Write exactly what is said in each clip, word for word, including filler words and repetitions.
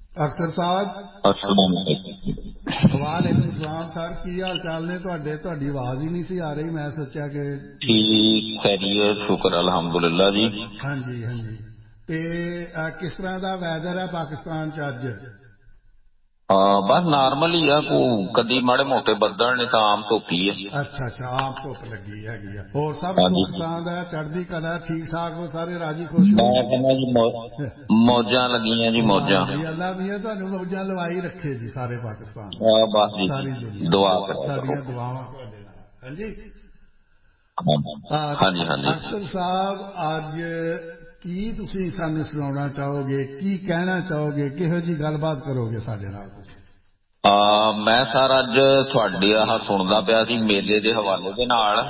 ਅਖਤਰ ਸਾਹਿਬ अस्सलाम वालेकुम। ਵਾਲੇਕੁਮ ਸਲਾਮ ਸਰ, ਕੀ ਹਾਲ ਚਾਲ ਨੇ ਤੁਹਾਡੇ? ਤੁਹਾਡੀ ਆਵਾਜ਼ ਹੀ ਨਹੀਂ ਸੀ ਆ ਰਹੀ, ਮੈਂ ਸੋਚਿਆ ਕਿ ठीक खैरियत शुक्र अल्हम्दुलिल्लाह जी। ਹਾਂਜੀ ਹਾਂਜੀ। ਤੇ ਅਹ, ਕਿਸ ਤਰ੍ਹਾਂ ਦਾ ਵੈਦਰ ਹੈ ਪਾਕਿਸਤਾਨ ਚ ਅੱਜ? हाँ बस नॉर्मल ही है, को कदी माड़े मोटे बदल ने तो आम धुप ही है। ਅੱਛਾ ਅੱਛਾ, ਆਮ ਧੁੱਪ ਲੱਗੀ ਹੈਗੀ ਆ। ਹੋਰ ਸਭ हाँ जी ਸੁੱਖ ਸਾਂਦ ਹੈ, ਚੜ੍ਹਦੀ ਕਲਾ, ਠੀਕ ਠਾਕ ਹੋ, ਸਾਰੇ ਰਾਜੀ ਖੁਸ਼ ਹੋ? मैं कहना जी मौ, मौजा लगियां जी मौजा। ਵਾਹ ਜੀ, ਅੱਲਾ ਮੀਆਂ ਤੁਹਾਨੂੰ ਮੌਜਾਂ ਲਵਾਈ ਰੱਖੇ ਜੀ ਸਾਰੇ ਪਾਕਿਸਤਾਨ ਨੂੰ, हाँ बस जी ਸਾਰੀ ਦੁਨੀਆ दुआ ਨੂੰ। करो करो। ਸਾਡੀਆਂ ਦੁਆਵਾਂ ਤੁਹਾਡੇ ਨਾਲ। ਹਾਂਜੀ हाँ हाँ जी हाँ जी। ਅਖਤਰ ਸਾਹਿਬ, ਅੱਜ ਕੀ ਤੁਸੀਂ ਸਾਨੂੰ ਸੁਣਾਉਣਾ ਚਾਹੋਗੇ, ਕੀ ਕਹਿਣਾ ਚਾਹੋਗੇ, ਕਿਹੋ ਜੀ ਗੱਲਬਾਤ ਕਰੋਗੇ ਸਾਡੇ ਨਾਲ ਤੁਸੀਂ? ਆ ਮੈਂ ਸਰ ਅੱਜ ਤੁਹਾਡੇ ਆਹ ਸੁਣਦਾ ਪਿਆ ਸੀ ਮੇਲੇ ਦੇ ਹਵਾਲੇ ਦੇ ਨਾਲ।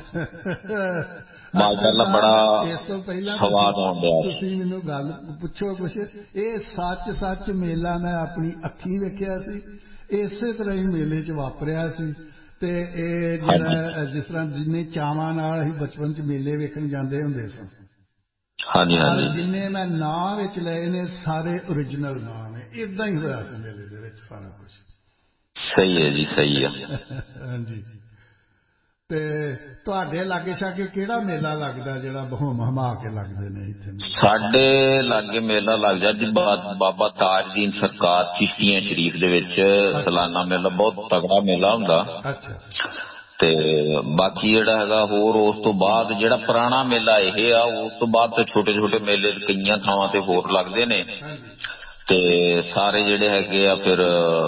ਅਖਤਰ ਮਾਸ਼ਾਅੱਲਾ ਬੜਾ ਸਾਹਿਬ, ਇਸ ਤੋਂ ਪਹਿਲਾਂ ਤੁਸੀਂ ਸਵਾਦ ਆਉਣ ਡਿਆ। ਤੁਸੀਂ ਮੈਨੂੰ ਗੱਲ ਪੁੱਛੋ ਕੁਛ। ਇਹ ਸੱਚ ਸੱਚ ਮੇਲਾ ਮੈਂ ਆਪਣੀ ਅੱਖੀਂ ਵੇਖਿਆ ਸੀ, ਇਸੇ ਤਰ੍ਹਾਂ ਹੀ ਮੇਲੇ 'ਚ ਵਾਪਰਿਆ ਸੀ। ਤੇ ਇਹ ਜਿਹੜਾ ਜਿਸ ਤਰ੍ਹਾਂ ਜਿੰਨੇ ਚਾਵਾਂ ਨਾਲ ਅਸੀਂ ਬਚਪਨ 'ਚ ਮੇਲੇ ਵੇਖਣ ਜਾਂਦੇ ਹੁੰਦੇ ਸਾਂ, ਹਾਂਜੀ ਪਰ ਹਾਂਜੀ ਜਿੰਨੇ ਮੈਂ ਨਾਂ ਵਿੱਚ ਲਏ ਨੇ ਸਾਰੇ ਓਰੀਜਨਲ ਨਾਂ ਨੇ। ਇਦਾਂ ਹੀ ਹੋਇਆ ਸੀ ਮੇਲੇ ਦੇ ਵਿੱਚ ਸਾਰਾ ਕੁਝ। ਸਹੀ ਹੈ ਜੀ ਸਹੀ ਆ। ਹਾਂਜੀ। ਤੇ ਤੁਹਾਡੇ ਲਾਗੇ ਸ਼ਾਗੇ ਕਿਹੜਾ ਮੇਲਾ ਲੱਗਦਾ ਜਿਹੜਾ ਬਹੁਮ ਹਮਾ ਕੇ ਲੱਗਦੇ ਨੇ ਇੱਥੇ? ਸਾਡੇ ਲਾਗੇ ਮੇਲਾ ਲੱਗਦਾ ਜੀ ਬਾਬਾ ਤਾਜਦੀਨ ਸਰਕਾਰ ਚਿਸ਼ਤੀਆਂ ਸ਼ਰੀਫ ਦੇ ਵਿੱਚ ਸਾਲਾਨਾ ਮੇਲਾ, ਬਹੁਤ ਤਗੜਾ ਮੇਲਾ ਹੁੰਦਾ। ਅੱਛਾ। ਤੇ ਬਾਕੀ ਜਿਹੜਾ ਹੈਗਾ ਹੋਰ ਉਸ ਤੋਂ ਬਾਅਦ ਜਿਹੜਾ ਪੁਰਾਣਾ ਮੇਲਾ ਇਹ ਆ, ਉਸ ਤੋਂ ਬਾਅਦ ਤੇ ਛੋਟੇ ਛੋਟੇ ਮੇਲੇ ਕਈਆਂ ਥਾਵਾਂ ਤੇ ਹੋਰ ਲੱਗਦੇ ਨੇ। ਤੇ ਸਾਰੇ ਜਿਹੜੇ ਹੈਗੇ ਆ ਫਿਰ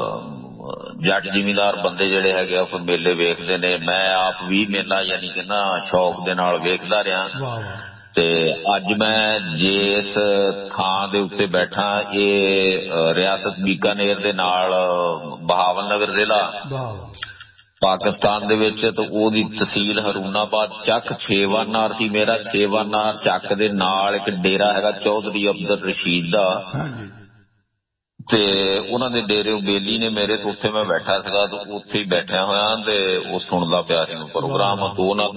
ਜੱਟ ਜ਼ਿਮੀਂਦਾਰ ਬੰਦੇ ਜਿਹੜੇ ਹੈਗੇ ਆ ਫਿਰ ਮੇਲੇ ਵੇਖਦੇ ਨੇ। ਮੈਂ ਆਪ ਵੀ ਮੇਲਾ ਯਾਨੀ ਕਿ ਨਾ ਸ਼ੌਕ ਦੇ ਨਾਲ ਵੇਖਦਾ ਰਿਹਾ। ਤੇ ਅੱਜ ਮੈਂ ਜਿਸ ਥਾਂ ਦੇ ਉੱਤੇ ਬੈਠਾ, ਇਹ ਰਿਆਸਤ ਬੀਕਾਨੇਰ ਦੇ ਨਾਲ ਬਹਾਵਲ ਨਗਰ ਜ਼ਿਲ੍ਹਾ ਪਾਕਿਸਤਾਨ ਦੇ ਵਿੱਚ, ਤੇ ਉਹਦੀ ਤਹਿਸੀਲ ਹਰੂਨਾਬਾਦ ਚੱਕ ਛੇਵਾਨਾਰ ਸੀ ਮੇਰਾ। ਛੇਵਾਨਾਰ ਚੱਕ ਦੇ ਨਾਲ ਇੱਕ ਡੇਰਾ ਹੈਗਾ ਚੌਧਰੀ ਅਬਦੁਲ ਰਸ਼ੀਦ ਦਾ, ਤੇ ਉਹਨਾਂ ਦੇ ਡੇਰੇ ਬੇਲੀ ਨੇ ਮੇਰੇ। ਤੋਂ ਉੱਥੇ ਮੈਂ ਬੈਠਾ ਸੀਗਾ, ਤੇ ਉੱਥੇ ਹੀ ਬੈਠਿਆ ਹੋਇਆ ਤੇ ਉਹ ਸੁਣਦਾ ਪਿਆ ਸੀ ਪ੍ਰੋਗਰਾਮ। ਤੋਂ ਉਹਨਾਂ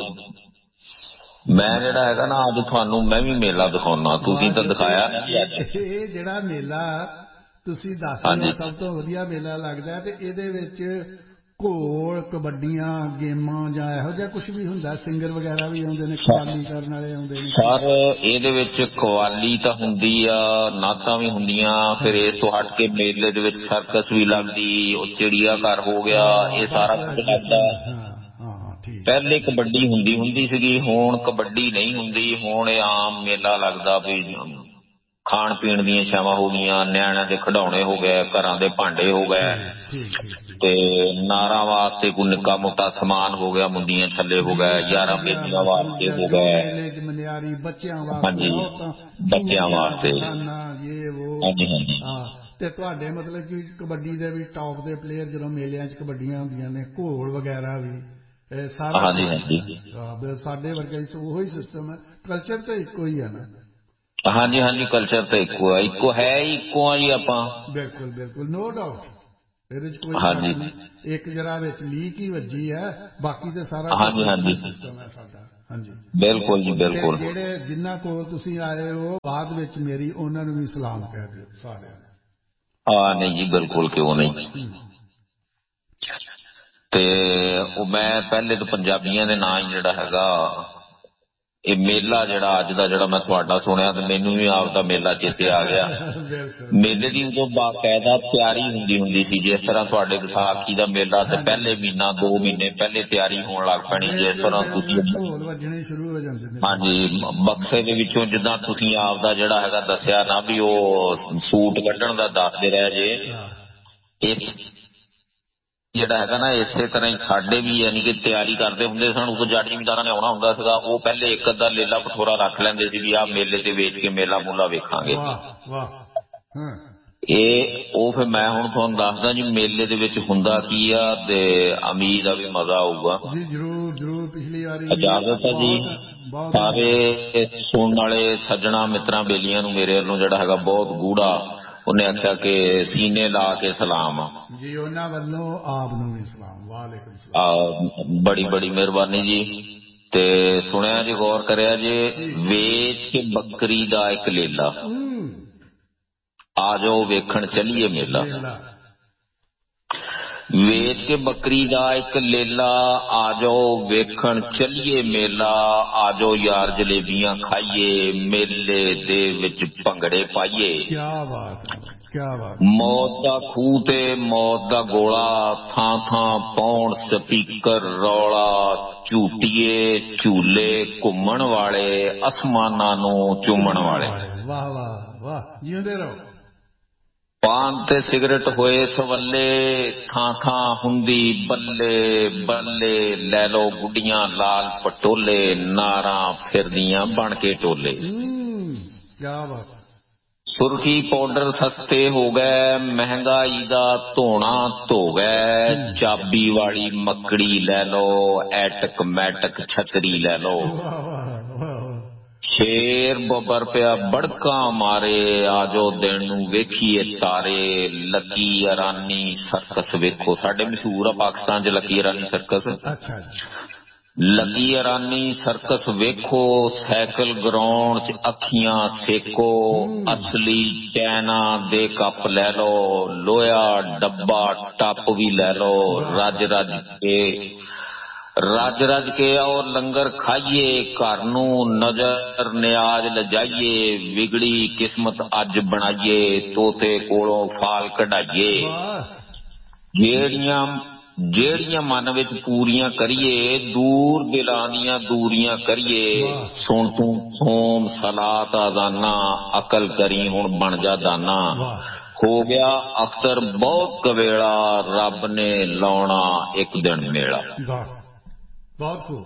ਮੈਂ ਜਿਹੜਾ ਹੈਗਾ ਨਾ ਅੱਜ ਤੁਹਾਨੂੰ ਮੈਂ ਵੀ ਮੇਲਾ ਦਿਖਾਉਣਾ, ਤੁਸੀਂ ਤਾਂ ਦਿਖਾਇਆ ਨਹੀਂ ਅੱਜ। ਇਹ ਜਿਹੜਾ ਮੇਲਾ ਤੁਸੀਂ ਦੱਸ ਰਹੇ ਹੋ ਸਭ ਤੋਂ ਵਧੀਆ ਮੇਲਾ ਲੱਗਦਾ, ਤੇ ਇਹਦੇ ਵਿੱਚ ਘੋਲ, ਕਬੱਡੀਆਂ, ਗੇਮਾਂ ਜਾਂ ਇਹੋ ਜਿਹਾ ਕੁਛ ਵੀ ਹੁੰਦਾ? ਸਿੰਗਰ ਵਗੈਰਾ ਵੀ ਆਉਂਦੇ ਨੇ, ਕਵਾਲੀ ਕਰਨ ਵਾਲੇ ਆਉਂਦੇ ਨੇ? ਸਰ ਇਹਦੇ ਵਿੱਚ ਕਵਾਲੀ ਤਾਂ ਹੁੰਦੀ ਆ, ਨਾਤਾਂ ਵੀ ਹੁੰਦੀਆਂ। ਫਿਰ ਇਸ ਤੋਂ ਹਟ ਕੇ ਮੇਲੇ ਦੇ ਵਿੱਚ ਸਰਕਸ ਵੀ ਲੱਗਦੀ, ਉਹ ਚਿੜੀਆ ਘਰ ਹੋ ਗਿਆ, ਇਹ ਸਾਰਾ ਕੁਝ ਲੱਗਦਾ। ਪਹਿਲੇ ਕਬੱਡੀ ਹੁੰਦੀ ਹੁੰਦੀ ਸੀਗੀ, ਹੁਣ ਕਬੱਡੀ ਨਹੀਂ ਹੁੰਦੀ। ਹੁਣ ਇਹ ਆਮ ਮੇਲਾ ਲੱਗਦਾ ਵੀ ਖਾਣ ਪੀਣ ਦੀਆਂ ਛਾਵਾਂ ਹੋ ਗਈਆਂ, ਨਿਆਣਿਆਂ ਦੇ ਖਿਡੌਣੇ ਹੋ ਗਏ, ਘਰਾਂ ਦੇ ਭਾਂਡੇ ਹੋ ਗਏ, ਤੇ ਨਾਰਾਂ ਵਾਸਤੇ ਕੋਈ ਨਿੱਕਾ ਮੋਟਾ ਸਮਾਨ ਹੋ ਗਿਆ, ਮੁੰਦੀਆਂ ਥੱਲੇ ਹੋ ਗਏ, ਯਾਰਾਂ ਬੇਲੀਆਂ ਵਾਸਤੇ ਹੋ ਗਏ। ਮਨਿਆਰੀ ਬੱਚਿਆਂ ਵਾਸਤੇ, ਔਰਤਾਂ, ਬੱਚਿਆਂ ਵਾਸਤੇ। ਹਾਂਜੀ ਹਾਂਜੀ। ਤੇ ਤੁਹਾਡੇ ਮਤਲਬ ਕਿ ਕਬੱਡੀ ਦੇ ਵੀ ਟੌਪ ਦੇ ਪਲੇਅਰ ਜਦੋਂ ਮੇਲਿਆਂ 'ਚ ਕਬੱਡੀਆਂ ਹੁੰਦੀਆਂ ਨੇ, ਘੋਲ ਵਗੈਰਾ ਵੀ ਸਾਰਾ? ਹਾਂਜੀ ਹਾਂਜੀ। ਸਾਡੇ ਵਰਗੇ ਉਹੀ ਸਿਸਟਮ ਹੈ, ਕਲਚਰ ਤਾਂ ਇੱਕੋ ਹੀ ਹੈ ਨਾ? ਹਾਂਜੀ ਹਾਂਜੀ, ਕਲਚਰ ਤਾਂ ਇੱਕੋ ਹੈ, ਇੱਕੋ ਹੈ ਇੱਕੋ ਆ ਜੀ ਆਪਾਂ। ਬਿਲਕੁਲ ਬਿਲਕੁਲ, ਨੋ ਡਾਊਟ, ਇਹਦੇ 'ਚ ਕੋਈ ਸ਼ੱਕ ਨਹੀਂ। ਇੱਕ ਜਰਾ ਵਿੱਚ ਲੀਕ ਹੀ ਵੱਜੀ ਹੈ, ਬਾਕੀ ਤੇ ਸਾਰਾ ਸਿਸਟਮ ਹੈ ਸਾਡਾ। ਹਾਂਜੀ ਬਿਲਕੁਲ ਜੀ ਬਿਲਕੁਲ। ਜਿਹੜੇ ਜਿਨ੍ਹਾਂ ਕੋਲ ਤੁਸੀਂ ਆਏ ਹੋ ਬਾਅਦ ਵਿੱਚ ਮੇਰੀ, ਉਹਨਾਂ ਨੂੰ ਵੀ ਸਲਾਮ ਕਹਿ ਦਿਓ ਸਾਰਿਆਂ ਨੂੰ। ਹਾਂ ਨਹੀਂ ਜੀ ਬਿਲਕੁਲ, ਕਿਉਂ ਨਹੀਂ। ਤੇ ਉਹ ਮੈਂ ਪਹਿਲੇ ਤਾਂ ਪੰਜਾਬੀਆਂ ਦੇ ਨਾਂ ਹੀ ਜਿਹੜਾ ਹੈਗਾ ਇਹ ਮੇਲਾ ਜਿਹੜਾ ਅੱਜ ਦਾ ਜਿਹੜਾ ਮੈਂ ਤੁਹਾਡਾ ਸੁਣਿਆ, ਤੇ ਮੈਨੂੰ ਵੀ ਆਪ ਦਾ ਮੇਲਾ ਚੇਤੇ ਆ ਗਿਆ। ਮੇਲੇ ਦੀ ਉਦੋਂ ਬਾਕਾਇਦਾ ਤਿਆਰੀ ਹੁੰਦੀ ਹੁੰਦੀ ਸੀ, ਜਿਸ ਤਰ੍ਹਾਂ ਤੁਹਾਡੇ ਵਿਸਾਖੀ ਦਾ ਮੇਲਾ ਤੇ ਪਹਿਲੇ ਮਹੀਨਾ ਦੋ ਮਹੀਨੇ ਪਹਿਲੇ ਤਿਆਰੀ ਹੋਣ ਲੱਗ ਪੈਣੀ। ਜਿਸ ਤਰ੍ਹਾਂ ਤੁਸੀਂ ਢੋਲ ਵੱਜਣੇ ਸ਼ੁਰੂ ਹੋ ਜਾਂਦੇ ਨੇ। ਹਾਂਜੀ, ਬਕਸੇ ਦੇ ਵਿੱਚੋਂ ਜਿੱਦਾਂ ਤੁਸੀਂ ਆਪ ਦਾ ਜਿਹੜਾ ਹੈਗਾ ਦੱਸਿਆ ਨਾ ਵੀ ਉਹ ਸੂਟ ਕੱਢਣ ਦਾ ਦੱਸਦੇ ਰਹੇ ਜੇ, ਇਸ ਜਿਹੜਾ ਹੈਗਾ ਨਾ ਇਸੇ ਤਰ੍ਹਾਂ ਹੀ ਸਾਡੇ ਵੀ ਯਾਨੀ ਕਿ ਤਿਆਰੀ ਕਰਦੇ ਹੁੰਦੇ ਸਨ। ਉਦੋਂ ਜੱਟ ਜ਼ਿਮੀਂਦਾਰਾਂ ਨੇ ਆਉਣਾ ਹੁੰਦਾ ਸੀਗਾ, ਉਹ ਪਹਿਲੇ ਇੱਕ ਅੱਧਾ ਲੀਲਾ ਭਠੋਰਾ ਰੱਖ ਲੈਂਦੇ ਸੀ ਵੀ ਆਹ ਮੇਲੇ ਤੇ ਵੇਚ ਕੇ ਮੇਲਾ ਮੂਲਾ ਵੇਖਾਂਗੇ। ਇਹ ਉਹ ਫਿਰ ਮੈਂ ਹੁਣ ਤੁਹਾਨੂੰ ਦੱਸਦਾ ਜੀ ਮੇਲੇ ਦੇ ਵਿੱਚ ਹੁੰਦਾ ਕੀ ਆ, ਤੇ ਉਮੀਦ ਆ ਵੀ ਮਜ਼ਾ ਆਊਗਾ। ਜੀ ਜਰੂਰ ਜਰੂਰ। ਪਿਛਲੀ ਵਾਰੀ ਇਜਾਜ਼ਤ ਹੈ ਜੀ ਸਾਰੇ ਸੁਣਨ ਵਾਲੇ ਸੱਜਣਾ ਮਿੱਤਰਾਂ ਬੇਲੀਆਂ ਨੂੰ ਮੇਰੇ ਵੱਲੋਂ ਜਿਹੜਾ ਹੈਗਾ ਬਹੁਤ ਗੂੜਾ, ਉਹਨੇ ਆਖਿਆ ਕਿ ਸੀਨੇ ਲਾ ਕੇ ਸਲਾਮ ਜੀ, ਉਹਨਾਂ ਵੱਲੋਂ ਆਪ ਨੂੰ ਵੀ ਸਲਾਮ। ਵਾਲੇਕੁਮ ਸਲਾਮ। ਬੜੀ ਬੜੀ ਮਿਹਰਬਾਨੀ ਜੀ। ਤੇ ਸੁਣਿਆ ਜੀ, ਗੌਰ ਕਰਿਆ ਜੇ, ਵੇਚ ਕੇ ਬੱਕਰੀ ਦਾ ਇੱਕ ਲੇਲਾ आ जाओ वेखण चलिए मेला। ਵੇਚ ਕੇ ਬੱਕਰੀ ਦਾ ਇੱਕ ਲੇਲਾ, ਆ ਜਾਓ ਵੇਖਣ ਚੱਲੀਏ ਮੇਲਾ। ਆ ਜਾਓ ਯਾਰ ਜਲੇਬੀਆਂ ਖਾਈਏ, ਮੇਲੇ ਦੇ ਵਿੱਚ ਭੰਗੜੇ ਪਾਈਏ। ਕਿਆ ਬਾਤ ਹੈ, ਕਿਆ ਬਾਤ। ਮੌਤ ਦਾ ਖੂਹ ਤੇ ਮੌਤ ਦਾ ਗੋਲਾ, ਥਾਂ ਥਾਂ ਪਾਉਣ ਸਪੀਕਰ ਰੌਲਾ। ਝੂਟੀਏ ਝੂਲੇ ਘੁੰਮਣ ਵਾਲੇ, ਅਸਮਾਨਾਂ ਨੂੰ ਚੁੰਮਣ ਵਾਲੇ। ਵਾਹ ਵਾਹ ਵਾਹ, ਜਿਉਂਦੇ ਰਹੋ। ਪਾਨ ਤੇ ਸਿਗਰਟ ਹੋਏ ਸਵੱਲੇ, ਥਾਂ ਥਾਂ ਹੁੰਦੀ ਬੱਲੇ ਬੱਲੇ। ਲੈ ਲਓ ਗੁੱਡੀਆਂ ਲਾਲ ਪਟੋਲੇ, ਨਾਰਾਂ ਫਿਰਦੀਆਂ ਬਣ ਕੇ ਟੋਲੇ। ਕਿਆ ਬਾਤ। ਸੁਰਖੀ ਪਾਊਡਰ ਸਸਤੇ ਹੋ ਗਏ, ਮਹਿੰਗਾਈ ਦਾ ਧੋਣਾ ਧੋ ਗਏ। ਚਾਬੀ ਵਾਲੀ ਮੱਕੜੀ ਲੈ ਲਓ, ਐਟਕ ਮੈਟਕ ਛਤਰੀ ਲੈ ਲਓ। ਸ਼ੇਰ ਬੱਬਰ ਪਿਆ ਬੜਕਾਂ ਮਾਰੇ, ਆ ਜਾਓ ਦਿਨ ਨੂੰ ਵੇਖੀਏ ਤਾਰੇ। ਲੱਕੀ ਅਰਾਨੀ ਸਰਕਸ ਵੇਖੋ, ਸਾਡੇ ਮਸ਼ਹੂਰ ਆ ਪਾਕਿਸਤਾਨ 'ਚ ਲੱਕੀ ਅਰਾਨੀ ਸਰਕਸ। ਅੱਛਾ। ਲੱਕੀ ਅਰਾਨੀ ਸਰਕਸ ਵੇਖੋ, ਸਾਈਕਲ ਗਰਾਉਂਡ 'ਚ ਅੱਖੀਆਂ ਸੇਕੋ। ਅਸਲੀ ਚੈਨਾ ਦੇ ਕੱਪ ਲੈ ਲਓ, ਲੋਹਾ ਡੱਬਾ ਟੱਪ ਵੀ ਲੈ ਲਓ। ਰੱਜ ਰੱਜ ਕੇ ਰੱਜ ਰੱਜ ਕੇ ਆਓ ਲੰਗਰ ਖਾਈਏ, ਘਰ ਨੂੰ ਨਜ਼ਰ ਨਿਆਜ਼ ਲਜਾਈਏ। ਵਿਗੜੀ ਕਿਸਮਤ ਅੱਜ ਬਣਾਈਏ, ਤੋਤੇ ਕੋਲੋਂ ਫਾਲ ਕਢਾਈਏ। ਜਿਹੜੀਆਂ ਜਿਹੜੀਆਂ ਮਨ ਵਿੱਚ ਪੂਰੀਆਂ ਕਰੀਏ, ਦੂਰ ਦਿਲਾਂ ਦੀਆਂ ਦੂਰੀਆਂ ਕਰੀਏ। ਸੁਣ ਤੂੰ ਸੋਮ ਸਲਾਤ ਆਜ਼ਾਨਾ, ਅਕਲ ਕਰੀ ਹੁਣ ਬਣ ਜਾ ਦਾਨਾ। ਹੋ ਗਿਆ ਅਖਤਰ ਬਹੁਤ ਕਵੇਲਾ, ਰੱਬ ਨੇ ਲਾਉਣਾ ਇੱਕ ਦਿਨ ਮੇਲਾ। ਬਹੁਤ ਖੂਬ।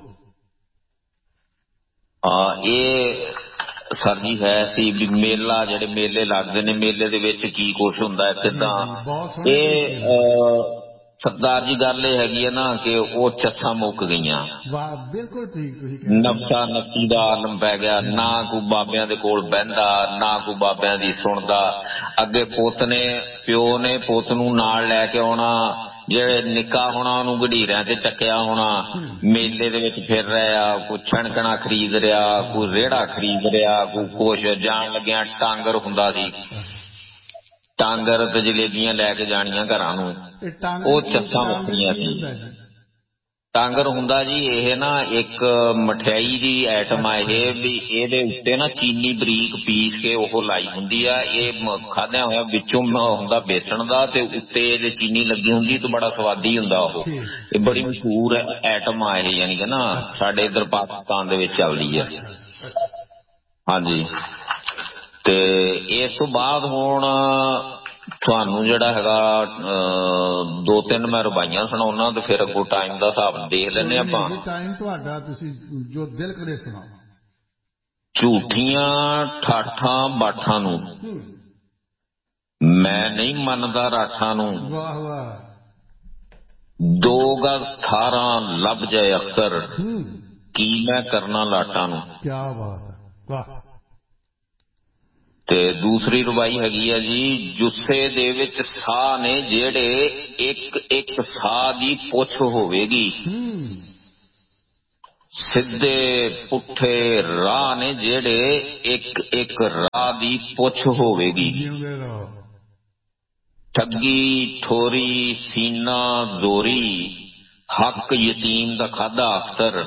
ਹਾਂ, ਇਹ ਸਰ ਜੀ ਹੈ ਸੀ ਵੀ ਮੇਲਾ, ਜਿਹੜੇ ਮੇਲੇ ਲੱਗਦੇ ਨੇ, ਮੇਲੇ ਦੇ ਵਿੱਚ ਕੀ ਕੁਛ ਹੁੰਦਾ ਹੈ, ਕਿੱਦਾਂ। ਇਹ ਸਰਦਾਰ ਜੀ ਗੱਲ ਇਹ ਹੈਗੀ ਹੈ ਨਾ ਕਿ ਉਹ ਚੱਸਾਂ ਮੁੱਕ ਗਈਆਂ। ਬਿਲਕੁਲ ਠੀਕ। ਨਫਸਾ ਨਫਸੀ ਦਾ ਆਲਮ ਪੈ ਗਿਆ, ਨਾ ਕੋਈ ਬਾਬਿਆਂ ਦੇ ਕੋਲ ਬਹਿੰਦਾ, ਨਾ ਕੋਈ ਬਾਬਿਆਂ ਦੀ ਸੁਣਦਾ। ਅੱਗੇ ਪੁੱਤ ਨੇ ਪਿਓ ਨੇ ਪੁੱਤ ਨੂੰ ਨਾਲ ਲੈ ਕੇ ਆਉਣਾ, ਜਿਹੜੇ ਨਿੱਕਾ ਹੋਣਾ ਉਹਨੂੰ ਗਡੀਰਿਆਂ ਤੇ ਚੱਕਿਆ ਹੋਣਾ, ਮੇਲੇ ਦੇ ਵਿੱਚ ਫਿਰ ਰਿਹਾ। ਕੋਈ ਛਣਕਣਾ ਖਰੀਦ ਰਿਹਾ, ਕੋਈ ਰੇੜਾ ਖਰੀਦ ਰਿਹਾ, ਕੋਈ ਕੁਛ। ਜਾਣ ਲੱਗਿਆ ਟਾਂਗਰ ਹੁੰਦਾ ਸੀ, ਟਾਂਗਰ ਤੇ ਜਲੇਬੀਆਂ ਲੈ ਕੇ ਜਾਣੀਆਂ ਘਰਾਂ ਨੂੰ, ਉਹ ਚੱਸਾਂ ਵੱਖਰੀਆਂ ਸੀ। ਟਾਂਗਰ ਹੁੰਦਾ ਜੀ ਇਹ ਨਾ ਇੱਕ ਮਠਿਆਈ ਦੀ ਆਈਟਮ ਆ ਇਹ, ਵੀ ਇਹਦੇ ਉੱਤੇ ਨਾ ਚੀਨੀ ਬਰੀਕ ਪੀਸ ਕੇ ਉਹ ਲਾਈ ਹੁੰਦੀ ਆ। ਇਹ ਖਾਦਿਆਂ ਹੋਇਆ ਵਿੱਚੋਂ ਹੁੰਦਾ ਬੇਸਣ ਦਾ, ਤੇ ਉੱਤੇ ਇਹਦੇ ਚੀਨੀ ਲੱਗੀ ਹੁੰਦੀ, ਤੇ ਬੜਾ ਸਵਾਦੀ ਹੁੰਦਾ ਉਹ। ਇਹ ਬੜੀ ਮਸ਼ਹੂਰ ਆਈਟਮ ਆ ਇਹ, ਯਾਨੀ ਕਿ ਨਾ ਸਾਡੇ ਇੱਧਰ ਪਾਕਿਸਤਾਨ ਦੇ ਵਿੱਚ ਚੱਲਦੀ ਆ। ਹਾਂਜੀ, ਤੇ ਇਸ ਤੋਂ ਬਾਅਦ ਹੁਣ ਤੁਹਾਨੂੰ ਜਿਹੜਾ ਹੈਗਾ ਦੋ ਤਿੰਨ ਮੈਂ ਰਵਾਈਆਂ ਸੁਣਾਉਣਾ, ਤੇ ਫਿਰ ਅੱਗੋਂ ਟਾਈਮ ਦਾ ਹਿਸਾਬ ਦੇਖ ਲੈਂਦੇ ਆਪਾਂ। ਟਾਈਮ ਤੁਹਾਡਾ, ਤੁਸੀਂ ਜੋ ਦਿਲ ਕਰੇ ਸੁਣਾਓ। ਝੂਠੀਆਂ ਠਾਠਾਂ ਬਾਠਾਂ ਨੂੰ ਮੈਂ ਨਹੀਂ ਮੰਨਦਾ ਰਾਠਾਂ ਨੂੰ। ਵਾਹ ਵਾਹ। ਦੋ ਗਜ਼ ਥਾਰਾਂ ਲੱਭ ਜਾਏ ਅਖਤਰ, ਕੀ ਮੈਂ ਕਰਨਾ ਲਾਟਾਂ ਨੂੰ। ਕਿਆ ਬਾਤ ਹੈ, ਵਾਹ। ਤੇ ਦੂਸਰੀ ਰਵਾਈ ਹੈਗੀ ਆ ਜੀ, ਜੁੱਸੇ ਦੇ ਵਿੱਚ ਸਾਹ ਨੇ ਜਿਹੜੇ, ਇੱਕ ਇੱਕ ਸਾਹ ਦੀ ਪੁੱਛ ਹੋਵੇਗੀ। ਸਿੱਧੇ ਪੁੱਠੇ ਰਾਹ ਨੇ ਜਿਹੜੇ, ਇੱਕ ਇੱਕ ਰਾਹ ਦੀ ਪੁੱਛ ਹੋਵੇਗੀ। ਠੱਗੀ ਠੋਰੀ ਸੀਨਾ ਜ਼ੋਰੀ, ਹੱਕ ਯਤੀਮ ਦਾ ਖਾਧਾ ਅਖਤਰ।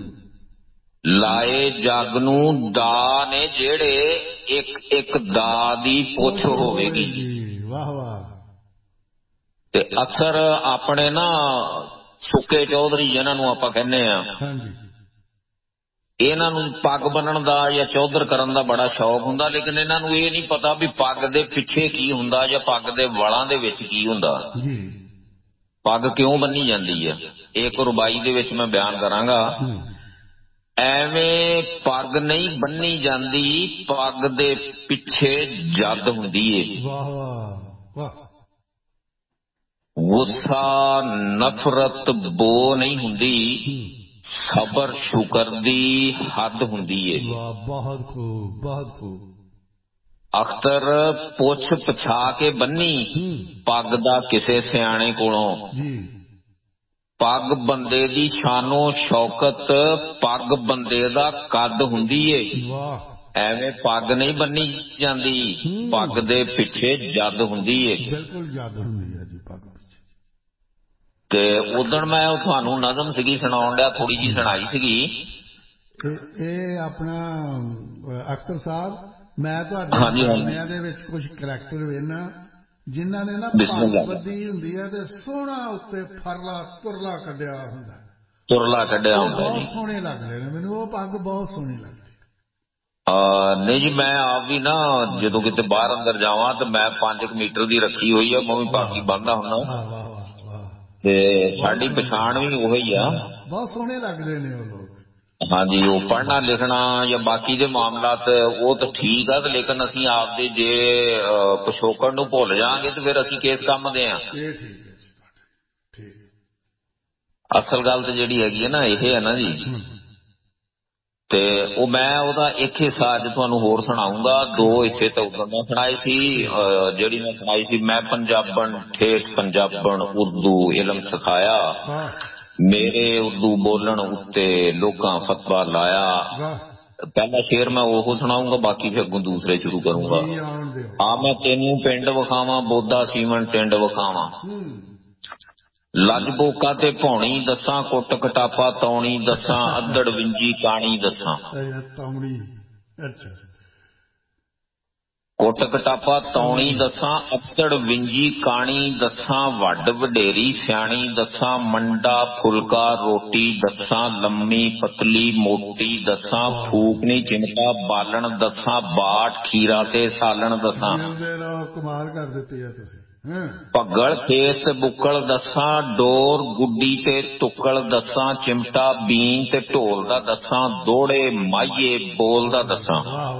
ਲਾਏ ਜੱਗ ਨੂੰ ਦਾ ਨੇ ਜਿਹੜੇ, ਇੱਕ ਇੱਕ ਦਾ ਦੀ ਪੁੱਛ ਹੋਵੇਗੀ। ਵਾਹ ਵਾਹ। ਤੇ ਅਕਸਰ ਆਪਣੇ ਨਾ ਸੁੱਕੇ ਚੌਧਰੀ ਜਿਹਨਾਂ ਨੂੰ ਆਪਾਂ ਕਹਿੰਦੇ ਆ, ਇਹਨਾਂ ਨੂੰ ਪੱਗ ਬੰਨਣ ਦਾ ਜਾਂ ਚੌਧਰ ਕਰਨ ਦਾ ਬੜਾ ਸ਼ੌਕ ਹੁੰਦਾ, ਲੇਕਿਨ ਇਹਨਾਂ ਨੂੰ ਇਹ ਨਹੀਂ ਪਤਾ ਵੀ ਪੱਗ ਦੇ ਪਿੱਛੇ ਕੀ ਹੁੰਦਾ ਜਾਂ ਪੱਗ ਦੇ ਵਾਲਾਂ ਦੇ ਵਿੱਚ ਕੀ ਹੁੰਦਾ, ਪੱਗ ਕਿਉਂ ਬੰਨੀ ਜਾਂਦੀ ਹੈ। ਇੱਕ ਰੁਬਾਈ ਦੇ ਵਿੱਚ ਮੈਂ ਬਿਆਨ ਕਰਾਂਗਾ। ਐਵੇਂ ਪੱਗ ਨਹੀਂ ਬੰਨੀ ਜਾਂਦੀ, ਪੱਗ ਦੇ ਪਿੱਛੇ ਜਦ ਹੁੰਦੀ ਏ। ਗੁੱਸਾ ਨਫ਼ਰਤ ਬੋ ਨਹੀਂ ਹੁੰਦੀ, ਸਬਰ ਸ਼ੁਕਰ ਦੀ ਹੱਦ ਹੁੰਦੀ ਏ। ਬਹੁਤ ਖੂਬ, ਬਹੁਤ ਖੂਬ। ਅਖਤਰ ਪੁੱਛ ਪਛਾ ਕੇ ਬੰਨੀ ਪੱਗ ਦਾ ਕਿਸੇ ਸਿਆਣੇ ਕੋਲੋਂ। ਪੱਗ ਬੰਦੇ ਦੀ ਸ਼ਾਨੋ ਸ਼ੌਕਤ, ਪੱਗ ਬੰਦੇ ਦਾ ਕੱਦ ਹੁੰਦੀ ਏ। ਐਵੇਂ ਪੱਗ ਨਹੀਂ ਬੰਨੀ ਜਾਂਦੀ, ਪੱਗ ਦੇ ਪਿੱਛੇ ਜਦ ਹੁੰਦੀ ਹੈ। ਬਿਲਕੁਲ ਜਦ ਹੁੰਦੀ ਹੈ ਜੀ ਪੱਗ ਪਿੱਛੇ। ਤੇ ਉਦਣ ਮੈਂ ਤੁਹਾਨੂੰ ਨਜ਼ਮ ਸੀਗੀ ਸੁਣਾਉਣ ਡਿਆ, ਥੋੜੀ ਜਿਹੀ ਸੁਣਾਈ ਸੀਗੀ। ਇਹ ਆਪਣਾ ਅਖਤਰ ਸਾਹਿਬ, ਮੈਂ ਤੁਹਾਡੇ ਗਾਣਿਆਂ ਦੇ ਵਿੱਚ ਕੁਝ ਕਰੈਕਟਰ ਵੇਖਣਾ ਜਿਨ੍ਹਾਂ ਨੇ ਨਾ ਪੱਗ ਬੱਧੀ ਹੁੰਦੀ ਹੈ ਤੇ ਸੋਹਣਾ ਉੱਤੇ ਫਰਲਾ ਤੁਰਲਾ ਕੱਢਿਆ ਹੁੰਦਾ, ਤੁਰਲਾ ਕੱਢਿਆ ਹੁੰਦਾ, ਬਹੁਤ ਸੋਹਣੇ ਲੱਗਦੇ ਨੇ ਮੈਨੂੰ, ਉਹ ਪੱਗ ਬਹੁਤ ਸੋਹਣੀ ਲੱਗਦੀ। ਨਹੀਂ ਜੀ, ਮੈਂ ਆਪ ਵੀ ਨਾ ਜਦੋਂ ਕਿਤੇ ਬਾਹਰ ਅੰਦਰ ਜਾਵਾਂ ਤੇ ਮੈਂ ਪੰਜ ਕੁ ਮੀਟਰ ਦੀ ਰੱਖੀ ਹੋਈ ਆ, ਮੈਂ ਵੀ ਪੱਗ ਹੀ ਬੰਨ੍ਹਦਾ ਹੁੰਦਾ ਤੇ ਸਾਡੀ ਪਛਾਣ ਵੀ ਉਹੀ ਆ। ਬਹੁਤ ਸੋਹਣੇ ਲੱਗਦੇ ਨੇ ਉਹ ਲੋਕ। ਹਾਂਜੀ, ਉਹ ਪੜ੍ਹਨਾ ਲਿਖਣਾ ਜਾਂ ਬਾਕੀ ਦੇ ਮਾਮਲਾਤ ਉਹ ਤਾਂ ਠੀਕ ਆ, ਲੇਕਿਨ ਅਸੀਂ ਆਪਦੇ ਜੇ ਪਿਛੋਕੜ ਨੂੰ ਭੁੱਲ ਜਾਵਾਂਗੇ ਤੇ ਫਿਰ ਅਸੀਂ ਕਿਸ ਕੰਮ ਦੇ ਆ। ਅਸਲ ਗੱਲ ਤਾਂ ਜਿਹੜੀ ਹੈਗੀ ਹੈ ਨਾ ਇਹ ਹੈ ਨਾ ਜੀ। ਤੇ ਉਹ ਮੈਂ ਉਹਦਾ ਇੱਕ ਹਿੱਸਾ ਅੱਜ ਤੁਹਾਨੂੰ ਹੋਰ ਸੁਣਾਊਂਗਾ, ਦੋ ਹਿੱਸੇ ਤਾਂ ਉਦੋਂ ਮੈਂ ਸੁਣਾਏ ਸੀ। ਜਿਹੜੀ ਮੈਂ ਸੁਣਾਈ ਸੀ, ਮੈਂ ਪੰਜਾਬਣ ਠੇਠ ਪੰਜਾਬਣ ਉਰਦੂ ਇਲਮ ਸਿਖਾਇਆ, ਮੇਰੇ ਉਰਦੂ ਬੋਲਣ ਉੱਤੇ ਲੋਕਾਂ ਫਤਵਾ ਲਾਇਆ। ਪਹਿਲਾ ਸ਼ੇਰ ਮੈਂ ਉਹ ਸੁਣਾਊਂਗਾ, ਬਾਕੀ ਫਿਰ ਅੱਗੋਂ ਦੂਸਰੇ ਸ਼ੁਰੂ ਕਰੂੰਗਾ। ਆ ਮੈਂ ਤੈਨੂੰ ਪਿੰਡ ਵਿਖਾਵਾਂ, ਬੋਦਾ ਸੀਮਨ ਟਿੰਡ ਵਿਖਾਵਾਂ, ਲੱਜ ਬੋਕਾ ਤੇ ਭੌਣੀ ਦੱਸਾਂ, ਕੁੱਟ ਕਟਾਪਾ ਤੌਣੀ ਦੱਸਾਂ, ਅੱਧੜ ਵਿੰਜੀ ਕਾਣੀ ਦੱਸਾਂ। ਕੁੱਟ ਕਟਾਪਾ ਤੌਣੀ ਦੱਸਾਂ, ਅੱਧੜ ਵਿੰਜੀ ਕਾਣੀ ਦੱਸਾਂ, ਵੱਡ ਵਡੇਰੀ ਸਿਆਣੀ ਦੱਸਾਂ, ਮੰਡਾ ਫੁਲਕਾ ਰੋਟੀ ਦੱਸਾਂ, ਲੰਮੀ ਪਤਲੀ ਮੋਟੀ ਦੱਸਾਂ, ਫੂਕਣੀ ਚਿਮਟਾ ਬਾਲਣ ਦੱਸਾਂ, ਬਾਟ ਖੀਰਾ ਤੇ ਸਾਲਣ ਦੱਸਾਂ, ਕਮਾਲ ਕਰ ਦਿੱਤੀ ਹੈ ਤੁਸੀਂ। ਭੱਗਲ ਖੇਸ ਤੇ ਬੁੱਕਲ ਦੱਸਾਂ, ਡੋਰ ਗੁੱਡੀ ਤੇ ਟੁੱਕਲ ਦੱਸਾਂ, ਚਿਮਟਾ ਬੀਨ ਤੇ ਢੋਲ ਦਾ ਦੱਸਾਂ, ਦੋੜੇ ਮਾਈਏ ਬੋਲ ਦਾ ਦੱਸਾਂ,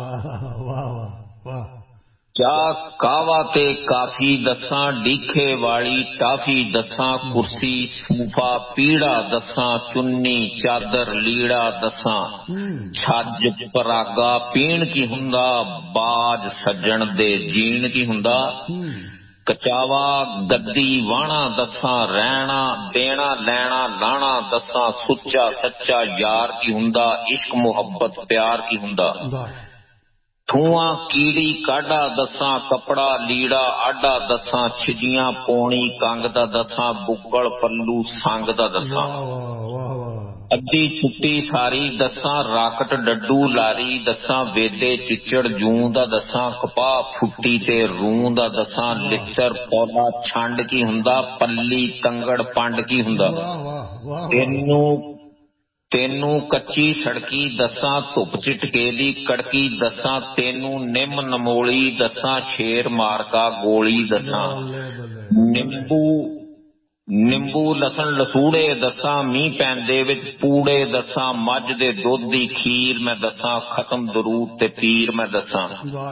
ਚਾਹ ਕਾਵਾ ਤੇ ਕਾਫੀ ਦੱਸਾਂ, ਡੀਖੇ ਵਾਲੀ ਟਾਫੀ ਦੱਸਾਂ, ਕੁਰਸੀ ਸੂਫਾ ਪੀੜਾ ਦੱਸਾਂ, ਚੁੰਨੀ ਚਾਦਰ ਲੀੜਾ ਦੱਸਾਂ, ਛੱਜ ਪਰਾਗਾ ਪੀਣ ਕੀ ਹੁੰਦਾ, ਬਾਜ ਸੱਜਣ ਦੇ ਜੀਣ ਕੀ ਹੁੰਦਾ, ਕਚਾਵਾ ਗੱਦੀ ਵਾਹਣਾ ਦੱਸਾਂ, ਰਹਿਣਾ ਦੇਣਾ ਲੈਣਾ ਲਾਣਾ ਦੱਸਾਂ, ਸੁੱਚਾ ਸੱਚਾ ਯਾਰ ਕੀ ਹੁੰਦਾ, ਇਸ਼ਕ ਮੁਹੱਬਤ ਪਿਆਰ ਕੀ ਹੁੰਦਾ, ਥੂਆਂ ਕੀੜੀ ਕਾਢਾ ਦੱਸਾਂ, ਕੱਪੜਾ ਲੀੜਾ ਆਡਾ ਦੱਸਾਂ, ਛਿਜੀਆਂ ਪੌਣੀ ਕੰਗ ਦਾ ਦੱਸਾਂ, ਬੁੱਗਲ ਪੱਲੂ ਸੰਗ ਦਾ ਦੱਸਾਂ, ਅੱਧੀ ਛੁੱਟੀ ਸਾਰੀ ਦੱਸਾਂ, ਰਾਕਟ ਡੱਡੂ ਲਾਰੀ ਦੱਸਾਂ, ਵੇਦੇ ਚਿੱਚੜ ਜੂੰ ਦਾ ਦੱਸਾਂ, ਕਪਾਹ ਫੁੱਟੀ ਤੇ ਰੂੰ ਦਾ ਦੱਸਾਂ, ਲਿੱਚਰ ਪੌਲਾ ਛੰਡ ਕੀ ਹੁੰਦਾ, ਪੱਲੀ ਤੰਗੜ ਪੰਡ ਕੀ ਹੁੰਦਾ, ਤੈਨੂੰ ਤੈਨੂੰ ਕੱਚੀ ਸੜਕੀ ਦੱਸਾਂ, ਧੁੱਪ ਚਿਟਕੇ ਦੀ ਕੜਕੀ ਦੱਸਾਂ, ਤੈਨੂੰ ਨਿੰਮ ਨਮੋਲੀ ਦੱਸਾਂ, ਸ਼ੇਰ ਮਾਰਕਾ ਗੋਲੀ ਦੱਸਾਂ, ਨਿੰਬੂ ਨਿੰਬੂ ਲਸਣ ਲਸੂੜੇ ਦੱਸਾਂ, ਮੀਂਹ ਪੈਂਦੇ ਵਿੱਚ ਪੂੜੇ ਦੱਸਾਂ, ਮੱਝ ਦੇ ਦੁੱਧ ਦੀ ਖੀਰ ਮੈਂ ਦੱਸਾਂ, ਖਤਮ ਦਰੂਦ ਤੇ ਪੀਰ ਮੈਂ ਦੱਸਾਂ,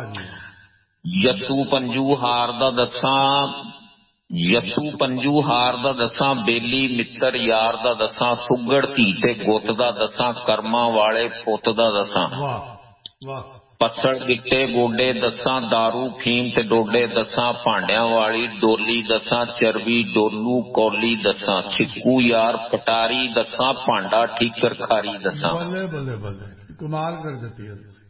ਯਸੂ ਪੰਜੂ ਹਾਰ ਦਾ ਦੱਸਾਂ, ਯਸੂ ਪੰਜੂ ਹਾਰ ਦਾ ਦੱਸਾਂ, ਬੇਲੀ ਮਿੱਤਰ ਯਾਰ ਦਾ ਦੱਸਾਂ, ਸੁੱਗੜ ਧੀ ਤੇ ਗੁੱਤ ਦਾ ਦੱਸਾਂ, ਕਰਮਾਂ ਵਾਲੇ ਪੁੱਤ ਦਾ ਦੱਸਾਂ, ਪੱਸੜ ਗਿੱਟੇ ਗੋਡੇ ਦੱਸਾਂ, ਦਾਰੂ ਫੀਮ ਤੇ ਡੋਡੇ ਦੱਸਾਂ, ਭਾਂਡਿਆਂ ਵਾਲੀ ਡੋਲੀ ਦੱਸਾਂ, ਚਰਬੀ ਡੋਲੂ ਕੌਲੀ ਦੱਸਾਂ, ਛਿੱਕੂ ਯਾਰ ਪਟਾਰੀ ਦੱਸਾਂ, ਭਾਂਡਾ ਠੀਕਰ ਖਾਰੀ ਦੱਸਾਂ। ਬੱਲੇ ਬੱਲੇ ਬੱਲੇ, ਕਮਾਲ ਕਰ ਦਿੱਤੀ ਹੈ ਤੁਸੀਂ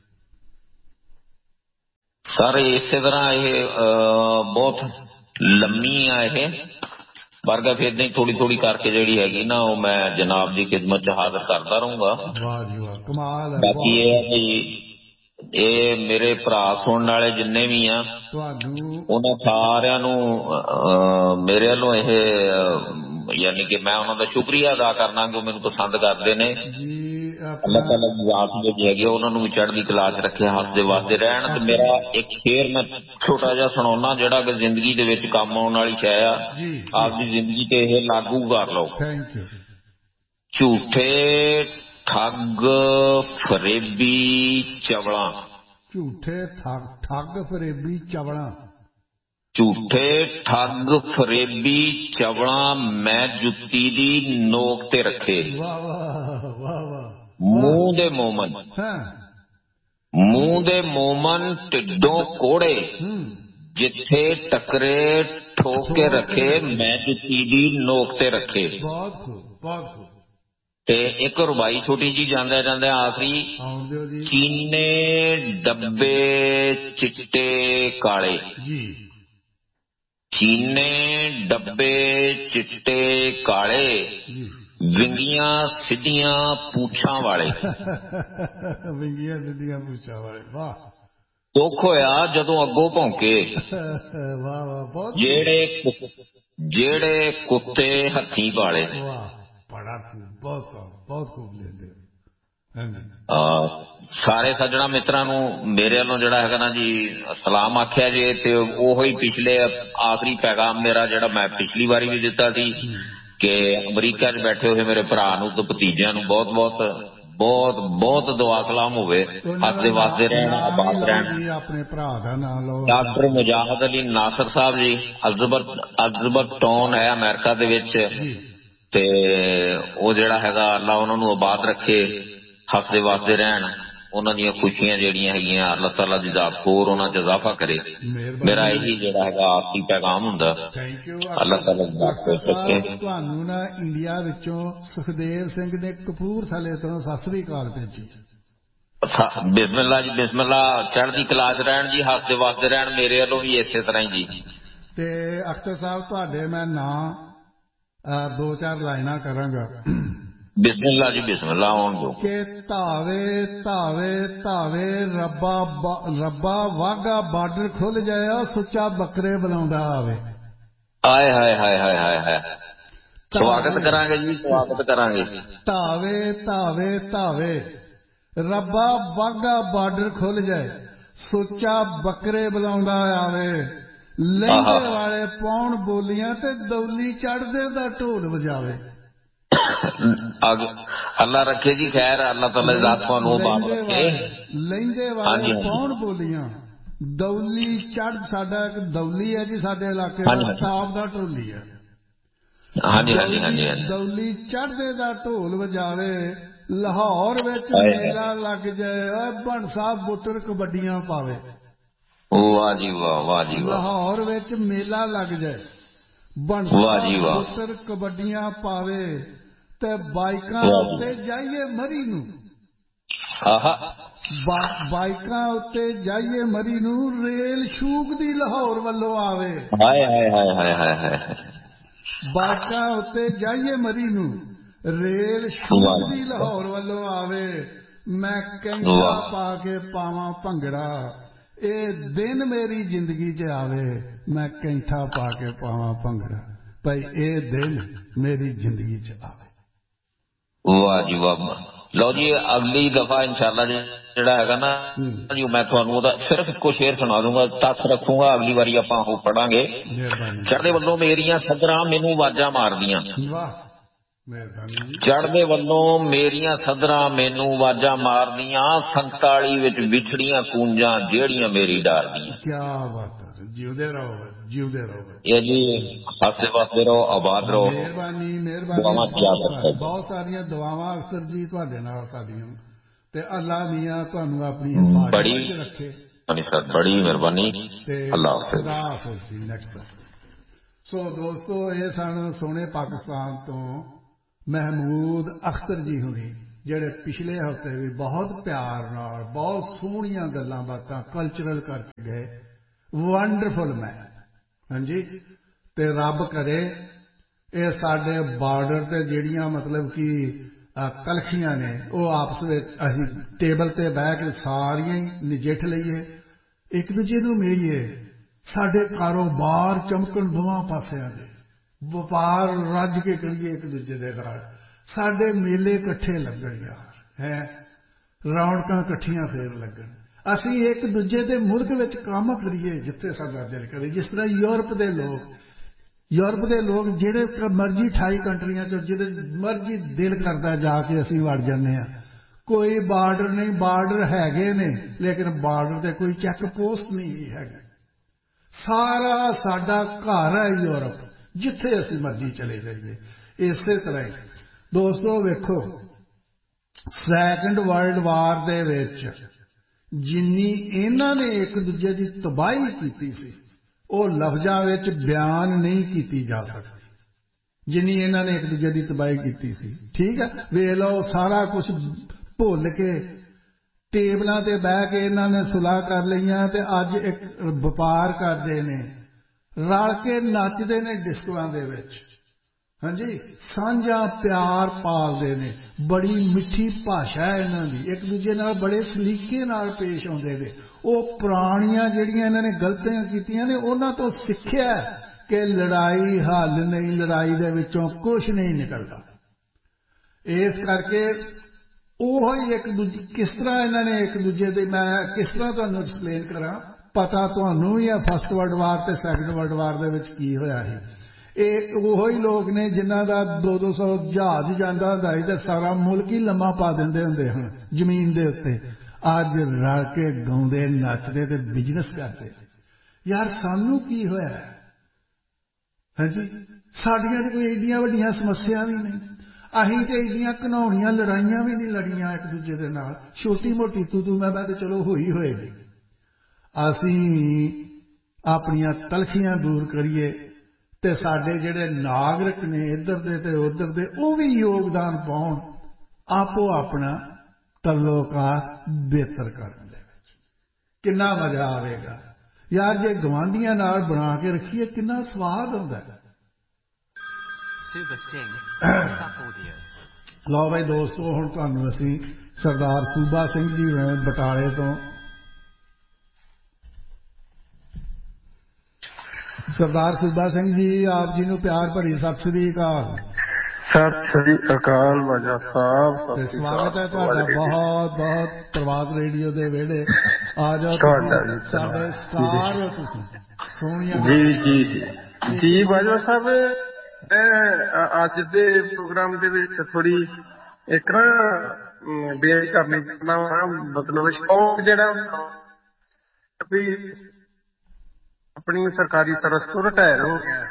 ਸਰ। ਇਸੇ ਤਰ੍ਹਾਂ ਇਹ ਬਹੁਤ ਲੰਮੀ ਆ ਇਹ ਵਰਗਾ, ਫਿਰ ਨਹੀਂ ਥੋੜੀ ਥੋੜੀ ਕਰਕੇ ਜਿਹੜੀ ਹੈਗੀ ਨਾ ਉਹ ਮੈਂ ਜਨਾਬ ਦੀ ਖਿਦਮਤ ਚ ਹਾਜ਼ਰ ਕਰਦਾ ਰਹੂੰਗਾ। ਬਾਕੀ ਇਹ ਹੈ ਕਿ ਇਹ ਮੇਰੇ ਭਰਾ ਸੁਣਨ ਵਾਲੇ ਜਿੰਨੇ ਵੀ ਆ ਉਹਨਾਂ ਸਾਰਿਆਂ ਨੂੰ ਮੇਰੇ ਵੱਲੋਂ ਇਹ ਯਾਨੀ ਕਿ ਮੈਂ ਉਹਨਾਂ ਦਾ ਸ਼ੁਕਰੀਆ ਅਦਾ ਕਰਨਾ ਕਿ ਉਹ ਮੈਨੂੰ ਪਸੰਦ ਕਰਦੇ ਨੇ। ਅੱਲਾਹ ਤਾਲਾ ਦੀ ਜ਼ਾਤ ਜਿਹੜੀ ਹੈਗੀ ਉਹਨਾਂ ਨੂੰ ਵੀ ਚੜ੍ਹਦੀ ਕਲਾ ਚ ਰੱਖੇ, ਹੱਸਦੇ ਵੱਸਦੇ ਰਹਿਣ। ਤੇ ਮੇਰਾ ਇੱਕ ਸ਼ੇਰ ਮੈਂ ਛੋਟਾ ਜਿਹਾ ਸੁਣਾਉਣਾ ਜਿਹੜਾ ਕਿ ਜ਼ਿੰਦਗੀ ਦੇ ਵਿੱਚ ਕੰਮ ਆਉਣ ਵਾਲੀ ਸ਼ੈ ਆ, ਆਪਦੀ ਜ਼ਿੰਦਗੀ ਤੇ ਇਹ ਲਾਗੂ ਕਰ ਲਓ। ਝੂਠੇ ਠੱਗ ਫਰੇਬੀ ਚਵਲਾਂ, ਝੂਠੇ ਠੱਗ ਫਰੇਬੀ ਚਵਲਾਂ, ਝੂਠੇ ਠੱਗ ਫਰੇਬੀ ਚਵਲਾਂ ਮੈਂ ਜੁੱਤੀ ਦੀ ਨੋਕ ਤੇ ਰੱਖੇ। ਮੂੰਹ ਦੇ ਮੋਮਨ, ਮੂੰਹ ਦੇ ਮੋਮਨ ਢਿੱਡੋਂ ਕੋੜੇ, ਜਿੱਥੇ ਟਕਰੇ ਠੋਕ ਕੇ ਰੱਖੇ ਮੈਂ ਜੁੱਤੀ ਦੀ ਨੋਕ ਤੇ ਰੱਖੇ। ਬਹੁਤ ਖੂਬ, ਬਹੁਤ ਖੂਬ। ਤੇ ਇੱਕ ਰੁਬਾਈ ਛੋਟੀ ਜੀ ਜਾਂਦੇ ਜਾਂਦੇ ਆਖਰੀ ਚੀਨੇ ਡੱਬੇ ਚਿੱਟੇ ਕਾਲੇ ਜੀ ਚੀਨੇ ਡੱਬੇ ਚਿੱਟੇ ਕਾਲੇ ਵਿੰਗੀਆਂ ਸਿੱਧੀਆਂ ਪੂਛਾਂ ਵਾਲੇ ਵਿੰਗੀਆਂ ਸਿੱਧੀਆਂ ਪੂਛਾਂ ਵਾਲੇ ਵਾਹ ਦੁੱਖ ਹੋਇਆ ਜਦੋਂ ਅੱਗੋਂ ਭੌਂਕੇ ਵਾਹ ਵਾਹ ਬਹੁਤ ਜਿਹੜੇ ਜਿਹੜੇ ਕੁੱਤੇ ਹੱਥੀਂ ਪਾਲੇ ਵਾਹ ਬੜਾ ਖੂਬ ਬਹੁਤ ਬਹੁਤ ਖੂਬ ਲੈਂਦੇ ਸਾਰੇ ਸੱਜਣਾ ਮਿੱਤਰਾਂ ਨੂੰ ਮੇਰੇ ਵੱਲੋਂ ਜਿਹੜਾ ਹੈਗਾ ਨਾ ਜੀ ਸਲਾਮ ਆਖਿਆ ਜੇ ਤੇ ਉਹੀ ਪਿਛਲੇ ਆਖਰੀ ਪੈਗਾਮ ਮੇਰਾ ਜਿਹੜਾ ਮੈਂ ਪਿਛਲੀ ਵਾਰੀ ਵੀ ਦਿੱਤਾ ਸੀ ਕਿ ਅਮਰੀਕਾ 'ਚ ਬੈਠੇ ਹੋਏ ਮੇਰੇ ਭਰਾ ਨੂੰ ਤੇ ਭਤੀਜਿਆਂ ਨੂੰ ਬਹੁਤ ਬਹੁਤ ਬਹੁਤ ਬਹੁਤ ਦੁਆ ਸਲਾਮ ਹੋਵੇ ਹੱਸਦੇ ਵਸਦੇ ਰਹਿਣ ਆਬਾਦ ਰਹਿਣ ਆਪਣੇ ਭਰਾ ਦਾ ਨਾਮ ਲਓ ਡਾਕਟਰ ਮੁਜਾਹਦ ਅਲੀ ਨਾਸਰ ਸਾਹਿਬ ਜੀ ਅਲਜ਼ਬਤ ਅਲਜ਼ਬਤ ਟਾਊਨ ਹੈ ਅਮਰੀਕਾ ਦੇ ਵਿੱਚ ਤੇ ਉਹ ਜਿਹੜਾ ਹੈਗਾ ਅੱਲਾ ਉਹਨਾਂ ਨੂੰ ਆਬਾਦ ਰੱਖੇ ਹੱਸਦੇ ਵਸਦੇ ਰਹਿਣ ਉਹਨਾਂ ਦੀਆਂ ਖੁਸ਼ੀਆਂ ਜਿਹੜੀਆਂ ਹੈਗੀਆਂ ਅੱਲਾਹ ਤਾਲਾ ਦੀ ਜ਼ਾਤ ਹੋਰ ਉਹਨਾਂ 'ਚ ਇਜ਼ਾਫਾ ਕਰੇ ਮੇਰਾ ਇਹੀ ਜਿਹੜਾ ਹੈਗਾ ਆਖਰੀ ਪੈਗਾਮ ਹੁੰਦਾ ਅੱਲਾਹ ਤਾਲਾ ਦੀ ਜ਼ਾਤ ਖੁਸ਼ ਰੱਖੇ ਤੁਹਾਨੂੰ ਨਾ ਇੰਡੀਆ ਵਿੱਚੋਂ ਸੁਖਦੇਵ ਸਿੰਘ ਨੇ ਕਪੂਰਥਲੇ ਤੋਂ ਸਤਿ ਸ੍ਰੀ ਅਕਾਲ ਭੇਜੀ ਬਿਸਮਿਲ੍ਲਾ ਜੀ ਬਿਸਮਿਲ੍ਲਾ ਚੜ੍ਹਦੀ ਕਲਾ 'ਚ ਰਹਿਣ ਜੀ ਹੱਸਦੇ ਵਸਦੇ ਰਹਿਣ ਮੇਰੇ ਵੱਲੋਂ ਵੀ ਇਸੇ ਤਰ੍ਹਾਂ ਹੀ ਜੀ ਤੇ ਅਖਤਰ ਸਾਹਿਬ ਤੁਹਾਡੇ ਮੈਂ ਨਾਂ ਦੋ ਚਾਰ ਲਾਈਨਾਂ ਕਰਾਂਗਾ ਬਿਸਮਿਲ੍ਲਾ ਜੀ ਬਿਸਮਿਲ੍ਲਾ ਆਉਣ ਦਿਓ ਕਿ ਧਾਵੇ ਧਾਵੇ ਧਾਵੇ ਰੱਬਾ ਰੱਬਾ ਵਾਘਾ ਬਾਰਡਰ ਖੁੱਲ ਜਾਇਆ ਸੁੱਚਾ ਬੱਕਰੇ ਬੁਲਾਉਂਦਾ ਆਵੇ ਆਏ ਹਾਏ ਹਾਏ ਹਾਏ ਹਾਏ ਹਾਏ ਸਵਾਗਤ ਕਰਾਂਗੇ ਜੀ ਸਵਾਗਤ ਕਰਾਂਗੇ ਧਾਵੇ ਧਾਵੇ ਧਾਵੇ ਰੱਬਾ ਵਾਘਾ ਬਾਰਡਰ ਖੁੱਲ ਜਾਏ ਸੁੱਚਾ ਬੱਕਰੇ ਬੁਲਾਉਂਦਾ ਆਵੇ ਲਹਿੰਦੇ ਵਾਲੇ ਪਾਉਣ ਬੋਲੀਆਂ ਤੇ ਦੌਲੀ ਚੜ੍ਹਦੇ ਦਾ ਢੋਲ ਵਜਾਵੇ ਅੱਲਾ ਰੱਖੇ ਜੀ ਖੈਰ ਅੱਲਾ ਤਾਲਾ ਜ਼ਾਤ ਤੁਹਾਨੂੰ ਆਬਾਦ ਰੱਖੇ ਲਹਿੰਦੇ ਵਾਲੇ ਪਾਉਣ ਬੋਲੀਆਂ ਦੌਲੀ ਚੜ੍ਹ ਸਾਡਾ ਇੱਕ ਦੌਲੀ ਹੈ ਜੀ ਸਾਡੇ ਇਲਾਕੇ ਦਾ ਟਾਪ ਦਾ ਢੋਲੀ ਹੈ ਹਾਂਜੀ ਹਾਂਜੀ ਹਾਂਜੀ ਦੌਲੀ ਚੜ੍ਹਦੇ ਦਾ ਢੋਲ ਵਜਾਵੇ ਲਾਹੌਰ ਵਿੱਚ ਮੇਲਾ ਲੱਗ ਜਾਏ ਓਏ ਬਣ ਸਾਹਿਬ ਬੁੱਟਰ ਕਬੱਡੀਆਂ ਪਾਵੇ ਵਾਹ ਜੀ ਵਾਹ ਵਾਹ ਜੀ ਵਾਹ ਲਾਹੌਰ ਵਿੱਚ ਮੇਲਾ ਲੱਗ ਜਾਏ ਬਣ ਸਾਹਿਬ ਬੁੱਟਰ ਕਬੱਡੀਆਂ ਪਾਵੇ ਤੇ ਬਾਈਕਾਂ ਉੱਤੇ ਜਾਈਏ ਮਰੀ ਨੂੰ ਬਾਈਕਾਂ ਉੱਤੇ ਜਾਈਏ ਮਰੀ ਨੂੰ ਰੇਲ ਸ਼ੂਕ ਦੀ ਲਾਹੌਰ ਵੱਲੋਂ ਆਵੇ ਹਾਏ ਹਾਏ ਹਾਏ ਹਾਏ ਹਾਏ ਹਾਏ ਬਾਈਕਾਂ ਉੱਤੇ ਜਾਈਏ ਮਰੀ ਨੂੰ ਰੇਲ ਸ਼ੂਕ ਦੀ ਲਾਹੌਰ ਵੱਲੋਂ ਆਵੇ ਮੈਂ ਕੈਂਠਾ ਪਾ ਕੇ ਪਾਵਾਂ ਭੰਗੜਾ ਇਹ ਦਿਨ ਮੇਰੀ ਜ਼ਿੰਦਗੀ 'ਚ ਆਵੇ ਮੈਂ ਕੈਂਠਾ ਪਾ ਕੇ ਪਾਵਾਂ ਭੰਗੜਾ ਭਾਈ ਇਹ ਦਿਨ ਮੇਰੀ ਜ਼ਿੰਦਗੀ 'ਚ ਆਵੇ ਵਾਹ ਜੀ ਵਾਹ ਲਓ ਜੀ ਅਗਲੀ ਦਫਾ ਇਨਸ਼ਾਅੱਲਾ ਜਿਹੜਾ ਹੈਗਾ ਨਾ ਜੀ ਮੈਂ ਤੁਹਾਨੂੰ ਉਹਦਾ ਸਿਰਫ ਇੱਕੋ ਸ਼ੇਰ ਸੁਣਾ ਦੂੰਗਾ ਤੱਥ ਰੱਖੂੰਗਾ ਅਗਲੀ ਵਾਰੀ ਆਪਾਂ ਉਹ ਪੜਾਂਗੇ ਚੜ੍ਹਦੇ ਵੱਲੋਂ ਮੇਰੀਆਂ ਸਦਰਾਂ ਮੈਨੂੰ ਆਵਾਜ਼ਾਂ ਮਾਰਦੀਆਂ ਚੜ੍ਹਦੇ ਵੱਲੋਂ ਮੇਰੀਆਂ ਸਦਰਾਂ ਮੈਨੂੰ ਆਵਾਜ਼ਾਂ ਮਾਰਦੀਆਂ ਸੰਤਾਲੀ ਵਿੱਚ ਵਿਛੜੀਆਂ ਕੂੰਜਾਂ ਜਿਹੜੀਆਂ ਮੇਰੀ ਡਾਰਦੀਆਂ ਕੀ ਬਾਤ ਹੈ ਜਿਉਂਦੇ ਰਹੋ ਜਿਉਂਦੇ ਰਹੋ ਇਹ ਜੀ ਹੱਸਦੇ ਵਸਦੇ ਰਹੋ ਆਬਾਦ ਰਹੋ ਮਿਹਰਬਾਨੀ ਮਿਹਰਬਾਨੀ ਬਹੁਤ ਸਾਰੀਆਂ ਦੁਆਵਾਂ ਅਖਤਰ ਜੀ ਤੁਹਾਡੇ ਨਾਲ ਸਾਡੀਆਂ ਤੇ ਅੱਲਾਹ ਮੀਆਂ ਤੁਹਾਨੂੰ ਆਪਣੀ ਹਿਫਾਜ਼ਤ ਵਿੱਚ ਰੱਖੇ ਸਰ ਬੜੀ ਮਿਹਰਬਾਨੀ ਅੱਲਾਹ ਹਾਫਿਜ਼ ਜੀ ਨੈਕਸਟ ਸੋ ਦੋਸਤੋ ਇਹ ਸਨ ਸੋਹਣੇ ਪਾਕਿਸਤਾਨ ਤੋਂ ਮਹਿਮੂਦ ਅਖਤਰ ਜੀ ਹੁਣੀ ਜਿਹੜੇ ਪਿਛਲੇ ਹਫ਼ਤੇ ਵੀ ਬਹੁਤ ਪਿਆਰ ਨਾਲ ਬਹੁਤ ਸੋਹਣੀਆਂ ਗੱਲਾਂ ਬਾਤਾਂ ਕਲਚਰਲ ਕਰਕੇ ਗਏ ਵੰਡਰਫੁਲ ਮੈਨ ਹਾਂਜੀ ਤੇ ਰੱਬ ਕਰੇ ਇਹ ਸਾਡੇ ਬਾਰਡਰ ਤੇ ਜਿਹੜੀਆਂ ਮਤਲਬ ਕਿ ਕਲਖੀਆਂ ਨੇ ਉਹ ਆਪਸ ਵਿੱਚ ਅਸੀਂ ਟੇਬਲ ਤੇ ਬਹਿ ਕੇ ਸਾਰੀਆਂ ਹੀ ਨਜਿੱਠ ਲਈਏ ਇੱਕ ਦੂਜੇ ਨੂੰ ਮਿਲੀਏ ਸਾਡੇ ਕਾਰੋਬਾਰ ਚਮਕਣ ਦੋਵਾਂ ਪਾਸਿਆਂ ਦੇ ਵਪਾਰ ਰੱਜ ਕੇ ਕਰੀਏ ਇੱਕ ਦੂਜੇ ਦੇ ਨਾਲ ਸਾਡੇ ਮੇਲੇ ਇਕੱਠੇ ਲੱਗਣ ਯਾਰ ਹੈ ਰੌਣਕਾਂ ਇਕੱਠੀਆਂ ਫੇਰ ਲੱਗਣ ਅਸੀਂ ਇੱਕ ਦੂਜੇ ਦੇ ਮੁਲਕ ਵਿੱਚ ਕੰਮ ਕਰੀਏ ਜਿੱਥੇ ਸਾਡਾ ਦਿਲ ਕਰੇ ਜਿਸ ਤਰ੍ਹਾਂ ਯੂਰਪ ਦੇ ਲੋਕ ਯੂਰਪ ਦੇ ਲੋਕ ਜਿਹੜੇ ਮਰਜ਼ੀ ਅਠਾਈ ਕੰਟਰੀਆਂ ਚੋਂ ਜਿਹਦੇ ਮਰਜ਼ੀ ਦਿਲ ਕਰਦਾ ਜਾ ਕੇ ਅਸੀਂ ਵੜ ਜਾਂਦੇ ਹਾਂ ਕੋਈ ਬਾਰਡਰ ਨਹੀਂ ਬਾਰਡਰ ਹੈਗੇ ਨੇ ਲੇਕਿਨ ਬਾਰਡਰ ਤੇ ਕੋਈ ਚੈੱਕ ਪੋਸਟ ਨਹੀਂ ਹੈਗੀ ਸਾਰਾ ਸਾਡਾ ਘਰ ਹੈ ਯੂਰਪ ਜਿੱਥੇ ਅਸੀਂ ਮਰਜ਼ੀ ਚਲੇ ਜਾਈਏ ਇਸੇ ਤਰ੍ਹਾਂ ਹੀ ਦੋਸਤੋ ਵੇਖੋ ਸੈਕੰਡ ਵਰਲਡ ਵਾਰ ਦੇ ਵਿੱਚ ਜਿੰਨੀ ਇਹਨਾਂ ਨੇ ਇੱਕ ਦੂਜੇ ਦੀ ਤਬਾਹੀ ਕੀਤੀ ਸੀ ਉਹ ਲਫ਼ਜ਼ਾਂ ਵਿੱਚ ਬਿਆਨ ਨਹੀਂ ਕੀਤੀ ਜਾ ਸਕਦੀ ਜਿੰਨੀ ਇਹਨਾਂ ਨੇ ਇੱਕ ਦੂਜੇ ਦੀ ਤਬਾਹੀ ਕੀਤੀ ਸੀ। ਠੀਕ ਹੈ, ਵੇਖ ਲਓ ਸਾਰਾ ਕੁਛ ਭੁੱਲ ਕੇ ਟੇਬਲਾਂ ਤੇ ਬਹਿ ਕੇ ਇਹਨਾਂ ਨੇ ਸੁਲਾਹ ਕਰ ਲਈਆਂ ਤੇ ਅੱਜ ਇੱਕ ਵਪਾਰ ਕਰਦੇ ਨੇ, ਰਲ ਕੇ ਨੱਚਦੇ ਨੇ ਡਿਸਕੋਆਂ ਦੇ ਵਿੱਚ। ਹਾਂਜੀ, ਸਾਂਝਾ ਪਿਆਰ ਪਾਲਦੇ ਨੇ, ਬੜੀ ਮਿੱਠੀ ਭਾਸ਼ਾ ਹੈ ਇਹਨਾਂ ਦੀ, ਇੱਕ ਦੂਜੇ ਨਾਲ ਬੜੇ ਸਲੀਕੇ ਨਾਲ ਪੇਸ਼ ਆਉਂਦੇ ਨੇ। ਉਹ ਪੁਰਾਣੀਆਂ ਜਿਹੜੀਆਂ ਇਹਨਾਂ ਨੇ ਗਲਤੀਆਂ ਕੀਤੀਆਂ ਨੇ ਉਹਨਾਂ ਤੋਂ ਸਿੱਖਿਆ ਕਿ ਲੜਾਈ ਹੱਲ ਨਹੀਂ, ਲੜਾਈ ਦੇ ਵਿੱਚੋਂ ਕੁਛ ਨਹੀਂ ਨਿਕਲਦਾ। ਇਸ ਕਰਕੇ ਉਹ ਹੀ ਇੱਕ ਦੂਜੇ ਕਿਸ ਤਰ੍ਹਾਂ ਇਹਨਾਂ ਨੇ ਇੱਕ ਦੂਜੇ ਦੇ, ਮੈਂ ਕਿਸ ਤਰ੍ਹਾਂ ਤੁਹਾਨੂੰ ਐਕਸਪਲੇਨ ਕਰਾਂ, ਪਤਾ ਤੁਹਾਨੂੰ ਵੀ ਆ ਫਸਟ ਵਰਲਡ ਵਾਰ ਤੇ ਸੈਕੰਡ ਵਰਲਡ ਵਾਰ ਦੇ ਵਿੱਚ ਕੀ ਹੋਇਆ ਸੀ। ਇਹ ਉਹੋ ਹੀ ਲੋਕ ਨੇ ਜਿਨ੍ਹਾਂ ਦਾ ਦੋ ਦੋ ਸੌ ਜਹਾਜ਼ ਜਾਂਦਾ ਹੁੰਦਾ ਸੀ ਤੇ ਸਾਰਾ ਮੁਲਕ ਹੀ ਲੰਮਾ ਪਾ ਦਿੰਦੇ ਹੁੰਦੇ ਹਨ ਜ਼ਮੀਨ ਦੇ ਉੱਤੇ। ਅੱਜ ਰਲ ਕੇ ਗਾਉਂਦੇ ਨੱਚਦੇ ਤੇ ਬਿਜ਼ਨਸ ਕਰਦੇ। ਯਾਰ ਸਾਨੂੰ ਕੀ ਹੋਇਆ? ਹਾਂਜੀ, ਸਾਡੀਆਂ ਤਾਂ ਕੋਈ ਏਡੀਆਂ ਵੱਡੀਆਂ ਸਮੱਸਿਆ ਵੀ ਨਹੀਂ, ਅਸੀਂ ਤੇ ਏਡੀਆਂ ਘਿਨਾਉਣੀਆਂ ਲੜਾਈਆਂ ਵੀ ਨਹੀਂ ਲੜੀਆਂ ਇੱਕ ਦੂਜੇ ਦੇ ਨਾਲ। ਛੋਟੀ ਮੋਟੀ ਤੂੰ ਤੂੰ ਮੈਂ ਮੈਂ ਤੇ ਚਲੋ ਹੋਈ ਹੋਏਗੀ। ਅਸੀਂ ਆਪਣੀਆਂ ਤਲਖੀਆਂ ਦੂਰ ਕਰੀਏ ਤੇ ਸਾਡੇ ਜਿਹੜੇ ਨਾਗਰਿਕ ਨੇ ਇੱਧਰ ਦੇ ਤੇ ਉੱਧਰ ਦੇ ਉਹ ਵੀ ਯੋਗਦਾਨ ਪਾਉਣ ਆਪੋ ਆਪਣਾ ਤਲੋਕਾਤ ਬਿਹਤਰ ਕਰਨ ਦੇ ਵਿੱਚ। ਕਿੰਨਾ ਮਜ਼ਾ ਆਵੇਗਾ ਯਾਰ ਜੇ ਗਵਾਂਢੀਆਂ ਨਾਲ ਬਣਾ ਕੇ ਰੱਖੀਏ, ਕਿੰਨਾ ਸਵਾਦ ਆਉਂਦਾ। ਲਓ ਬਾਈ ਦੋਸਤੋ, ਹੁਣ ਤੁਹਾਨੂੰ ਅਸੀਂ ਸਰਦਾਰ ਸੂਬਾ ਸਿੰਘ ਜੀ ਬਟਾਲੇ ਤੋਂ, ਸਰਦਾਰ ਸੂਬਾ ਸਿੰਘ ਜੀ ਆਪ ਜੀ ਨੂੰ ਪਿਆਰ ਭਰੀ ਸਤਿ ਸ੍ਰੀ ਅਕਾਲ। ਸਤਿ ਸ੍ਰੀ ਅਕਾਲ ਬਾਜਾ ਸਾਹਿਬ, ਸਵਾਗਤ ਹੈ ਤੁਹਾਡਾ ਬਹੁਤ ਬਹੁਤ ਪ੍ਰਵਾਦ ਰੇਡੀਓ ਦੇ ਵਿਹੜੇ। ਆ ਜਾਓ, ਸਾਡੇ ਸਟਾਰ ਹੋ ਤੁਸੀਂ, ਸੋਹਣੀਆਂ। ਜੀ ਜੀ ਜੀ ਬਾਜਾ ਸਾਹਿਬ, ਅੱਜ ਦੇ ਪ੍ਰੋਗਰਾਮ ਦੇ ਵਿੱਚ ਥੋੜੀ ਇੱਕ ਨਾ ਬੇਨਤੀ ਕਰਨੀ ਚਾਹੁੰਦਾ ਵਾ, ਮਤਲਬ ਸ਼ੌਕ ਜਿਹੜਾ ਵੀ ਆਪਣੀ ਸਰਕਾਰੀ ਸਰਵਿਸ ਤੋਂ ਰਿਟਾਇਰ ਹੋ ਗਿਆ।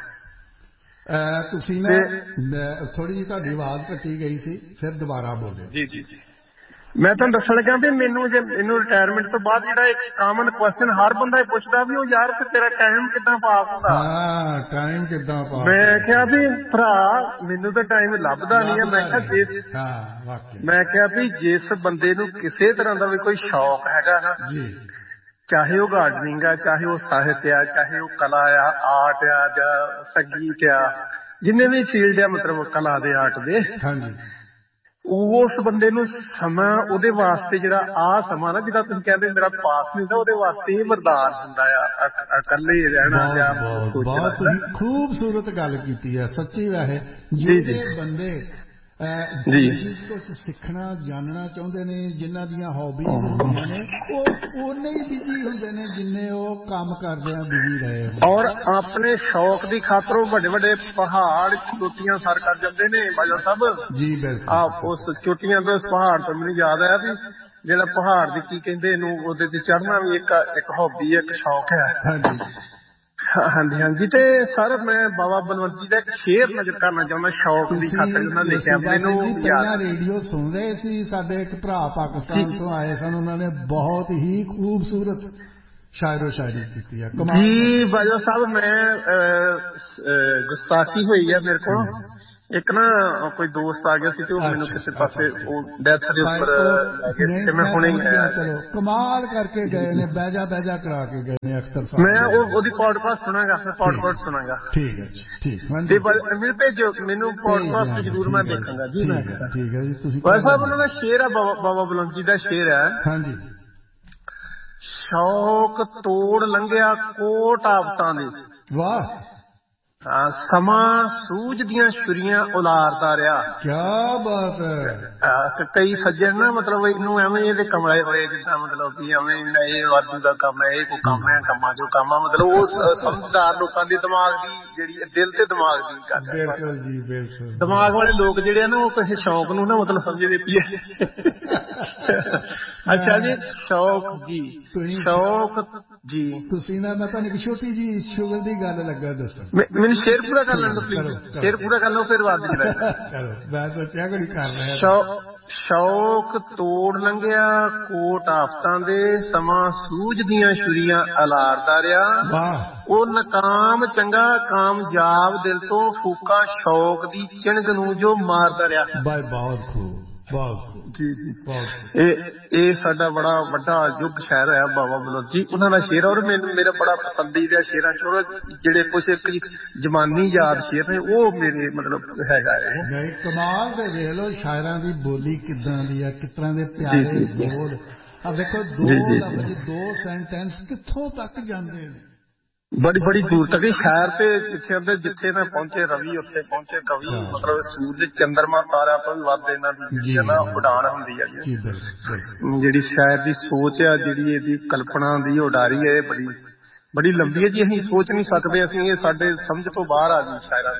ਤੁਸੀਂ ਨਾ ਥੋੜੀ ਜਿਹੀ ਤੁਹਾਡੀ ਆਵਾਜ਼ ਕੱਟੀ ਗਈ ਸੀ, ਫਿਰ ਦੁਬਾਰਾ ਬੋਲਿਓ। ਜੀ ਜੀ ਮੈਂ ਤੁਹਾਨੂੰ ਦੱਸਣ ਲੱਗਾ ਵੀ ਮੈਨੂੰ ਜੇ ਮੈਨੂੰ ਰਿਟਾਇਰਮੈਂਟ ਤੋਂ ਬਾਅਦ ਜਿਹੜਾ ਇੱਕ ਕਾਮਨ ਕੁਐਸਚਨ ਹਰ ਬੰਦਾ ਇਹ ਪੁੱਛਦਾ ਵੀ ਉਹ ਯਾਰ ਫਿਰ ਤੇਰਾ ਟਾਈਮ ਕਿੱਦਾਂ ਪਾਸ ਹੁੰਦਾ? ਹਾਂ, ਟਾਈਮ ਕਿੱਦਾਂ ਪਾਸ? ਮੈਂ ਕਿਹਾ ਵੀ ਭਰਾ ਮੈਨੂੰ ਤਾਂ ਟਾਈਮ ਲੱਭਦਾ ਨਹੀਂ ਹੈ। ਮੈਂ ਕਿਹਾ ਜਿਸ ਹਾਂ ਵਾਕਈ ਮੈਂ ਕਿਹਾ ਵੀ ਜਿਸ ਬੰਦੇ ਨੂੰ ਕਿਸੇ ਤਰ੍ਹਾਂ ਦਾ ਵੀ ਕੋਈ ਸ਼ੌਕ ਹੈਗਾ ਨਾ ਜੀ, ਚਾਹੇ ਉਹ ਗਾਰਡਨਿੰਗ ਆ, ਚਾਹੇ ਉਹ ਸਾਹਿਤ ਆ, ਚਾਹੇ ਉਹ ਕਲਾ ਆ, ਆਰਟ ਆ ਜਾਂ ਸੰਗੀਤ ਆ, ਜਿੰਨੇ ਵੀ ਫੀਲਡ ਆ ਮਤਲਬ ਕਲਾ ਦੇ ਆਰਟ ਦੇ, ਹਾਂਜੀ, ਉਸ ਬੰਦੇ ਨੂੰ ਸਮਾਂ ਉਹਦੇ ਵਾਸਤੇ ਜਿਹੜਾ ਆਹ ਸਮਾਂ ਨਾ ਜਿਹੜਾ ਤੁਸੀਂ ਕਹਿੰਦੇ ਮੇਰਾ ਪਾਸ ਨਹੀਂ ਹੁੰਦਾ, ਉਹਦੇ ਵਾਸਤੇ ਇਹ ਵਰਦਾਨ ਹੁੰਦਾ ਆ ਇਕੱਲੇ ਰਹਿਣਾ ਜਾਂ ਸੋਚਣਾ। ਤੁਸੀਂ ਖੂਬਸੂਰਤ ਗੱਲ ਕੀਤੀ ਹੈ ਸੱਚੀ। ਵੈਸੇ ਜਿਹੜੇ ਬੰਦੇ ਜੀ ਕੁਛ ਸਿੱਖਣਾ ਜਾਣਨਾ ਚਾਹੁੰਦੇ ਨੇ, ਜਿਨ੍ਹਾਂ ਦੀਆਂ ਹੌਬੀਜ਼ ਹੁੰਦੀਆਂ ਨੇ, ਉਹ ਓਨੇ ਹੀ ਬਿਜੀ ਹੁੰਦੇ ਨੇ ਜਿੰਨੇ ਉਹ ਕੰਮ ਕਰਦਿਆਂ ਬਿਜੀ ਰਹੇ। ਔਰ ਆਪਣੇ ਸ਼ੌਕ ਦੀ ਖਾਤਰ ਉਹ ਵੱਡੇ ਵੱਡੇ ਪਹਾੜ ਚੋਟੀਆਂ ਸਰ ਕਰ ਜਾਂਦੇ ਨੇ ਬਾਜਾ ਸਾਹਿਬ। ਜੀ ਬਿਲਕੁਲ। ਆ ਉਸ ਚੋਟੀਆਂ ਤੋਂ, ਉਸ ਪਹਾੜ ਤੋਂ ਮੈਨੂੰ ਯਾਦ ਆਇਆ ਵੀ ਜਿਹੜਾ ਪਹਾੜ ਦੀ ਕੀ ਕਹਿੰਦੇ ਇਹਨੂੰ, ਉਹਦੇ ਤੇ ਚੜ੍ਹਨਾ ਵੀ ਇੱਕ ਇੱਕ ਹੌਬੀ, ਇੱਕ ਸ਼ੌਕ ਹੈ। ਹਾਂਜੀ ਹਾਂਜੀ ਹਾਂਜੀ। ਤੇ ਸਰ ਮੈਂ ਬਾਬਾ ਬਲਵੰਤ ਜੀ ਦਾ ਇੱਕ ਸ਼ੇਅਰ ਨਜ਼ਰ ਕਰਨਾ ਚਾਹੁੰਦਾ ਸ਼ੌਕ ਦੀ ਖਾਤਰ, ਉਹਨਾਂ ਲਿਖਿਆ ਮੈਨੂੰ ਪਹਿਲਾਂ ਰੇਡੀਓ ਸੁਣ ਰਹੇ ਸੀ, ਸਾਡੇ ਇੱਕ ਭਰਾ ਪਾਕਿਸਤਾਨ ਤੋਂ ਆਏ ਸਨ, ਉਹਨਾਂ ਨੇ ਬਹੁਤ ਹੀ ਖੂਬਸੂਰਤ ਸ਼ਾਇਰੋ ਸ਼ਾਇਰੀ ਕੀਤੀ ਹੈ। ਜੀ ਬਾਜਾ ਸਾਹਿਬ, ਮੈਂ ਗੁਸਤਾਖੀ ਹੋਈ ਹੈ ਮੇਰੇ ਕੋਲ। ਇੱਕ ਨਾ ਕੋਈ ਦੋਸਤ ਆ ਗਿਆ ਸੀ ਤੇ ਉਹ ਮੈਨੂੰ ਕਿਸੇ ਪਾਸੇ ਉਹ ਡੈਥ ਦੇ ਉੱਪਰ ਲੈ ਗਏ ਸੀ ਤੇ ਮੈਂ ਹੁਣੇ ਚਲੋ ਕਮਾਲ ਕਰਕੇ ਗਏ ਨੇ, ਬਹਿਜਾ ਬਹਿਜਾ ਕਰਾ ਕੇ ਗਏ ਨੇ ਅਖਤਰ ਸਾਹਿਬ। ਮੈਂ ਉਹ ਉਹਦੀ ਪੋਡਕਾਸਟ ਸੁਣਾਂਗਾ, ਮੈਂ ਪੋਡਕਾਸਟ ਸੁਣਾਂਗਾ। ਠੀਕ ਹੈ ਜੀ, ਠੀਕ। ਤੇ ਮੈਨੂੰ ਭੇਜੋ, ਮੈਨੂੰ ਪੋਡਕਾਸਟ ਜ਼ਰੂਰ ਮੈਂ ਦੇਖਾਂਗਾ ਜੀ। ਮੈਂ ਠੀਕ ਹੈ ਜੀ। ਤੁਸੀਂ ਬਾਬਾ ਸਾਹਿਬ ਉਹਨਾਂ ਦਾ ਸ਼ੇਰ ਆ, ਬਾਬਾ ਬਲਵੰਤ ਜੀ ਦਾ ਸ਼ੇਰ ਹੈ। ਹਾਂਜੀ। ਸ਼ੌਕ ਤੋੜ ਲੰਘਿਆ ਕੋਟ ਆਫਤਾਂ ਦੇ, ਵਾਹ, ਸਮਾਂ ਸੂਝ ਦੀਆਂ ਛੁਰੀਆਂ ਉਲਾਰਦਾ ਰਿਹਾ। ਕਿਆ ਬਾਤ ਹੈ। ਕਈ ਸੱਜਣ ਨਾ ਮਤਲਬ ਇਹਨੂੰ ਐਵੇਂ ਇਹਦੇ ਕਮਲੇ ਹੋਏ, ਜਿੱਦਾਂ ਮਤਲਬ ਵੀ ਐਵੇਂ ਇਹ ਵਾਧੂ ਦਾ ਕੰਮ ਹੈ, ਇਹ ਕੋਈ ਕੰਮ ਹੈ, ਕੰਮਾਂ ਜੋ ਕੰਮ ਆ, ਮਤਲਬ ਉਹ ਸਮਝਦਾਰ ਲੋਕਾਂ ਦੇ ਦਿਮਾਗ ਦੀ ਜਿਹੜੀ ਦਿਲ ਤੇ ਦਿਮਾਗ ਦੀ ਗੱਲ ਹੈ। ਬਿਲਕੁਲ ਜੀ ਬਿਲਕੁਲ। ਦਿਮਾਗ ਵਾਲੇ ਲੋਕ ਜਿਹੜੇ ਆ ਨਾ ਉਹ ਕਿਸੇ ਸ਼ੌਕ ਨੂੰ ਨਾ ਮਤਲਬ ਸਮਝਦੇ ਪਈਏ। ਅੱਛਾ ਜੀ, ਸ਼ੌਕ ਜੀ, ਸ਼ੌਕ ਜੀ। ਤੁਸੀਂ ਨਾ ਮੈਂ ਤੁਹਾਨੂੰ ਇੱਕ ਛੋਟੀ ਜੀ ਸ਼ੁਗਰ ਦੀ ਗੱਲ ਲੱਗਾ ਦੱਸਣ। ਮੈਨੂੰ ਸ਼ੇਰ ਪੂਰਾ ਕਰ ਲੈਣ ਦਿਓ ਪਲੀਜ਼। ਸ਼ੇਰ ਪੂਰਾ ਕਰ ਲਓ ਫਿਰ ਬਾਅਦ ਵਿੱਚ। ਚਲੋ ਮੈਂ ਸੋਚਿਆ ਕੋਈ ਕਰ ਰਿਹਾ। ਸ਼ੌਕ ਤੋੜ ਲੰਘਿਆ ਕੋਟ ਆਫਤਾਂ ਦੇ, ਸਮਾਂ ਸੂਝ ਦੀਆਂ ਛੁਰੀਆਂ ਅਲਾਰਦਾ ਰਿਹਾ। ਉਹ ਨਕਾਮ ਚੰਗਾ ਕਾਮਯਾਬ ਦਿਲ ਤੋਂ ਫੂਕਾਂ ਸ਼ੌਕ ਦੀ ਚਿਣਗ ਨੂੰ ਜੋ ਮਾਰਦਾ ਰਿਹਾ। ਬਹੁਤ ਖੂਬ, ਬਹੁਤ ਜੀ ਜੀ। ਇਹ ਇਹ ਸਾਡਾ ਬੜਾ ਵੱਡਾ ਯੁੱਗ ਸ਼ਾਇਰ ਹੈ ਬਾਬਾ ਬਲੌਰ ਜੀ, ਉਹਨਾਂ ਦਾ ਸ਼ੇਰ। ਔਰ ਮੈਨੂੰ ਮੇਰਾ ਬੜਾ ਪਸੰਦੀਦਾ ਸ਼ੇਰਾਂ ਚ ਜਿਹੜੇ ਕੁਛ ਇੱਕ ਜਮਾਨੀ ਯਾਦ ਸ਼ੇਰ ਨੇ ਉਹ ਮੇਰੇ ਮਤਲਬ ਹੈਗਾ ਹੈ। ਕਮਾਲ ਦੇ ਵੇਖ ਲਓ ਸ਼ਾਇਰਾਂ ਦੀ ਬੋਲੀ ਕਿੱਦਾਂ ਦੀ ਆ, ਕਿਸ ਤਰ੍ਹਾਂ ਦੇ ਪਿਆਰੇ ਬੋਲ ਆ। ਦੇਖੋ ਦੋ ਲਫ਼ਜ਼ ਦੋ ਸੈਂਟੈਂਸ ਕਿੱਥੋਂ ਤੱਕ ਜਾਂਦੇ ਨੇ, ਬੜੀ ਬੜੀ ਦੂਰ ਤੱਕ। ਸ਼ਾਇਰ ਤੇ ਜਿੱਥੇ ਹੁੰਦੇ, ਜਿੱਥੇ ਨਾ ਪਹੁੰਚੇ ਰਵੀ ਉੱਥੇ ਪਹੁੰਚੇ ਕਵੀ। ਮਤਲਬ ਸੂਰਜ ਚੰਦਰਮਾ ਤਾਰਿਆਂ ਤੋਂ ਵੀ ਵੱਧ ਇਹਨਾਂ ਦੀ ਨਾ ਉਡਾਣ ਹੁੰਦੀ ਹੈ ਜੀ। ਜਿਹੜੀ ਸ਼ਾਇਰ ਦੀ ਸੋਚ ਆ, ਜਿਹੜੀ ਇਹਦੀ ਕਲਪਨਾ ਦੀ ਉਡਾਰੀ ਹੈ, ਇਹ ਬੜੀ ਬੜੀ ਲੰਬੀ ਹੈ ਜੀ। ਅਸੀਂ ਸੋਚ ਨਹੀਂ ਸਕਦੇ, ਅਸੀਂ ਇਹ ਸਾਡੇ ਸਮਝ ਤੋਂ ਬਾਹਰ ਆ ਜੀ ਸ਼ਾਇਰਾਂ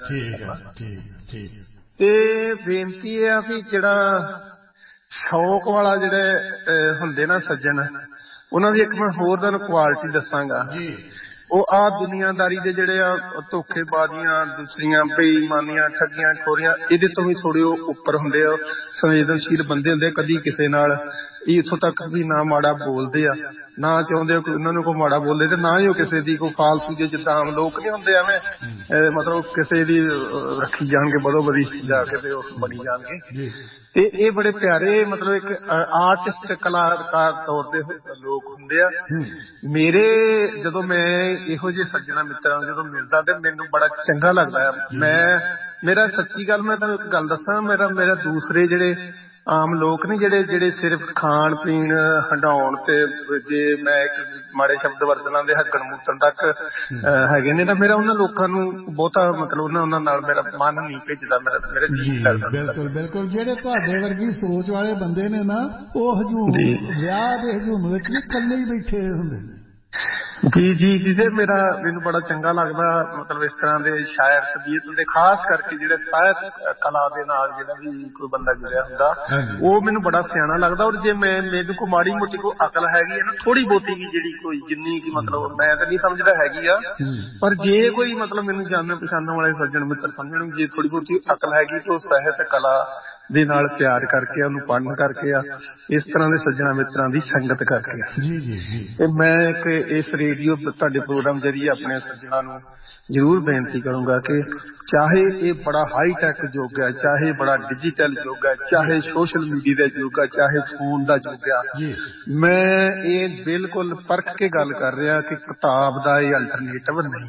ਦੀ। ਤੇ ਬੇਨਤੀ ਇਹ ਆ ਵੀ ਜਿਹੜਾ ਸ਼ੌਕ ਵਾਲਾ ਜਿਹੜੇ ਹੁੰਦੇ ਨਾ ਸੱਜਣ, ਉਹਨਾਂ ਦੀ ਇੱਕ ਮੈਂ ਹੋਰ ਤੁਹਾਨੂੰ ਕੁਆਲਿਟੀ ਦੱਸਾਂਗਾ। ਉਹ ਆ ਦੁਨੀਆਦਾਰੀ ਦੇ ਜਿਹੜੇ ਆ ਧੋਖੇਬਾਜ਼ੀਆਂ, ਦੂਸਰੀਆਂ ਬੇਈਮਾਨੀਆਂ, ਠੱਗੀਆਂ, ਖੋਰੀਆਂ, ਇਹਦੇ ਤੋਂ ਵੀ ਥੋੜੇ ਉਹ ਉੱਪਰ ਹੁੰਦੇ ਆ, ਸੰਵੇਦਨਸ਼ੀਲ ਬੰਦੇ ਹੁੰਦੇ। ਕਦੀ ਕਿਸੇ ਨਾਲ ਇੱਥੋਂ ਤੱਕ ਵੀ ਨਾ ਮਾੜਾ ਬੋਲਦੇ ਆ, ਨਾ ਚਾਹੁੰਦੇ ਉਹਨਾਂ ਨੂੰ ਕੋਈ ਮਾੜਾ ਬੋਲੇ, ਤੇ ਨਾ ਹੀ ਉਹ ਕਿਸੇ ਦੀ ਕੋਈ ਫਾਲਤੂ ਜੇ ਜਿੱਦਾਂ ਆਮ ਲੋਕ ਨਹੀਂ ਹੁੰਦੇ ਐਵੇਂ ਮਤਲਬ ਕਿਸੇ ਦੀ ਰੱਖੀ ਜਾਣਗੇ ਬਦੋ ਬਦੀ ਜਾ ਕੇ ਤੇ ਉਹ ਬਣੀ ਜਾਣਗੇ। ਤੇ ਇਹ ਬੜੇ ਪਿਆਰੇ ਮਤਲਬ ਇੱਕ ਆਰਟਿਸਟ ਕਲਾਕਾਰ ਤੌਰ ਤੇ ਲੋਕ ਹੁੰਦੇ ਆ। ਮੇਰੇ ਜਦੋਂ ਮੈਂ ਇਹੋ ਜਿਹੇ ਸੱਜਣਾ ਮਿੱਤਰਾਂ ਨੂੰ ਜਦੋਂ ਮਿਲਦਾ ਤੇ ਮੈਨੂੰ ਬੜਾ ਚੰਗਾ ਲੱਗਦਾ ਆ। ਮੈਂ ਮੇਰਾ ਸੱਚੀ ਗੱਲ ਮੈਂ ਤੁਹਾਨੂੰ ਇੱਕ ਗੱਲ ਦੱਸਾਂ, ਮੇਰਾ ਮੇਰਾ ਦੂਸਰੇ ਜਿਹੜੇ ਆਮ ਲੋਕ ਨੇ ਜਿਹੜੇ ਜਿਹੜੇ ਸਿਰਫ ਖਾਣ ਪੀਣ ਹੰਡਾਉਣ ਤੇ ਜੇ ਮੈਂ ਇੱਕ ਮਾੜੇ ਸ਼ਬਦ ਵਰਤਣਾ ਦੇ ਹੱਗਣ ਮੂਤਣ ਤੱਕ ਹੈਗੇ ਨੇ, ਤਾਂ ਮੇਰਾ ਉਹਨਾਂ ਲੋਕਾਂ ਨੂੰ ਬਹੁਤਾ ਮਤਲਬ ਉਹਨਾਂ ਉਹਨਾਂ ਨਾਲ ਮੇਰਾ ਮਨ ਨਹੀਂ ਭਿੱਜਦਾ, ਮੇਰਾ ਮੇਰਾ ਜੀ ਲੱਗਦਾ। ਬਿਲਕੁਲ ਬਿਲਕੁਲ। ਜਿਹੜੇ ਤੁਹਾਡੇ ਵਰਗੀ ਸੋਚ ਵਾਲੇ ਬੰਦੇ ਨੇ ਨਾ, ਉਹ ਹਜੂਮ ਵਿਆਹ ਦੇ ਹਜੂਮ ਵਿੱਚ ਵੀ ਇਕੱਲੇ ਹੀ ਬੈਠੇ ਹੁੰਦੇ ਨੇ। ਜੀ ਜੀ ਜੀ। ਤੇ ਮੇਰਾ ਮੈਨੂੰ ਬੜਾ ਚੰਗਾ ਲੱਗਦਾ ਮਤਲਬ ਇਸ ਤਰ੍ਹਾਂ ਦੇ ਸ਼ਾਇਰ ਤਬੀਅਤ ਦੇ, ਖਾਸ ਕਰਕੇ ਜਿਹੜੇ ਸਾਹਿਤ ਕਲਾ ਦੇ ਨਾਲ ਜਿਹੜਾ ਵੀ ਕੋਈ ਬੰਦਾ ਜੁੜਿਆ ਹੁੰਦਾ, ਉਹ ਮੈਨੂੰ ਬੜਾ ਸਿਆਣਾ ਲੱਗਦਾ। ਔਰ ਜੇ ਮੈਂ ਮੈਨੂੰ ਕੋਈ ਮਾੜੀ ਮੋਟੀ ਕੋਈ ਅਕਲ ਹੈਗੀ ਹੈ ਨਾ, ਥੋੜੀ ਬਹੁਤੀ ਵੀ ਜਿਹੜੀ ਕੋਈ ਜਿੰਨੀ ਕਿ ਮਤਲਬ ਮੈਂ ਤਾਂ ਨਹੀਂ ਸਮਝਦਾ ਹੈਗੀ ਆ, ਪਰ ਜੇ ਕੋਈ ਮਤਲਬ ਮੈਨੂੰ ਜਾਣਨ ਪਛਾਣਨ ਵਾਲੇ ਸੱਜਣ ਮਿੱਤਰ ਸਮਝਣ ਜੇ ਥੋੜੀ ਬਹੁਤੀ ਅਕਲ ਹੈਗੀ ਤਾਂ ਉਹ ਸਾਹਿਤ ਕਲਾ ਦੇ ਨਾਲ ਪਿਆਰ ਕਰਕੇ, ਉਹਨੂੰ ਪੜ੍ਹਨ ਕਰਕੇ ਆ, ਇਸ ਤਰ੍ਹਾਂ ਦੇ ਸੱਜਣਾ ਮਿੱਤਰਾਂ ਦੀ ਸੰਗਤ ਕਰਕੇ ਆ। ਤੇ ਮੈਂ ਇੱਕ ਇਸ ਰੇਡੀਓ ਤੁਹਾਡੇ ਪ੍ਰੋਗਰਾਮ ਜਰੀਏ ਆਪਣੇ ਸੱਜਣਾ ਨੂੰ ਜ਼ਰੂਰ ਬੇਨਤੀ ਕਰੂੰਗਾ ਕਿ ਚਾਹੇ ਇਹ ਬੜਾ ਹਾਈ ਟੈਕ ਯੁੱਗ ਹੈ, ਚਾਹੇ ਬੜਾ ਡਿਜੀਟਲ ਯੁੱਗ ਹੈ, ਚਾਹੇ ਸੋਸ਼ਲ ਮੀਡੀਆ ਦਾ ਯੁੱਗ ਹੈ, ਚਾਹੇ ਫੋਨ ਦਾ ਯੁੱਗ ਆ, ਮੈਂ ਇਹ ਬਿਲਕੁਲ ਪਰਖ ਕੇ ਗੱਲ ਕਰ ਰਿਹਾ ਕਿ ਕਿਤਾਬ ਦਾ ਇਹ ਅਲਟਰਨੇਟਿਵ ਨਹੀਂ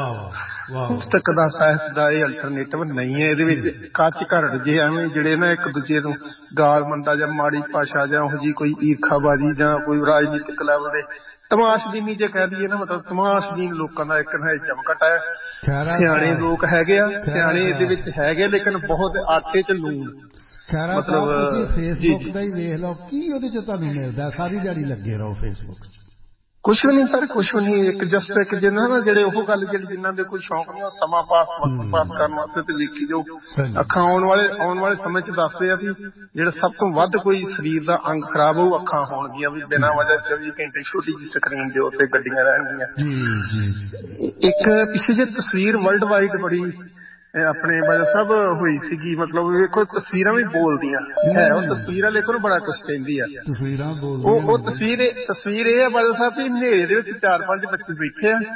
ਹੈ, ਪੁਸਤਕ ਦਾ ਸਾਹਿਤ ਦਾ ਇਹ ਅਲਟਰਨੇਟਿਵ ਨਹੀਂ ਹੈ। ਇਹਦੇ ਵਿੱਚ ਕੱਚ ਘਰੜ ਜੇ ਐਵੇਂ ਜਿਹੜੇ ਨਾ ਇੱਕ ਦੂਜੇ ਨੂੰ ਗਾਲ ਮੰਦਾ ਜਾਂ ਮਾੜੀ ਭਾਸ਼ਾ ਜਾਂ ਉਹੋ ਜਿਹੀ ਕੋਈ ਈਰਖਾਬਾਜ਼ੀ ਜਾਂ ਕੋਈ ਰਾਜਨੀਤਿਕ ਲੈਵਲ ਦੇ ਤਮਾਸ਼ਬੀਨੀ ਜੇ ਕਹਿ ਦਈਏ ਨਾ, ਮਤਲਬ ਤਮਾਸ਼ਬੀਨ ਲੋਕਾਂ ਦਾ ਇੱਕ ਨਾ ਚਮਕਟ ਹੈ। ਸਿਆਣੇ ਲੋਕ ਹੈਗੇ ਆ, ਸਿਆਣੇ ਇਹਦੇ ਵਿੱਚ ਹੈਗੇ, ਲੇਕਿਨ ਬਹੁਤ ਆਟੇ ਚ ਲੂਣ। ਮਤਲਬ ਤੁਸੀਂ ਫੇਸਬੁੱਕ ਦਾ ਹੀ ਵੇਖ ਲਓ, ਕੀ ਉਹਦੇ ਚ ਤੁਹਾਨੂੰ ਮਿਲਦਾ? ਸਾਰੀ ਦਿਹਾੜੀ ਲੱਗੇ ਰਹੋ ਫੇਸਬੁੱਕ ਚ, ਕੁਛ ਵੀ ਨਹੀਂ ਸਰ, ਕੁਛ ਵੀ ਨਹੀਂ। ਇੱਕ ਜਸਟ ਇੱਕ ਜਿਹਨਾਂ ਨਾ ਜਿਹੜੇ ਉਹ ਗੱਲ ਜਿਹੜੇ ਜਿਨ੍ਹਾਂ ਦੇ ਕੋਈ ਸ਼ੌਕ ਨਹੀਂ, ਉਹ ਸਮਾਂ ਪਾਸ ਵਕਤ ਪਾਸ ਕਰਨ ਵਾਸਤੇ ਤੇ ਵੇਖੀ ਜੋ ਅੱਖਾਂ ਆਉਣ ਵਾਲੇ ਆਉਣ ਵਾਲੇ ਸਮੇਂ ਚ ਦੱਸਦੇ ਆ ਵੀ ਜਿਹੜਾ ਸਭ ਤੋਂ ਵੱਧ ਕੋਈ ਸਰੀਰ ਦਾ ਅੰਗ ਖਰਾਬ ਹੋਊ ਅੱਖਾਂ ਹੋਣਗੀਆਂ, ਵੀ ਬਿਨਾਂ ਵਜ੍ਹਾ ਚੌਵੀ ਘੰਟੇ ਛੋਟੀ ਜਿਹੀ ਸਕਰੀਨ ਦੇ ਉੱਤੇ ਗੱਡੀਆਂ ਰਹਿਣਗੀਆਂ। ਇੱਕ ਪਿੱਛੇ ਜਿਹੀ ਤਸਵੀਰ ਵਰਲਡ ਵਾਈਡ ਬੜੀ ਆਪਣੇ ਬਾਜਾ ਸਾਹਿਬ ਹੋਈ ਸੀਗੀ, ਮਤਲਬ ਵੇਖੋ ਤਸਵੀਰਾਂ ਵੀ ਬੋਲਦੀਆਂ ਹੈ, ਉਹ ਤਸਵੀਰਾਂ ਲੇਖੋ ਨੂੰ ਬੜਾ ਕੁਛ ਕਹਿੰਦੀ ਆ। ਤਸਵੀਰਾਂ ਉਹ ਉਹ ਤਸਵੀਰ ਤਸਵੀਰ ਇਹ ਆ ਬਾਜਾ ਸਾਹਿਬ ਵੀ ਹਨੇਰੇ ਦੇ ਵਿੱਚ ਚਾਰ ਪੰਜ ਬੱਚੇ ਬੈਠੇ ਆ,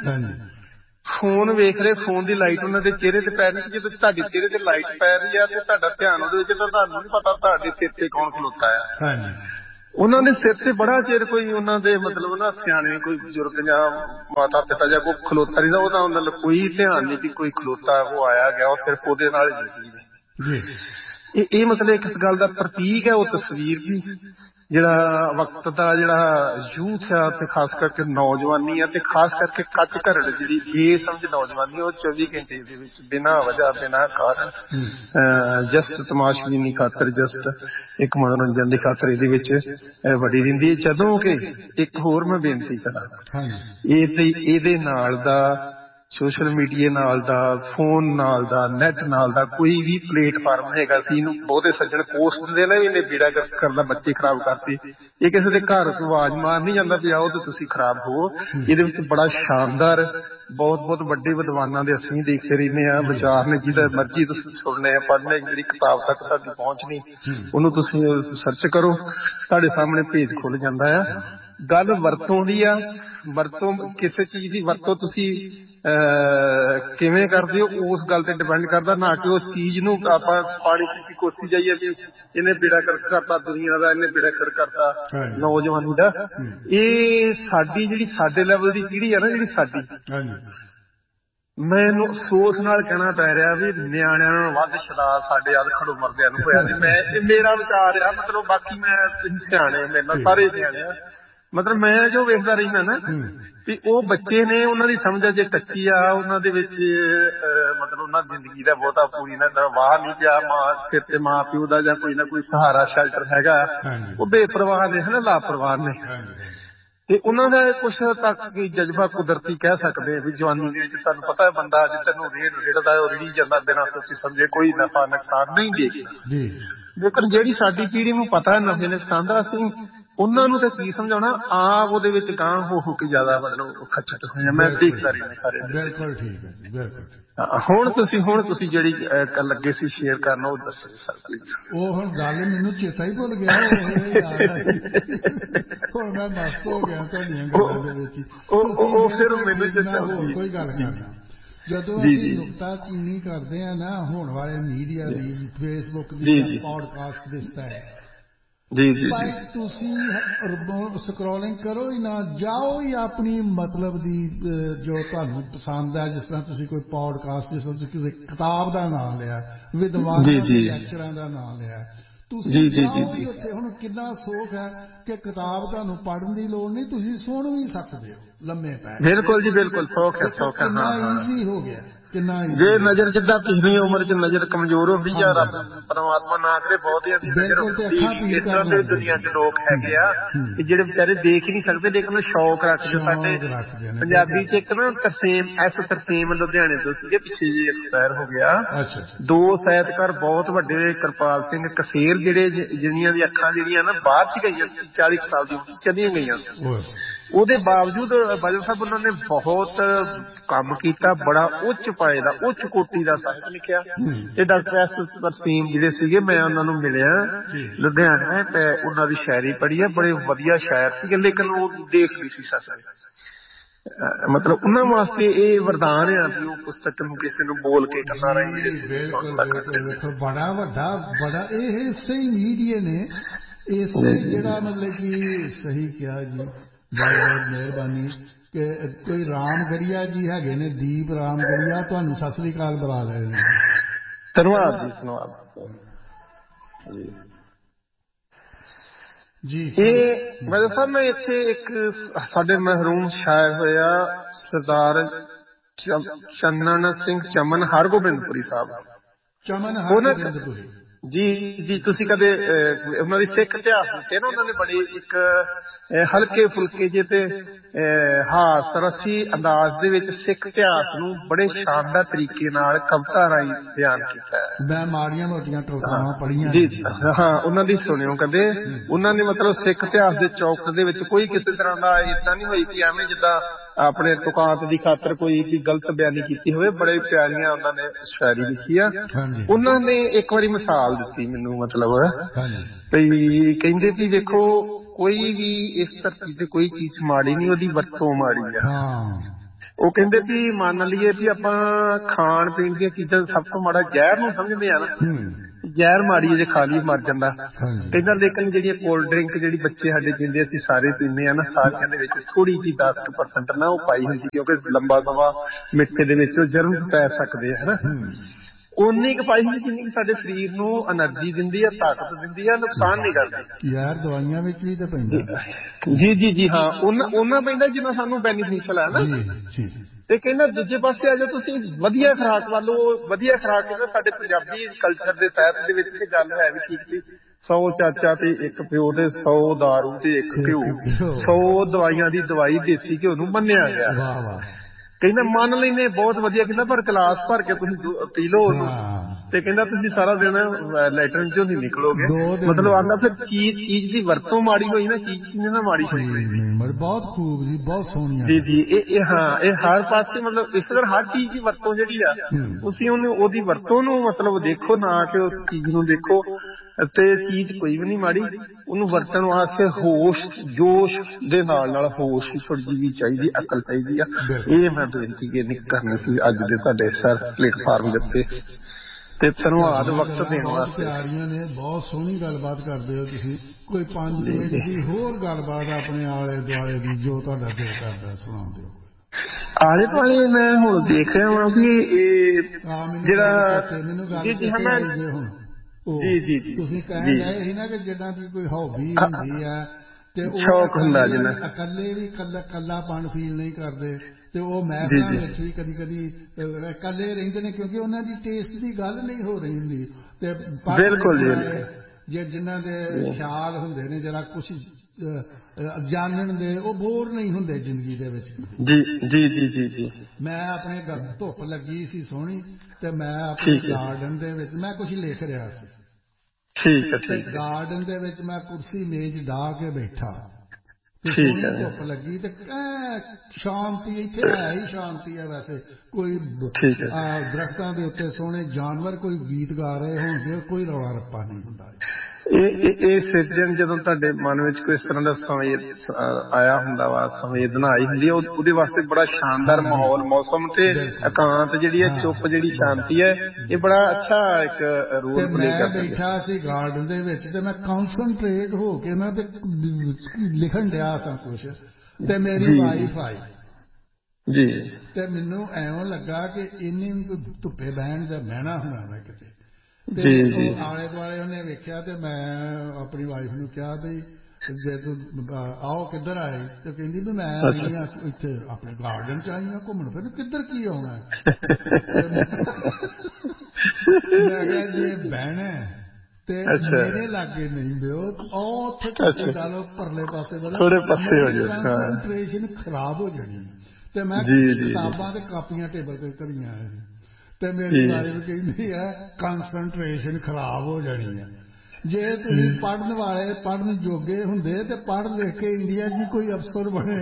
ਫੋਨ ਵੇਖ ਰਹੇ, ਫੋਨ ਦੀ ਲਾਈਟ ਉਹਨਾਂ ਦੇ ਚਿਹਰੇ ਤੇ ਪੈ ਰਹੀ। ਜਦੋਂ ਤੁਹਾਡੇ ਚਿਹਰੇ ਤੇ ਲਾਈਟ ਪੈ ਰਹੀ ਆ ਤੇ ਤੁਹਾਡਾ ਧਿਆਨ ਉਹਦੇ ਵਿੱਚ, ਤਾਂ ਤੁਹਾਨੂੰ ਨੀ ਪਤਾ ਤੁਹਾਡੇ ਸਿਰ ਤੇ ਕੌਣ ਖਲੋਤਾ ਆ। ਉਹਨਾਂ ਦੇ ਸਿਰ ਤੇ ਬੜਾ ਚਿਰ ਕੋਈ ਉਹਨਾਂ ਦੇ ਮਤਲਬ ਨਾ ਸਿਆਣੇ ਕੋਈ ਬਜ਼ੁਰਗ ਜਾਂ ਮਾਤਾ ਪਿਤਾ ਜਾਂ ਕੋਈ ਖਲੋਤਾ ਨਹੀਂ, ਉਹਦਾ ਮਤਲਬ ਕੋਈ ਧਿਆਨ ਨਹੀਂ ਕਿ ਕੋਈ ਖਲੋਤਾ ਉਹ ਆਇਆ ਗਿਆ, ਉਹ ਸਿਰਫ ਉਹਦੇ ਨਾਲ ਹੀ ਸੀ। ਇਹ ਇਹ ਮਤਲਬ ਇੱਕ ਗੱਲ ਦਾ ਪ੍ਰਤੀਕ ਹੈ ਉਹ ਤਸਵੀਰ ਵੀ, ਜਿਹੜਾ ਵਕਤ ਦਾ ਜਿਹੜਾ ਯੂਥ ਆ ਤੇ ਖਾਸ ਕਰਕੇ ਨੌਜਵਾਨੀ ਆ, ਤੇ ਖਾਸ ਕਰਕੇ ਕੱਚ ਘਰੜ ਜਿਹੜੀ ਬੇਸਮਝ ਨੌਜਵਾਨੀ, ਉਹ ਚੌਵੀ ਘੰਟੇ ਦੇ ਵਿੱਚ ਬਿਨਾਂ ਵਜ੍ਹਾ ਬਿਨਾਂ ਕਾਰਨ ਜਸਟ ਤਮਾਸ਼ਬੀਨੀ ਖਾਤਰ, ਜਸਟ ਇੱਕ ਮਨੋਰੰਜਨ ਦੀ ਖਾਤਰ ਇਹਦੇ ਵਿੱਚ ਵੜੀ ਰਹਿੰਦੀ ਹੈ। ਜਦੋਂ ਕਿ ਇੱਕ ਹੋਰ ਮੈਂ ਬੇਨਤੀ ਕਰਾਂ, ਇਹਦੇ ਇਹਦੇ ਨਾਲ ਦਾ ਸੋਸ਼ਲ ਮੀਡੀਆ ਨਾਲ ਦਾ, ਫੋਨ ਨਾਲ ਦਾ, ਨੈਟ ਨਾਲ ਦਾ ਕੋਈ ਵੀ ਪਲੇਟਫਾਰਮ ਹੈਗਾ ਸੀ ਇਹਨੂੰ ਬਹੁਤੇ ਸੱਜਣ ਪੋਸਟ ਦਿੰਦੇ ਨਾ ਵੀ ਇਹਨੇ ਬੇੜਾ ਕਰਦਾ, ਬੱਚੇ ਖਰਾਬ ਕਰਤੇ। ਇਹ ਕਿਸੇ ਦੇ ਘਰ ਤੋਂ ਆਵਾਜ਼ ਮਾਰ ਨਹੀਂ ਜਾਂਦਾ ਵੀ ਆਓ ਤੇ ਤੁਸੀਂ ਖਰਾਬ ਹੋਵੋ। ਇਹਦੇ ਵਿੱਚ ਬੜਾ ਸ਼ਾਨਦਾਰ ਬਹੁਤ ਬਹੁਤ ਵੱਡੇ ਵਿਦਵਾਨਾਂ ਦੇ ਅਸੀਂ ਦੇਖਦੇ ਰਹਿੰਦੇ ਹਾਂ ਵਿਚਾਰ ਨੇ, ਜਿਹਦਾ ਮਰਜ਼ੀ ਤੁਸੀਂ ਸੁਣਨੇ ਆ, ਪੜ੍ਹਨੇ, ਜਿਹੜੀ ਕਿਤਾਬ ਤੱਕ ਤੁਹਾਡੀ ਪਹੁੰਚ ਨਹੀਂ ਉਹਨੂੰ ਤੁਸੀਂ ਸਰਚ ਕਰੋ, ਤੁਹਾਡੇ ਸਾਹਮਣੇ ਪੇਜ ਖੁੱਲ ਜਾਂਦਾ ਆ। ਗੱਲ ਵਰਤੋਂ ਦੀ ਆ, ਵਰਤੋਂ ਕਿਸੇ ਚੀਜ਼ ਦੀ ਵਰਤੋਂ ਤੁਸੀਂ ਅਹ ਕਿਵੇਂ ਕਰਦੇ ਹੋ ਉਸ ਗੱਲ ਤੇ ਡਿਪੈਂਡ ਕਰਦਾ, ਨਾ ਕਿ ਉਸ ਚੀਜ਼ ਨੂੰ ਆਪਾਂ ਪਾਣੀ ਦੀ ਕੋਸੀ ਜਾਈਏ ਵੀ ਇਹਨੇ ਬੇੜਾ ਗਰਕ ਕਰਤਾ ਦੁਨੀਆ ਦਾ, ਇਹਨੇ ਬੇੜਾ ਗਰਕ ਕਰਤਾ ਨੌਜਵਾਨੀ ਦਾ। ਇਹ ਸਾਡੀ ਜਿਹੜੀ ਸਾਡੇ ਲੈਵਲ ਦੀ ਪੀੜ੍ਹੀ ਆ ਨਾ, ਜਿਹੜੀ ਸਾਡੀ, ਮੈਨੂੰ ਅਫਸੋਸ ਨਾਲ ਕਹਿਣਾ ਪੈ ਰਿਹਾ ਵੀ ਨਿਆਣਿਆਂ ਨੂੰ ਵੱਧ ਸ਼ਰਾਬ ਸਾਡੇ ਅੱਧ ਖੜੋ ਮਰਦਿਆਂ ਨੂੰ ਹੋਇਆ। ਮੈਂ ਇਹ ਮੇਰਾ ਵਿਚਾਰ ਆ, ਮਤਲਬ ਬਾਕੀ ਮੈਂ ਤੁਸੀਂ ਸਿਆਣੇ ਮੇਰੇ ਨਾਲ ਸਾਰੇ ਸਿਆਣੇ ਆ, ਮਤਲਬ ਮੈਂ ਜੋ ਵੇਖਦਾ ਰਹਿੰਦਾ ਨਾ ਵੀ ਉਹ ਬੱਚੇ ਨੇ, ਉਹਨਾਂ ਦੀ ਸਮਝ ਜੇ ਕੱਚੀ ਆ, ਉਹਨਾਂ ਦੇ ਵਿੱਚ ਮਤਲਬ ਉਹਨਾਂ ਜ਼ਿੰਦਗੀ ਦਾ ਬਹੁਤਾ ਪੂਰੀ ਨਾ ਵਾਹ ਨਹੀਂ ਪਿਆ, ਮਾਂ ਸਿਰ ਤੇ ਮਾਂ ਪਿਓ ਦਾ ਜਾਂ ਕੋਈ ਨਾ ਕੋਈ ਸਹਾਰਾ ਸ਼ੈਲਟਰ ਹੈਗਾ, ਉਹ ਬੇਪਰਵਾਹ ਨੇ ਹਨਾ, ਲਾਪਰਵਾਹ ਨੇ। ਤੇ ਉਹਨਾਂ ਦਾ ਕੁਛ ਤੱਕ ਕੀ ਜਜ਼ਬਾ ਕੁਦਰਤੀ ਕਹਿ ਸਕਦੇ ਆ ਵੀ ਜਵਾਨੀ ਦੇ ਵਿੱਚ ਤੁਹਾਨੂੰ ਪਤਾ ਹੈ ਬੰਦਾ ਅੱਜ ਤੈਨੂੰ ਰੇੜ ਰੇੜਦਾ ਉਹ ਰੜੀ ਜਾਂਦਾ ਬਿਨਾਂ ਸੋਚੀ ਸਮਝੇ, ਕੋਈ ਨਫਾ ਨੁਕਸਾਨ ਨਹੀਂ ਦੇਖਦਾ। ਲੇਕਿਨ ਜਿਹੜੀ ਸਾਡੀ ਪੀੜ੍ਹੀ ਨੂੰ ਪਤਾ ਹੈ ਨਫੇ ਨੁਕਸਾਨ ਦਾ, ਅਸੀਂ ਉਹਨਾਂ ਨੂੰ ਤਾਂ ਕੀ ਸਮਝਾਉਣਾ, ਆਪ ਉਹਦੇ ਵਿੱਚ ਗਾਂਹ ਹੋ ਹੋ ਕੇ ਜ਼ਿਆਦਾ ਮਤਲਬ ਖੱਚਟ ਹੋਇਆ। ਮੈਂ ਦੇਖਦਾ ਰਹਿੰਦਾ ਸਾਰੇ। ਬਿਲਕੁਲ ਠੀਕ ਹੈ ਜੀ, ਬਿਲਕੁਲ। ਹੁਣ ਤੁਸੀਂ ਹੁਣ ਤੁਸੀਂ ਜਿਹੜੀ ਲੱਗੇ ਸੀ ਸ਼ੇਅਰ ਕਰਨਾ ਉਹ ਦੱਸੋ ਸਰ ਪਲੀਜ਼। ਉਹ ਹੁਣ ਗੱਲ ਮੈਨੂੰ ਚੇਤਾ ਹੀ ਭੁੱਲ ਗਿਆ, ਹੁਣ ਮੈਂ ਮਸਤ ਹੋ ਗਿਆ ਤੁਹਾਡੀਆਂ ਗੱਲਾਂ ਦੇ ਵਿੱਚ। ਉਹ ਫਿਰ ਮੈਨੂੰ ਹੋਰ ਕੋਈ ਗੱਲ ਕਰਨਾ, ਜਦੋਂ ਅਸੀਂ ਨੁਕਤਾਚੀਨੀ ਕਰਦੇ ਹਾਂ ਨਾ ਹੋਣ ਵਾਲੇ ਮੀਡੀਆ ਦੀ, ਫੇਸਬੁੱਕ ਦੀ, ਪੌਡਕਾਸਟ ਦੇ ਸਟਾਈਲ, ਜੀ ਜੀ ਭਾਈ ਤੁਸੀਂ ਸਕਰੋਲਿੰਗ ਕਰੋ ਹੀ ਨਾ, ਜਾਓ ਹੀ ਆਪਣੀ ਮਤਲਬ ਦੀ ਜੋ ਤੁਹਾਨੂੰ ਪਸੰਦ ਹੈ। ਜਿਸ ਤਰ੍ਹਾਂ ਤੁਸੀਂ ਕੋਈ ਪੌਡਕਾਸਟ, ਜਿਸ ਤਰ੍ਹਾਂ ਤੁਸੀਂ ਕਿਸੇ ਕਿਤਾਬ ਦਾ ਨਾਮ ਲਿਆ, ਵਿਦਵਾਨਾਂ ਦੇ ਲੈਕਚਰਾਂ ਦਾ ਨਾਮ ਲਿਆ, ਤੁਸੀਂ ਜਾਓ ਹੀ ਉੱਥੇ। ਹੁਣ ਕਿੰਨਾ ਸੌਖ ਹੈ ਕਿ ਕਿਤਾਬ ਤੁਹਾਨੂੰ ਪੜ੍ਹਨ ਦੀ ਲੋੜ ਨਹੀਂ, ਤੁਸੀਂ ਸੁਣ ਵੀ ਸਕਦੇ ਹੋ ਲੰਮੇ ਪੈ। ਬਿਲਕੁਲ ਜੀ ਬਿਲਕੁਲ, ਸੌਖ ਹੈ ਸੌਖ ਹੈ। ਕਿੰਨਾ ਈਜ਼ੀ ਹੋ ਗਿਆ, ਕਿੰਨਾ ਜੇ ਨਜ਼ਰ ਜਿੱਦਾਂ ਪਿਛਲੀ ਉਮਰ ਚ ਨਜ਼ਰ ਕਮਜ਼ੋਰ ਹੁੰਦੀ ਆ, ਰੱਬ ਪਰਮਾਤਮਾ ਨਾ ਕਰੇ ਬਹੁਤਿਆਂ ਦੀ ਨਜ਼ਰ ਹੁੰਦੀ, ਇਸ ਤਰ੍ਹਾਂ ਦੇ ਦੁਨੀਆ ਚ ਲੋਕ ਹੈਗੇ ਆ ਕਿ ਜਿਹੜੇ ਵਿਚਾਰੇ ਦੇਖ ਹੀ ਨਹੀਂ ਸਕਦੇ ਲੇਕਿਨ ਸ਼ੌਕ ਰੱਖਦੇ। ਸਾਡੇ ਪੰਜਾਬੀ ਚ ਇੱਕ ਨਾ ਤਰਸੇਮ, ਐਸ ਤਰਸੇਮ ਲੁਧਿਆਣੇ ਤੋਂ ਸੀਗੇ, ਪਿੱਛੇ ਜੀ ਐਕਸਪਾਇਰ ਹੋ ਗਿਆ। ਦੋ ਸਾਹਿਤਕਾਰ ਬਹੁਤ ਵੱਡੇ, ਕਿਰਪਾਲ ਸਿੰਘ ਕਸੇਰ, ਜਿਹੜੇ ਜਿਹਨਾਂ ਦੀ ਅੱਖਾਂ ਜਿਹੜੀਆਂ ਨਾ ਬਾਹਰ ਚ ਗਈਆਂ, ਚਾਲੀ ਸਾਲ ਦੀ ਉਮਰ ਚਲੀਆਂ ਗਈਆਂ, ਉਹਦੇ ਬਾਵਜੂਦ ਬਾਦਲ ਸਾਹਿਬ ਉਹਨਾਂ ਨੇ ਬਹੁਤ ਕੰਮ ਕੀਤਾ, ਬੜਾ ਉੱਚ ਪਾਏ ਦਾ, ਉੱਚ ਕੋਟੀ ਦਾ ਸਾਹਿਤ ਲਿਖਿਆ। ਤੇ ਡਾਕਟਰ ਐਸ ਤਰਸੀਮ ਜਿਹੜੇ ਸੀਗੇ, ਮੈਂ ਉਹਨਾਂ ਨੂੰ ਮਿਲਿਆ ਲੁਧਿਆਣੇ, ਮੈਂ ਉਹਨਾਂ ਦੀ ਸ਼ਾਇਰੀ ਪੜ੍ਹੀ ਹੈ, ਬੜੇ ਵਧੀਆ ਸ਼ਾਇਰ ਸੀਗੇ, ਲੇਕਿਨ ਉਹ ਦੇਖ ਨਹੀਂ ਸੀ ਸਕਦੇ। ਮਤਲਬ ਉਹਨਾਂ ਵਾਸਤੇ ਇਹ ਵਰਦਾਨ ਆ ਵੀ ਉਹ ਪੁਸਤਕ ਨੂੰ ਕਿਸੇ ਨੂੰ ਬੋਲ ਕੇ ਕਰਨਾ ਰਹੇ। ਬੜਾ ਵੱਡਾ ਬੜਾ ਇਹ ਇਸੇ ਹੀ ਮੀਡੀਆ ਨੇ, ਇਸੇ ਜਿਹੜਾ ਮਤਲਬ ਕਿ ਸਹੀ ਕਿਹਾ ਜੀ, ਬਹੁਤ ਬਹੁਤ ਮਿਹਰਬਾਨੀ। ਕਿ ਕੋਈ ਰਾਮ ਗੜੀਆ ਜੀ ਹੈਗੇ ਨੇ, ਦੀਪ ਰਾਮ ਗੜੀਆ, ਤੁਹਾਨੂੰ ਸਤਿ ਸ੍ਰੀ ਅਕਾਲ ਬੁਲਾ ਰਹੇ ਨੇ। ਧੰਨਵਾਦ ਜੀ, ਧੰਨਵਾਦ ਜੀ। ਇਹ ਮੈਂ ਦੱਸਾਂ, ਮੈਂ ਇੱਥੇ ਇੱਕ ਸਾਡੇ ਮਹਿਰੂਮ ਸ਼ਾਇਰ ਹੋਇਆ ਸਰਦਾਰ ਚੰਨਨ ਸਿੰਘ ਚਮਨ ਹਰਗੋਬਿੰਦਪੁਰੀ ਸਾਹਿਬ, ਚਮਨ ਹਰਗੋਬਿੰਦਪੁਰੀ ਜੀ ਜੀ। ਤੁਸੀਂ ਕਦੇ ਉਹਨਾਂ ਦੀ ਸਿੱਖ ਇਤਿਹਾਸ ਦਿੱਤੇ ਨਾ, ਉਹਨਾਂ ਨੇ ਬੜੀ ਇੱਕ ਹਲਕੇ ਫੁਲਕੇ ਜਿਹੇ ਤੇ ਹਾਸ ਰਸੀ ਅੰਦਾਜ਼ ਦੇ ਵਿੱਚ ਸਿੱਖ ਇਤਿਹਾਸ ਨੂੰ ਬੜੇ ਸ਼ਾਨਦਾਰ ਤਰੀਕੇ ਨਾਲ ਕਵਿਤਾ ਰਾਹੀਂ ਬਿਆਨ ਕੀਤਾ ਹੈ। ਮੈਂ ਮਾੜੀਆਂ ਮੋਟੀਆਂ ਟੋਟਾਵਾਂ ਪੜ੍ਹੀਆਂ ਜੀ। ਹਾਂ, ਉਹਨਾਂ ਦੀ ਸੁਣਿਓ ਕਦੇ। ਉਹਨਾਂ ਨੇ ਮਤਲਬ ਸਿੱਖ ਇਤਿਹਾਸ ਦੇ ਚੌਕਟ ਦੇ ਵਿੱਚ ਕੋਈ ਕਿਸੇ ਤਰ੍ਹਾਂ ਦਾ ਏਦਾਂ ਨਹੀਂ ਹੋਈ ਕਿ ਐਵੇਂ ਜਿੱਦਾਂ ਆਪਣੇ ਤੁਕਾਂਤ ਦੀ ਖਾਤਰ ਕੋਈ ਵੀ ਗਲਤ ਬਿਆਨੀ ਕੀਤੀ ਹੋਵੇ। ਬੜੇ ਪਿਆਰੀਆਂ ਉਹਨਾਂ ਨੇ ਸ਼ਾਇਰੀ ਲਿਖੀ ਆ। ਉਹਨਾਂ ਨੇ ਇੱਕ ਵਾਰੀ ਮਿਸਾਲ ਦਿੱਤੀ ਮੈਨੂੰ, ਮਤਲਬ ਵੀ ਕਹਿੰਦੇ ਵੀ ਵੇਖੋ ਕੋਈ ਵੀ ਇਸ ਧਰਤੀ ਤੇ ਕੋਈ ਚੀਜ਼ ਮਾੜੀ ਨਹੀਂ, ਉਹਦੀ ਵਰਤੋਂ ਮਾੜੀ ਆ। ਉਹ ਕਹਿੰਦੇ ਵੀ ਮੰਨ ਲਈਏ ਵੀ ਆਪਾਂ ਖਾਣ ਪੀਣ ਦੀਆਂ ਚੀਜ਼ਾਂ ਸਭ ਤੋਂ ਮਾੜਾ ਜ਼ਹਿਰ ਨੂੰ ਸਮਝਦੇ ਆ ਨਾ, ਜ਼ਹਿਰ ਮਾੜੀ ਜੇ ਖਾ ਲਈ ਮਰ ਜਾਂਦਾ। ਕਹਿੰਦਾ ਲੇਕਿਨ ਜਿਹੜੀਆਂ ਕੋਲਡ ਡਰਿੰਕ ਜਿਹੜੀ ਬੱਚੇ ਸਾਡੇ ਪੀਂਦੇ, ਅਸੀਂ ਸਾਰੇ ਪੀਂਦੇ ਆ ਨਾ, ਸਾਰਿਆਂ ਦੇ ਵਿੱਚ ਥੋੜੀ ਜਿਹੀ ਦਸ ਕੁ ਪਰਸੈਂਟ ਨਾ ਉਹ ਪਾਈ ਹੁੰਦੀ, ਕਿਉਂਕਿ ਲੰਬਾ ਸਮਾਂ ਮਿੱਠੇ ਦੇ ਵਿੱਚ ਉਹ ਜਰਮ ਪੈ ਸਕਦੇ ਆ ਹਨਾ। ਉਨੀ ਕੁ ਪਾਈ ਹੁੰਦੀ ਜਿੰਨੀ ਕਿ ਸਾਡੇ ਸਰੀਰ ਨੂੰ ਐਨਰਜੀ ਦਿੰਦੀ ਆ, ਤਾਕਤ ਦਿੰਦੀ ਆ, ਨੁਕਸਾਨ ਨਹੀਂ ਕਰਦੀ ਯਾਰ। ਦਵਾਈਆਂ ਵਿੱਚ ਵੀ ਤਾਂ ਪੈਂਦਾ ਜੀ ਜੀ ਜੀ। ਹਾਂ, ਉਹਨਾਂ ਉਹਨਾਂ ਪੈਂਦਾ ਜਿੰਨਾ ਸਾਨੂੰ ਬੈਨੀਫਿਸ਼ਲ ਹੈ ਨਾ। ਤੇ ਕਹਿੰਦਾ ਦੂਜੇ ਪਾਸੇ ਆ ਜਾਓ ਤੁਸੀਂ ਵਧੀਆ ਖੁਰਾਕ ਵੱਲੋਂ। ਵਧੀਆ ਖੁਰਾਕ ਕਹਿੰਦਾ ਸਾਡੇ ਪੰਜਾਬੀ ਕਲਚਰ ਦੇ ਤਹਿਤ ਦੇ ਵਿੱਚ ਤੇ ਗੱਲ ਹੈ ਵੀ ਠੀਕ ਸੀ, ਸੌ ਚਾਚਾ ਤੇ ਇੱਕ ਪਿਓ ਤੇ ਸੌ ਦਾਰੂ ਤੇ ਇੱਕ ਘਿਓ, ਸੌ ਦਵਾਈਆਂ ਦੀ ਦਵਾਈ ਦੇਸੀ ਘਿਓ ਨੂੰ ਮੰਨਿਆ ਗਿਆ। ਕਹਿੰਦਾ ਮੰਨ ਲੈਨੇ ਬਹੁਤ ਵਧੀਆ, ਕਹਿੰਦਾ ਪਰ ਗਲਾਸ ਭਰ ਕੇ ਤੁਸੀਂ ਪੀ ਲਓ ਉਹਨੂੰ, ਤੇ ਕਹਿੰਦਾ ਤੁਸੀਂ ਸਾਰਾ ਦਿਨ ਲੈਟਰਨ ਚੋਂ ਨਹੀਂ ਨਿਕਲੋਗੇ। ਮਤਲਬ ਆਂਦਾ ਫਿਰ ਚੀਜ਼ ਚੀਜ਼ ਦੀ ਵਰਤੋਂ ਮਾੜੀ ਹੋਈ ਨਾ, ਚੀਜ਼ ਕਿੰਨੇ ਨਾ ਮਾੜੀ ਹੋਈ ਹੋਈ। ਬਹੁਤ ਖੂਬ ਜੀ, ਬਹੁਤ ਸੋਹਣੀ ਜੀ ਜੀ। ਇਹ ਹਾਂ ਇਹ ਹਰ ਪਾਸੇ ਮਤਲਬ ਇਸ ਤਰ੍ਹਾਂ ਹਰ ਚੀਜ਼ ਦੀ ਵਰਤੋਂ ਜਿਹੜੀ ਆ ਤੁਸੀਂ ਉਹਨੂੰ ਉਹਦੀ ਵਰਤੋਂ ਨੂੰ ਮਤਲਬ ਦੇਖੋ, ਨਾ ਕਿ ਉਸ ਚੀਜ਼ ਨੂੰ ਦੇਖੋ। ਤੇ ਚੀਜ਼ ਕੋਈ ਵੀ ਨਹੀਂ ਮਾੜੀ, ਉਹਨੂੰ ਵਰਤਣ ਵਾਸਤੇ ਹੋਸ਼ ਜੋਸ਼ ਦੇ ਨਾਲ ਨਾਲ ਹੋਸ਼ ਥੋੜੀ ਜਿਹੀ ਵੀ ਚਾਹੀਦੀ, ਅਕਲ ਚਾਹੀਦੀ ਆ। ਇਹ ਮੈਂ ਬੇਨਤੀ ਕਰਨੀ ਸੀ ਅੱਜ ਦੇ ਤੁਹਾਡੇ ਸਰ ਪਲੇਟਫਾਰਮ ਦੇ ਉੱਤੇ ਤੇ ਧੰਨਵਾਦ ਵਕਤ ਦੇਣ ਵਾਸਤੇ। ਤਿਆਰੀਆਂ ਨੇ, ਬਹੁਤ ਸੋਹਣੀ ਗੱਲਬਾਤ ਕਰਦੇ ਹੋ ਤੁਸੀਂ। ਕੋਈ ਪੰਜ ਮਿੰਟ ਦੀ ਹੋਰ ਗੱਲਬਾਤ ਆਪਣੇ ਆਲੇ ਦੁਆਲੇ ਦੀ ਜੋ ਤੁਹਾਡਾ ਦਿਲ ਕਰਦਾ ਸੁਣਾ ਦਿਓ। ਆਲੇ ਦੁਆਲੇ ਮੈਂ ਹੁਣ ਦੇਖ ਰਿਹਾ ਵਾਂ ਵੀ ਇਹ ਜਿਹੜਾ ਮੈਨੂੰ ਗੱਲ ਜੀ ਜੀ ਹੁਣ ਜੀ ਜੀ ਜੀ ਤੁਸੀਂ ਕਹਿ ਰਹੇ ਸੀ ਨਾ ਕਿ ਜਿੱਦਾਂ ਦੀ ਕੋਈ ਹੌਬੀ ਹੁੰਦੀ ਹੈ ਤੇ ਸ਼ੌਕ ਹੁੰਦਾ ਜਿੰਨਾ ਇਕੱਲੇ ਵੀ ਇਕੱਲਾਪਣ ਫੀਲ ਨਹੀਂ ਕਰਦੇ, ਤੇ ਉਹ ਮਹਿਫਲਾਂ ਵਿੱਚ ਵੀ ਕਦੀ ਕਦੀ ਇਕੱਲੇ ਰਹਿੰਦੇ ਨੇ ਕਿਉਂਕਿ ਉਹਨਾਂ ਦੀ ਟੇਸਟ ਦੀ ਗੱਲ ਨਹੀਂ ਹੋ ਰਹੀ ਹੁੰਦੀ। ਤੇ ਬਿਲਕੁਲ ਜੇ ਜਿਨ੍ਹਾਂ ਦੇ ਖਿਆਲ ਹੁੰਦੇ ਨੇ ਜਰਾ ਕੁਛ ਜਾਣਨ ਦੇ, ਉਹ ਬੋਰ ਨਹੀਂ ਹੁੰਦੇ ਜ਼ਿੰਦਗੀ ਦੇ ਵਿੱਚ। ਜੀ ਜੀ ਜੀ ਜੀ ਜੀ। ਮੈਂ ਆਪਣੇ ਧੁੱਪ ਲੱਗੀ ਸੀ ਸੋਹਣੀ, ਤੇ ਮੈਂ ਆਪਣੇ ਗਾਰਡਨ ਦੇ ਵਿੱਚ ਮੈਂ ਕੁਛ ਲਿਖ ਰਿਹਾ ਸੀ। ਠੀਕ ਹੈ ਠੀਕ ਹੈ। ਗਾਰਡਨ ਦੇ ਵਿੱਚ ਮੈਂ ਕੁਰਸੀ ਮੇਜ਼ ਢਾ ਕੇ ਬੈਠਾ, ਸੋਹਣੀ ਧੁੱਪ ਲੱਗੀ ਤੇ ਸ਼ਾਂਤੀ, ਇੱਥੇ ਹੈ ਹੀ ਸ਼ਾਂਤੀ ਹੈ। ਵੈਸੇ ਕੋਈ ਦਰਖਤਾਂ ਦੇ ਉੱਤੇ ਸੋਹਣੇ ਜਾਨਵਰ ਕੋਈ ਗੀਤ ਗਾ ਰਹੇ ਹੋਣਗੇ, ਕੋਈ ਰੌਲਾ ਰੱਪਾ ਨਹੀਂ ਹੁੰਦਾ। ਇਹ ਇਹ ਸਿਰਜਣ ਜਦੋਂ ਤੁਹਾਡੇ ਮਨ ਵਿੱਚ ਕੋਈ ਇਸ ਤਰ੍ਹਾਂ ਦਾ ਸੰਵੇਦ ਆਇਆ ਹੁੰਦਾ ਵਾ, ਸੰਵੇਦਨਾ ਆਈ ਹੁੰਦੀ ਹੈ, ਉਹਦੇ ਵਾਸਤੇ ਬੜਾ ਸ਼ਾਨਦਾਰ ਮਾਹੌਲ, ਮੌਸਮ ਤੇ ਇਕਾਂਤ ਜਿਹੜੀ ਹੈ, ਚੁੱਪ ਜਿਹੜੀ ਸ਼ਾਂਤੀ ਹੈ, ਇਹ ਬੜਾ ਅੱਛਾ ਇੱਕ ਰੋਲ ਪਲੇ ਕਰਦੀ ਹੈ। ਮੈਂ ਬੈਠਾ ਸੀ ਗਾਰਡਨ ਦੇ ਵਿੱਚ ਤੇ ਮੈਂ ਕਨਸਨਟਰੇਟ ਹੋ ਕੇ ਨਾ ਤੇ ਲਿਖਣ ਡਿਆ ਸਾਂ ਕੁਛ, ਤੇ ਮੇਰੀ ਵਾਈਫ ਆਈ ਜੀ, ਤੇ ਮੈਨੂੰ ਐਵੇਂ ਲੱਗਾ ਕਿ ਇਹਨੇ ਧੁੱਪੇ ਬਹਿਣ ਦਾ ਬਹਿਣਾ ਹੋਣਾ ਮੈਂ ਕਿਤੇ। ਤੇ ਆਲੇ ਦੁਆਲੇ ਉਹਨੇ ਵੇਖਿਆ ਤੇ ਮੈਂ ਆਪਣੀ ਵਾਈਫ ਨੂੰ ਕਿਹਾ ਵੀ ਜੇ ਤੂੰ ਆਓ ਕਿੱਧਰ ਆਏ, ਤੇ ਕਹਿੰਦੀ ਵੀ ਮੈਂ ਆਈ ਹਾਂ ਇੱਥੇ ਆਪਣੇ ਗਾਰਡਨ ਚ ਆਈ ਹਾਂ ਘੁੰਮਣ ਫਿਰ। ਕਿੱਧਰ ਕੀ ਆਉਣਾ? ਮੈਂ ਕਿਹਾ ਜੇ ਬਹਿਣਾ ਤੇ ਮੇਰੇ ਲਾਗੇ ਨਹੀਂ ਬਿਓ, ਉਹ ਉੱਥੇ ਕੱਚੀ ਗੱਲ ਪਰਲੇ ਪਾਸੇ ਕੰਸਨਟਰੇਸ਼ਨ ਖਰਾਬ ਹੋ ਜਾਣੀ। ਤੇ ਮੈਂ ਕਿਤਾਬਾਂ ਤੇ ਕਾਪੀਆਂ ਟੇਬਲ ਤੇ ਧਰੀਆਂ ਆਏ ਤੇ ਮੇਰੀ ਵਾਈਫ ਕਹਿੰਦੀ ਹੈ ਕੰਸਨਟਰੇਸ਼ਨ ਖਰਾਬ ਹੋ ਜਾਣੀ ਹੈ। ਜੇ ਤੁਸੀਂ ਪੜ੍ਹਨ ਵਾਲੇ ਪੜ੍ਹਨ ਜੋਗੇ ਹੁੰਦੇ ਤੇ ਪੜ੍ਹ ਲਿਖ ਕੇ ਇੰਡੀਆ ਜੀ ਕੋਈ ਅਫਸਰ ਬਣੇ,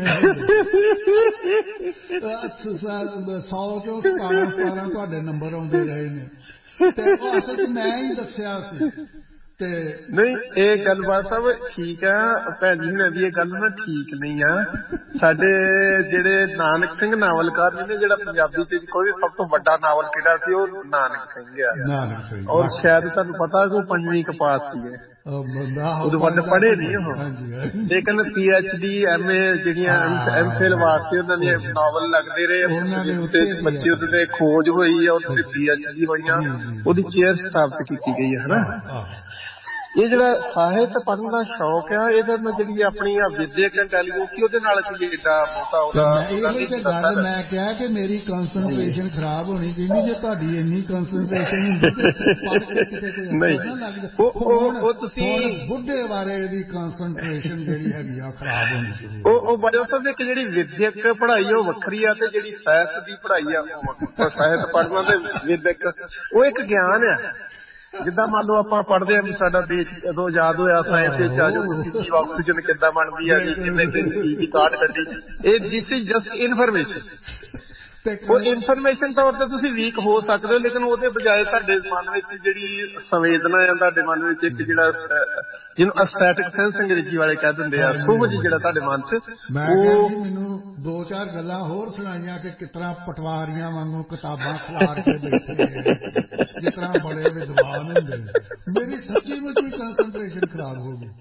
ਸੌ ਚੋਂ ਸਤਾਰਾਂ ਸਤਾਰਾਂ ਤੁਹਾਡੇ ਨੰਬਰ ਆਉਂਦੇ ਰਹੇ ਨੇ। ਤੇ ਉਹ ਅਸਲ ਚ ਮੈਂ ਹੀ ਦੱਸਿਆ ਸੀ। ਤੇ ਨਹੀਂ ਇਹ ਗੱਲਬਾਤ ਸਭ ਠੀਕ ਆ ਭੈਣ ਜੀ ਹੁਣਾਂ ਦੀ, ਇਹ ਗੱਲ ਨਾ ਠੀਕ ਨਹੀਂ ਆ। ਸਾਡੇ ਜਿਹੜੇ ਨਾਨਕ ਸਿੰਘ ਨਾਵਲਕਾਰ ਨੇ, ਜਿਹੜਾ ਪੰਜਾਬੀ ਚ ਕੋਈ ਸਭ ਤੋਂ ਵੱਡਾ ਨਾਵਲ ਕਿਹੜਾ ਸੀ, ਉਹ ਨਾਨਕ ਸਿੰਘ ਆ। ਔਰ ਸ਼ਾਇਦ ਤੁਹਾਨੂੰ ਪਤਾ ਕਿ ਉਹ ਪੰਜਵੀਂ ਕਪਾਸ ਸੀਗੇ, ਉਦੋਂ ਵੱਧ ਪੜ੍ਹੇ ਨਹੀਂ ਉਹ, ਲੇਕਿਨ P H D M A ਜਿਹੜੀਆਂ ਐਮ ਫਿਲ ਵਾਸਤੇ ਉਹਨਾਂ ਦੇ ਨਾਵਲ ਲੱਗਦੇ ਰਹੇ, ਬੱਚੇ ਉਹਦੇ ਤੇ ਖੋਜ ਹੋਈ ਆ, ਉਹਦੇ ਤੇ ਪੀ ਐਚ ਡੀ ਹੋਈਆਂ, ਉਹਦੀ ਚੇਅਰ ਸਥਾਪਿਤ ਕੀਤੀ ਗਈ ਹੈ ਹਨਾ। ਇਹ ਜਿਹੜਾ ਸਾਹਿਤ ਪੜ੍ਹਨ ਦਾ ਸ਼ੌਕ ਆ, ਇਹਦਾ ਮੈਂ ਜਿਹੜੀ ਆਪਣੀ ਵਿਦਿਅਕ ਇੰਟੈਲੀਜੈਂਸ ਸੀ ਉਹਦੇ ਨਾਲ ਕੋਈ ਏਡਾ ਬਹੁਤਾ ਉਹਦਾ। ਮੈਂ ਕਿਹਾ ਕਿ ਮੇਰੀ ਕੰਸਨਟਰੇਸ਼ਨ ਖਰਾਬ ਹੋਣੀ ਚਾਹੀਦੀ, ਜੇ ਤੁਹਾਡੀ ਇੰਨੀ ਕੰਸਨਟਰੇਸ਼ਨ ਹੁੰਦੀ ਤੇ ਪੜ੍ਹ ਕੇ ਕਿਤੇ ਕੋਈ ਅਸਰ ਨਾ ਲੱਗਦਾ। ਉਹ ਤੁਸੀਂ ਬੁੱਢੇ ਬਾਰੇ ਦੀ ਕੰਸਨਟਰੇਸ਼ਨ ਜਿਹੜੀ ਹੈਗੀ ਆ ਖਰਾਬ ਹੋਣੀ ਚਾਹੀਦੀ। ਉਹ ਬੜੇ ਸਾਹਿਬ ਇੱਕ ਜਿਹੜੀ ਵਿਦਿਅਕ ਪੜ੍ਹਾਈ ਉਹ ਵੱਖਰੀ ਆ, ਤੇ ਜਿਹੜੀ ਸਾਹਿਤ ਦੀ ਪੜ੍ਹਾਈ ਆ ਉਹ ਸਾਹਿਤ ਪੜ੍ਹਨਾ ਤੇ ਵਿਦਿਅਕ ਉਹ ਇੱਕ ਗਿਆਨ ਆ। ਜਿੱਦਾਂ ਮੰਨ ਲਓ ਆਪਾਂ ਪੜ੍ਹਦੇ ਹਾਂ ਵੀ ਸਾਡਾ ਦੇਸ਼ ਜਦੋਂ ਆਜ਼ਾਦ ਹੋਇਆ, ਸਾਇੰਸ ਵਿੱਚ ਆ ਜਾਓ ਤੁਸੀਂ ਕੀ ਆਕਸੀਜਨ ਕਿੱਦਾਂ ਬਣਦੀ ਹੈ, ਕਿੰਨੇ ਦਿਨ ਦੀ ਕਾਢ ਕੱਢੀ, ਇਹ ਦਿਸ ਇਜ਼ ਜਸਟ ਇਨਫੋਰਮੇਸ਼ਨ। ਉਹ ਇਨਫੋਰਮੇਸ਼ਨ ਤੌਰ ਤੇ ਤੁਸੀਂ ਵੀਕ ਹੋ ਸਕਦੇ ਹੋ, ਲੇਕਿਨ ਉਹਦੇ ਬਜਾਏ ਤੁਹਾਡੇ ਮਨ ਵਿੱਚ ਜਿਹੜੀ ਸੰਵੇਦਨਾ ਆ, ਤੁਹਾਡੇ ਮਨ ਵਿੱਚ ਇੱਕ ਜਿਹੜਾ ਜਿਹਨੂੰ ਅਸਥੈਟਿਕ ਸੈਂਸ ਅੰਗਰੇਜ਼ੀ ਵਾਲੇ ਕਹਿ ਦਿੰਦੇ ਆ, ਸੁਹਜ ਜਿਹੜਾ ਤੁਹਾਡੇ ਮਨ ਚ, ਉਹ ਮੈਨੂੰ ਦੋ ਚਾਰ ਗੱਲਾਂ ਹੋਰ ਸੁਣਾਈਆਂ ਕਿ ਕਿਸ ਤਰ੍ਹਾਂ ਪਟਵਾਰੀਆਂ ਵਾਂਗੂ ਕਿਤਾਬਾਂ ਖਿਲਾਰ ਕੇ ਬੈਠੇ ਜਿਸ ਤਰ੍ਹਾਂ ਬੜੇ ਵਿਦਵਾਨ ਹੁੰਦੇ ਨੇ। ਮੇਰੀ ਸੱਚੀ ਮੁੱਚੀ ਕੰਸਨਟਰੇਸ਼ਨ ਖਰਾਬ ਹੋ ਗਈ।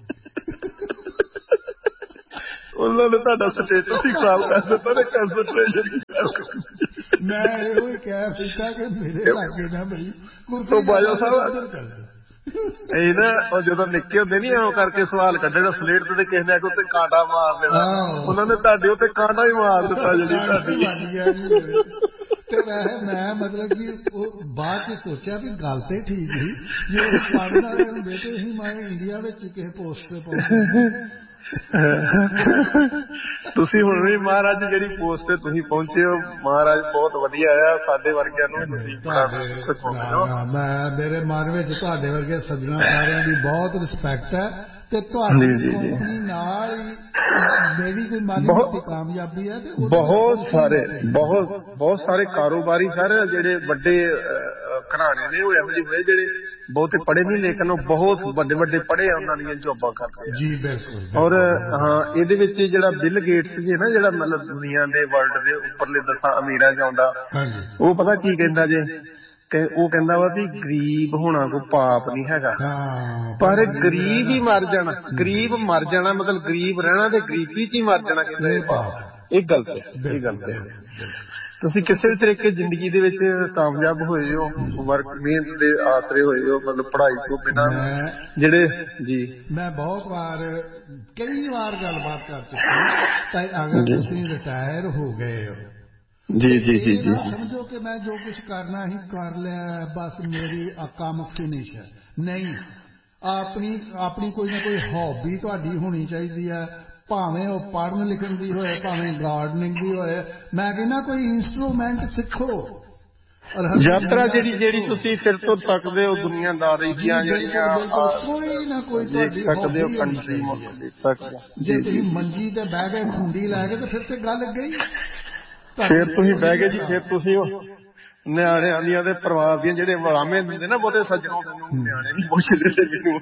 ਉਹਨਾਂ ਨੇ ਤੁਹਾਡਾ ਸਟੇਟਸ ਹੀ ਖਰਾਬ ਕਰ ਦਿੱਤਾ ਨੇ, ਕੰਸਨਟਰੇਸ਼ਨ। ਮੈਂ ਇਹੋ ਹੀ ਕਹਿ ਦਿੱਤਾ ਕਿ ਮੇਰੇ ਲਾਗੇ ਨਾ ਬਈ ਕੁਰਸੀ ਬਾਜਵਾ ਸਾਹਿਬ ਇਹ ਨਾ ਉਹ ਜਦੋਂ ਨਿੱਕੇ ਹੁੰਦੇ ਨੀ ਐਂ ਕਰਕੇ ਸਵਾਲ ਕੱਢਣਾ ਸਲੇਟ ਤੇ ਕਿਸੇ ਨੇ ਉੱਤੇ ਕਾਂਟਾ ਮਾਰ ਦੇਣਾ, ਉਹਨਾਂ ਨੇ ਤੁਹਾਡੇ ਉੱਤੇ ਕਾਂਟਾ ਹੀ ਮਾਰ ਦਿੱਤਾ ਜਿਹੜੀ ਤੁਹਾਡੀ। ਤੇ ਵੈਸੇ ਮੈਂ ਮਤਲਬ ਕਿ ਉਹ ਬਾਅਦ ਚ ਸੋਚਿਆ ਵੀ ਗੱਲ ਤੇ ਠੀਕ ਸੀ, ਜੇ ਉਹ ਪੜ੍ਹਨ ਵਾਲੇ ਹੁੰਦੇ ਤੇ ਅਸੀਂ ਮੈਂ ਇੰਡੀਆ ਵਿੱਚ ਕਿਸੇ ਪੋਸਟ ਤੇ ਪਹੁੰਚੇ। ਤੁਸੀਂ ਹੁਣ ਵੀ ਮਹਾਰਾਜ ਜਿਹੜੀ ਪੋਸਟ ਤੇ ਤੁਸੀਂ ਪਹੁੰਚੇ ਹੋ, ਮਹਾਰਾਜ ਬਹੁਤ ਵਧੀਆ ਆ। ਸਾਡੇ ਵਰਗਿਆਂ ਨੂੰ ਤੁਸੀਂ ਮੈਂ ਮੇਰੇ ਮਨ ਵਿੱਚ ਤੁਹਾਡੇ ਵਰਗੇ ਸੱਜਣਾ ਸਾਰਿਆਂ ਦੀ ਬਹੁਤ ਰਿਸਪੈਕਟ ਹੈ ਤੇ ਤੁਹਾਡੀ ਕੰਪਨੀ ਨਾਲ ਮੇਰੀ ਕੋਈ ਮਾੜੀ ਮੋਟੀ ਕਾਮਯਾਬੀ ਹੈ। ਬਹੁਤ ਸਾਰੇ ਬਹੁਤ ਬਹੁਤ ਸਾਰੇ ਕਾਰੋਬਾਰੀ ਸਰ ਜਿਹੜੇ ਵੱਡੇ ਘਰਾਣੇ ਨੇ ਉਹ ਇਹੋ ਜਿਹੇ ਹੋਏ ਜਿਹੜੇ ਬਹੁਤੇ ਪੜ੍ਹੇ ਨਹੀਂ, ਲੇਕਿਨ ਉਹ ਬਹੁਤ ਵੱਡੇ ਵੱਡੇ ਪੜ੍ਹੇ ਆ, ਉਹਨਾਂ ਦੀਆਂ ਜੋਬਾਂ ਕਰਦੇ ਜੀ। ਬਿਲਕੁਲ। ਔਰ ਹਾਂ, ਇਹਦੇ ਵਿੱਚ ਜਿਹੜਾ ਬਿਲ ਗੇਟਸ ਜੀ ਨਾ, ਜਿਹੜਾ ਮਤਲਬ ਦੁਨੀਆ ਦੇ ਵਰਲਡ ਦੇ ਉੱਪਰਲੇ ਦਸਾਂ ਅਮੀਰਾਂ ਚ ਆਉਂਦਾ, ਉਹ ਪਤਾ ਕੀ ਕਹਿੰਦਾ ਜੇ, ਉਹ ਕਹਿੰਦਾ ਵਾ ਵੀ ਗਰੀਬ ਹੋਣਾ ਕੋਈ ਪਾਪ ਨਹੀਂ ਹੈਗਾ, ਪਰ ਗਰੀਬ ਹੀ ਮਰ ਜਾਣਾ, ਗਰੀਬ ਮਰ ਜਾਣਾ ਮਤਲਬ ਗਰੀਬ ਰਹਿਣਾ ਤੇ ਗਰੀਬੀ ਚ ਹੀ ਮਰ ਜਾਣਾ ਕਹਿੰਦਾ ਇਹ ਪਾਪ। ਇਹ ਗਲਤ ਹੈ, ਇਹ ਗਲਤ ਹੈ। ਤੁਸੀਂ ਕਿਸੇ ਵੀ ਤਰੀਕੇ ਜ਼ਿੰਦਗੀ ਦੇ ਵਿੱਚ ਕਾਮਯਾਬ ਹੋਏ ਹੋ, ਵਰਕ ਮਿਹਨਤ ਦੇ ਆਸਰੇ ਹੋਏ ਹੋ, ਮਤਲਬ ਪੜ੍ਹਾਈ ਤੋਂ ਬਿਨਾਂ ਜਿਹੜੇ ਜੀ। ਮੈਂ ਬਹੁਤ ਵਾਰ ਕਈ ਵਾਰ ਗੱਲਬਾਤ ਕਰ ਚੁੱਕੀ, ਅਗਰ ਤੁਸੀਂ ਰਿਟਾਇਰ ਹੋ ਗਏ ਹੋ ਜੀ ਜੀ ਜੀ ਜੀ ਸਮਝੋ ਕਿ ਮੈਂ ਜੋ ਕੁਛ ਕਰਨਾ ਹੀ ਕਰ ਲਿਆ, ਬਸ ਮੇਰੀ ਕੰਮ ਫਿਨਿਸ਼ ਹੈ। ਨਹੀਂ, ਆਪਣੀ ਆਪਣੀ ਕੋਈ ਨਾ ਕੋਈ ਹੌਬੀ ਤੁਹਾਡੀ ਹੋਣੀ ਚਾਹੀਦੀ ਹੈ, ਭਾਵੇਂ ਉਹ ਪੜ੍ਹਨ ਲਿਖਣ ਦੀ ਹੋਏ, ਭਾਵੇਂ ਗਾਰਡਨਿੰਗ ਦੀ ਹੋਏ। ਮੈਂ ਕਹਿੰਦਾ ਕੋਈ ਇੰਸਟਰੂਮੈਂਟ ਸਿੱਖੋ। ਯਾਤਰਾ ਜਿਹੜੀ ਜਿਹੜੀ ਤੁਸੀਂ ਫਿਰ ਤੁਰ ਸਕਦੇ ਹੋ, ਦੁਨੀਆਦਾਰੀ ਦੀਆਂ ਜਿਹੜੀਆਂ ਕੋਈ ਨਾ ਕੋਈ ਤੁਹਾਡੀ ਸਕਦੇ ਹੋ, ਕੰਟਰੀ ਜੇ ਤੁਸੀਂ ਮੰਜੀ ਤੇ ਬਹਿ ਗਏ ਖੁੰਡੀ ਲੈ ਕੇ, ਤੇ ਫਿਰ ਤੇ ਗੱਲ ਗਈ। ਫਿਰ ਤੁਸੀਂ ਬਹਿ ਗਏ ਜੀ, ਫਿਰ ਤੁਸੀਂ ਉਹ ਨਿਆਣਿਆਂ ਦੀਆਂ ਦੇ ਪਰਿਵਾਰ ਦੀਆਂ ਜਿਹੜੇ ਵਲਾਮੇ ਦਿੰਦੇ ਨਾ ਬਹੁਤੇ ਸੱਜਣੋਂ, ਨਿਆਣੇ ਨਹੀਂ ਪੁੱਛਦੇ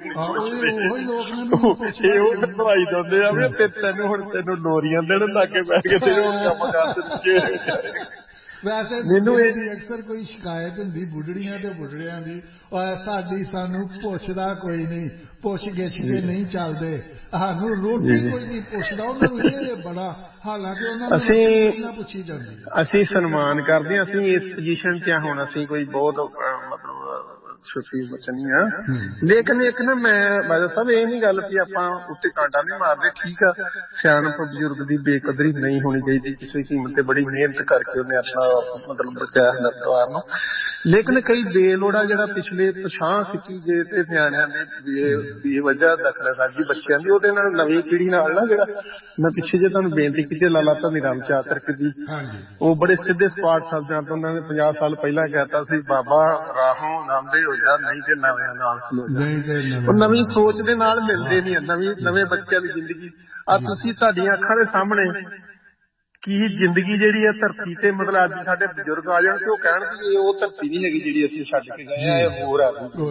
ਇਹ ਉਹ ਦਵਾਈ ਦਿੰਦੇ ਆ ਵੀ ਤੇ ਤੈਨੂੰ ਹੁਣ ਤੈਨੂੰ ਡੋਰੀਆਂ ਦੇਣ ਲਾ ਕੇ ਬਹਿ ਕੇ ਤੇ ਉਹ ਕੰਮ ਕਰ। ਵੈਸੇ ਮੈਨੂੰ ਇਹਦੀ ਅਕਸਰ ਕੋਈ ਸ਼ਿਕਾਇਤ ਹੁੰਦੀ ਬੁੱਢੜੀਆਂ ਤੇ ਬੁੱਢੜਿਆਂ ਦੀ, ਸਾਡੀ ਸਾਨੂੰ ਪੁੱਛਦਾ ਕੋਈ ਨਹੀਂ, ਪੁੱਛ ਗਿੱਛ ਕੇ ਨਹੀਂ ਚੱਲਦੇ, ਸਾਨੂੰ ਰੋਟੀ ਕੋਈ ਨਹੀਂ ਪੁੱਛਦਾ, ਉਹਨਾਂ ਨੂੰ ਇਹ ਬੜਾ, ਹਾਲਾਂਕਿ ਉਹਨਾਂ ਨੂੰ ਅਸੀਂ ਪੁੱਛੀ ਜਾਂਦੀ। ਅਸੀਂ ਸਨਮਾਨ ਕਰਦੇ ਹਾਂ, ਅਸੀਂ ਇਸ ਪੋਜੀਸ਼ਨ ਚ ਹੁਣ ਅਸੀਂ ਕੋਈ ਬਹੁਤ ਮਤਲਬ ਛੁੱਟੀ ਬਚਣੀ ਆ, ਲੇਕਿਨ ਇੱਕ ਨਾ ਮੈਂ ਬਾਜਾ ਸਾਹਿਬ ਇਹ ਨੀ ਗੱਲ ਕਿ ਆਪਾਂ ਉੱਤੇ ਕਾਂਟਾ ਨਹੀਂ ਮਾਰਦੇ, ਠੀਕ ਆ, ਸਿਆਣਪ ਬਜ਼ੁਰਗ ਦੀ ਬੇਕਦਰੀ ਨਹੀਂ ਹੋਣੀ ਚਾਹੀਦੀ, ਕਿਸੇ ਕੀਮਤ ਤੇ ਬੜੀ ਮਿਹਨਤ ਕਰਕੇ ਉਹਨੇ ਆਪਣਾ ਮਤਲਬ ਬਚਾਇਆ ਹੁੰਦਾ ਪਰਿਵਾਰ ਨੂੰ, ਲੇਕਿਨ ਕਈ ਬੇਲੋੜਾ ਜਿਹੜਾ ਪਿਛਲੇ ਪਛਾਂ ਸਿੱਟੀ ਜੇ ਤੇ ਨਿਆਣਿਆਂ ਦੇ ਬੇਵਜ੍ਹਾ ਦਖਲਅੰਦਾਜ਼ੀ ਬੱਚਿਆਂ ਦੀ, ਉਹਦੇ ਨਾਲ ਨਵੀਂ ਪੀੜ੍ਹੀ ਨਾਲ ਨਾ, ਜਿਹੜਾ ਮੈਂ ਪਿੱਛੇ ਜੇ ਤੁਹਾਨੂੰ ਬੇਨਤੀ ਕੀਤੀ ਲਾਲਾ ਧਨੀਰਾਮ ਚਾਤਰਕ ਦੀ, ਉਹ ਬੜੇ ਸਿੱਧੇ ਸਪਾਟ ਸ਼ਬਦਾਂ ਤੋਂ ਉਹਨਾਂ ਨੇ ਪੰਜਾਹ ਸਾਲ ਪਹਿਲਾਂ ਕਹਿਤਾ ਸੀ, ਬਾਬਾ ਰਾਹੋਂ ਲਾਂਭੇ ਹੋ ਜਾ, ਨਹੀਂ ਤੇ ਨਵਿਆਂ ਨਾਲ ਖਲੋ ਜਾ। ਉਹ ਨਵੀਂ ਸੋਚ ਦੇ ਨਾਲ ਮਿਲਦੇ ਨਹੀਂ, ਨਵੀਂ ਨਵੇਂ ਬੱਚਿਆਂ ਦੀ ਜ਼ਿੰਦਗੀ ਆ ਤੁਸੀਂ ਤੁਹਾਡੀਆਂ ਅੱਖਾਂ ਦੇ ਸਾਹਮਣੇ ਕੀ ਜ਼ਿੰਦਗੀ ਜਿਹੜੀ ਹੈ ਧਰਤੀ ਤੇ, ਮਤਲਬ ਅੱਜ ਸਾਡੇ ਬਜ਼ੁਰਗ ਆ ਜਾਣ ਤੇ ਉਹ ਕਹਿਣ ਕਿ ਇਹ ਉਹ ਧਰਤੀ ਨਹੀਂ ਹੈਗੀ ਜਿਹੜੀ ਅਸੀਂ ਛੱਡ ਕੇ ਗਏ ਆ, ਇਹ ਹੋਰ ਆ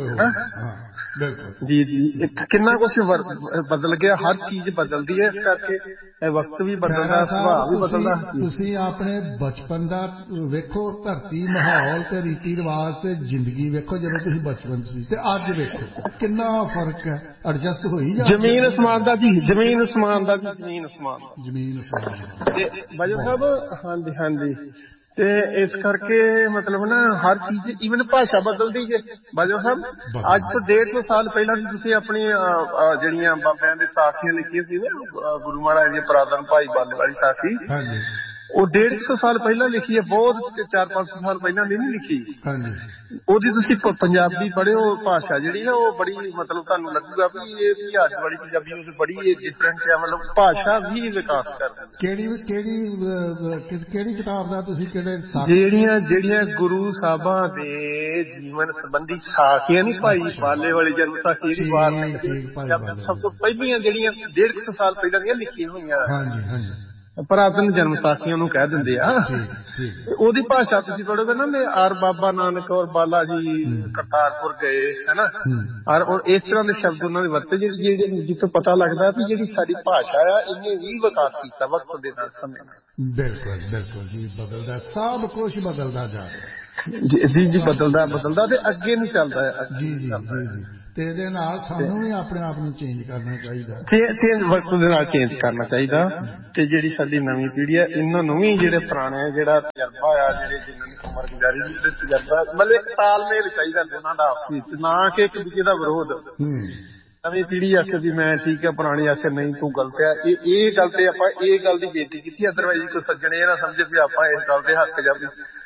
ਜੀ ਜੀ। ਕਿੰਨਾ ਕੁਛ ਬਦਲ ਗਿਆ, ਹਰ ਚੀਜ਼ ਬਦਲਦੀ ਹੈ, ਇਸ ਕਰਕੇ ਇਹ ਵਕਤ ਵੀ ਬਦਲਦਾ, ਸੁਭਾਅ ਵੀ ਬਦਲਦਾ। ਤੁਸੀਂ ਆਪਣੇ ਬਚਪਨ ਦਾ ਵੇਖੋ, ਧਰਤੀ, ਮਾਹੌਲ ਤੇ ਰੀਤੀ ਰਿਵਾਜ ਤੇ ਜ਼ਿੰਦਗੀ ਵੇਖੋ, ਜਦੋਂ ਤੁਸੀਂ ਬਚਪਨ ਸੀ ਤੇ ਅੱਜ ਵੇਖੋ ਕਿੰਨਾ ਫਰਕ ਹੈ, ਐਡਜਸਟ ਹੋਈ ਜਾ, ਜ਼ਮੀਨ ਅਸਮਾਨ ਦਾ ਜੀ, ਜ਼ਮੀਨ ਅਸਮਾਨ ਦਾ ਜੀ, ਜ਼ਮੀਨ ਅਸਮਾਨ ਦਾ, ਜ਼ਮੀਨ ਅਸਮਾਨ। ਬਾਜਾ ਸਾਹਿਬ ਹਾਂਜੀ ਹਾਂਜੀ, ਤੇ ਇਸ ਕਰਕੇ ਮਤਲਬ ਨਾ ਹਰ ਚੀਜ਼, ਈਵਨ ਭਾਸ਼ਾ ਬਦਲਦੀ ਜੇ ਬਾਜਾ ਸਾਹਿਬ। ਅੱਜ ਤੋਂ ਡੇਢ ਸੌ ਸਾਲ ਪਹਿਲਾਂ ਵੀ ਤੁਸੀਂ ਆਪਣੀ ਜਿਹੜੀਆਂ ਬਾਬਿਆਂ ਦੇ ਸਾਖੀਆਂ ਲਿਖੀਆਂ ਸੀ ਨਾ, ਗੁਰੂ ਮਹਾਰਾਜ ਦੀ ਪੁਰਾਤਨ ਭਾਈ ਬਾਲੇ ਵਾਲੀ ਸਾਖੀ, ਉਹ ਡੇਢ ਸੌ ਸਾਲ ਪਹਿਲਾਂ ਲਿਖੀ ਹੈ, ਬਹੁਤ ਚਾਰ ਪੰਜ ਸੌ ਸਾਲ ਪਹਿਲਾਂ ਦੀ ਨਹੀਂ ਲਿਖੀ। ਉਹਦੀ ਤੁਸੀਂ ਪੰਜਾਬੀ ਪੜ੍ਹਿਓ, ਭਾਸ਼ਾ ਜਿਹੜੀ ਨਾ ਉਹ ਬੜੀ ਮਤਲਬ ਤੁਹਾਨੂੰ ਲੱਗੂਗਾ ਵੀ ਇਹ ਵੀ ਅੱਜ ਵਾਲੀ ਪੰਜਾਬੀ ਉਹ ਬੜੀ ਡਿਫਰੈਂਟ ਹੈ, ਮਤਲਬ ਭਾਸ਼ਾ ਵੀ ਵਿਕਾਸ ਕਰਦੀ। ਕਿਹੜੀ ਕਿਹੜੀ ਕਿਹੜੀ ਕਿਤਾਬ ਦਾ ਤੁਸੀਂ ਕਿਹੜੇ? ਜਿਹੜੀਆਂ ਜਿਹੜੀਆਂ ਗੁਰੂ ਸਾਹਿਬਾਂ ਦੇ ਜੀਵਨ ਸੰਬੰਧੀ ਸਾਖੀਆਂ ਨੀ, ਭਾਈ ਬਾਲੇ ਵਾਲੀ ਜਨਮ ਸਾਖੀ ਜਿਹੜੀ ਬਾਰ ਸਭ ਤੋਂ ਪਹਿਲੀਆਂ ਜਿਹੜੀਆਂ ਡੇਢ ਸੌ ਸਾਲ ਪਹਿਲਾਂ ਦੀਆਂ ਲਿਖੀਆਂ ਹੋਈਆਂ ਪੁਰਾਤਨ ਜਨਮ ਸਾਖੀਆਂ ਨੂੰ ਕਹਿ ਦਿੰਦੇ ਆ। ਉਹਦੀ ਭਾਸ਼ਾ ਤੁਸੀਂ ਪੜ੍ਹੋਗੇ ਨਾ, ਔਰ ਬਾਬਾ ਨਾਨਕ ਔਰ ਬਾਲਾ ਜੀ ਕਰਤਾਰਪੁਰ ਗਏ ਹੈਨਾ, ਔਰ ਇਸ ਤਰ੍ਹਾਂ ਦੇ ਸ਼ਬਦ ਉਹਨਾਂ ਨੇ ਵਰਤੇ, ਜਿਹੜੇ ਜਿੱਥੋਂ ਪਤਾ ਲੱਗਦਾ ਵੀ ਜਿਹੜੀ ਸਾਡੀ ਭਾਸ਼ਾ ਆ ਇਹਨੇ ਵੀ ਵਿਕਾਸ ਕੀਤਾ ਵਕਤ ਦੇ ਨਾਲ, ਸਮੇਂ ਨਾਲ। ਬਿਲਕੁਲ ਬਿਲਕੁਲ ਜੀ, ਬਦਲਦਾ, ਸਭ ਕੁਛ ਬਦਲਦਾ ਜਾ ਰਿਹਾ ਜੀ ਜੀ, ਬਦਲਦਾ ਬਦਲਦਾ ਤੇ ਅੱਗੇ ਨੂੰ ਚੱਲਦਾ ਹੈ ਜੀ ਜੀ ਜੀ। ਤੇ ਇਹਦੇ ਨਾਲ ਸਾਨੂੰ ਵੀ ਆਪਣੇ ਆਪ ਨੂੰ ਚੇਂਜ ਕਰਨਾ ਚਾਹੀਦਾ, ਚੇਂਜ ਵਕਤ ਦੇ ਨਾਲ ਚੇਂਜ ਕਰਨਾ ਚਾਹੀਦਾ। ਤੇ ਜਿਹੜੀ ਸਾਡੀ ਨਵੀਂ ਪੀੜ੍ਹੀ ਹੈ ਇਹਨਾਂ ਨੂੰ ਵੀ ਜਿਹੜੇ ਪੁਰਾਣੇ ਜਿਹੜਾ ਤਜਰਬਾ ਆ, ਜਿਹੜੇ ਜਿੰਨਾਂ ਦੀ ਉਮਰ ਗੁਜ਼ਾਰੀ ਦੀ ਤਜਰਬਾ, ਮਤਲਬ ਤਾਲਮੇਲ ਚਾਹੀਦਾ ਦੋਨਾਂ ਦਾ ਆਪਸ ਵਿੱਚ, ਨਾ ਕਿ ਇੱਕ ਦੂਜੇ ਦਾ ਵਿਰੋਧ। ਨਵੀਂ ਪੀੜ੍ਹੀ ਆਖੇ ਵੀ ਮੈਂ ਠੀਕ ਹੈ, ਪੁਰਾਣੀ ਆਖੇ ਨਹੀਂ ਤੂੰ ਗਲਤ ਹੈ। ਇਹ ਇਹ ਗੱਲ ਤੇ ਆਪਾਂ ਇਹ ਗੱਲ ਦੀ ਬੇਇੱਜ਼ਤੀ ਕੀਤੀ, ਅਦਰਵਾਈਜ਼ ਕੋਈ ਸੱਜਣ ਇਹ ਨਾ ਸਮਝੇ ਵੀ ਆਪਾਂ ਇਸ ਗੱਲ ਦੇ ਹੱਕ ਜਾਂ ਵੀ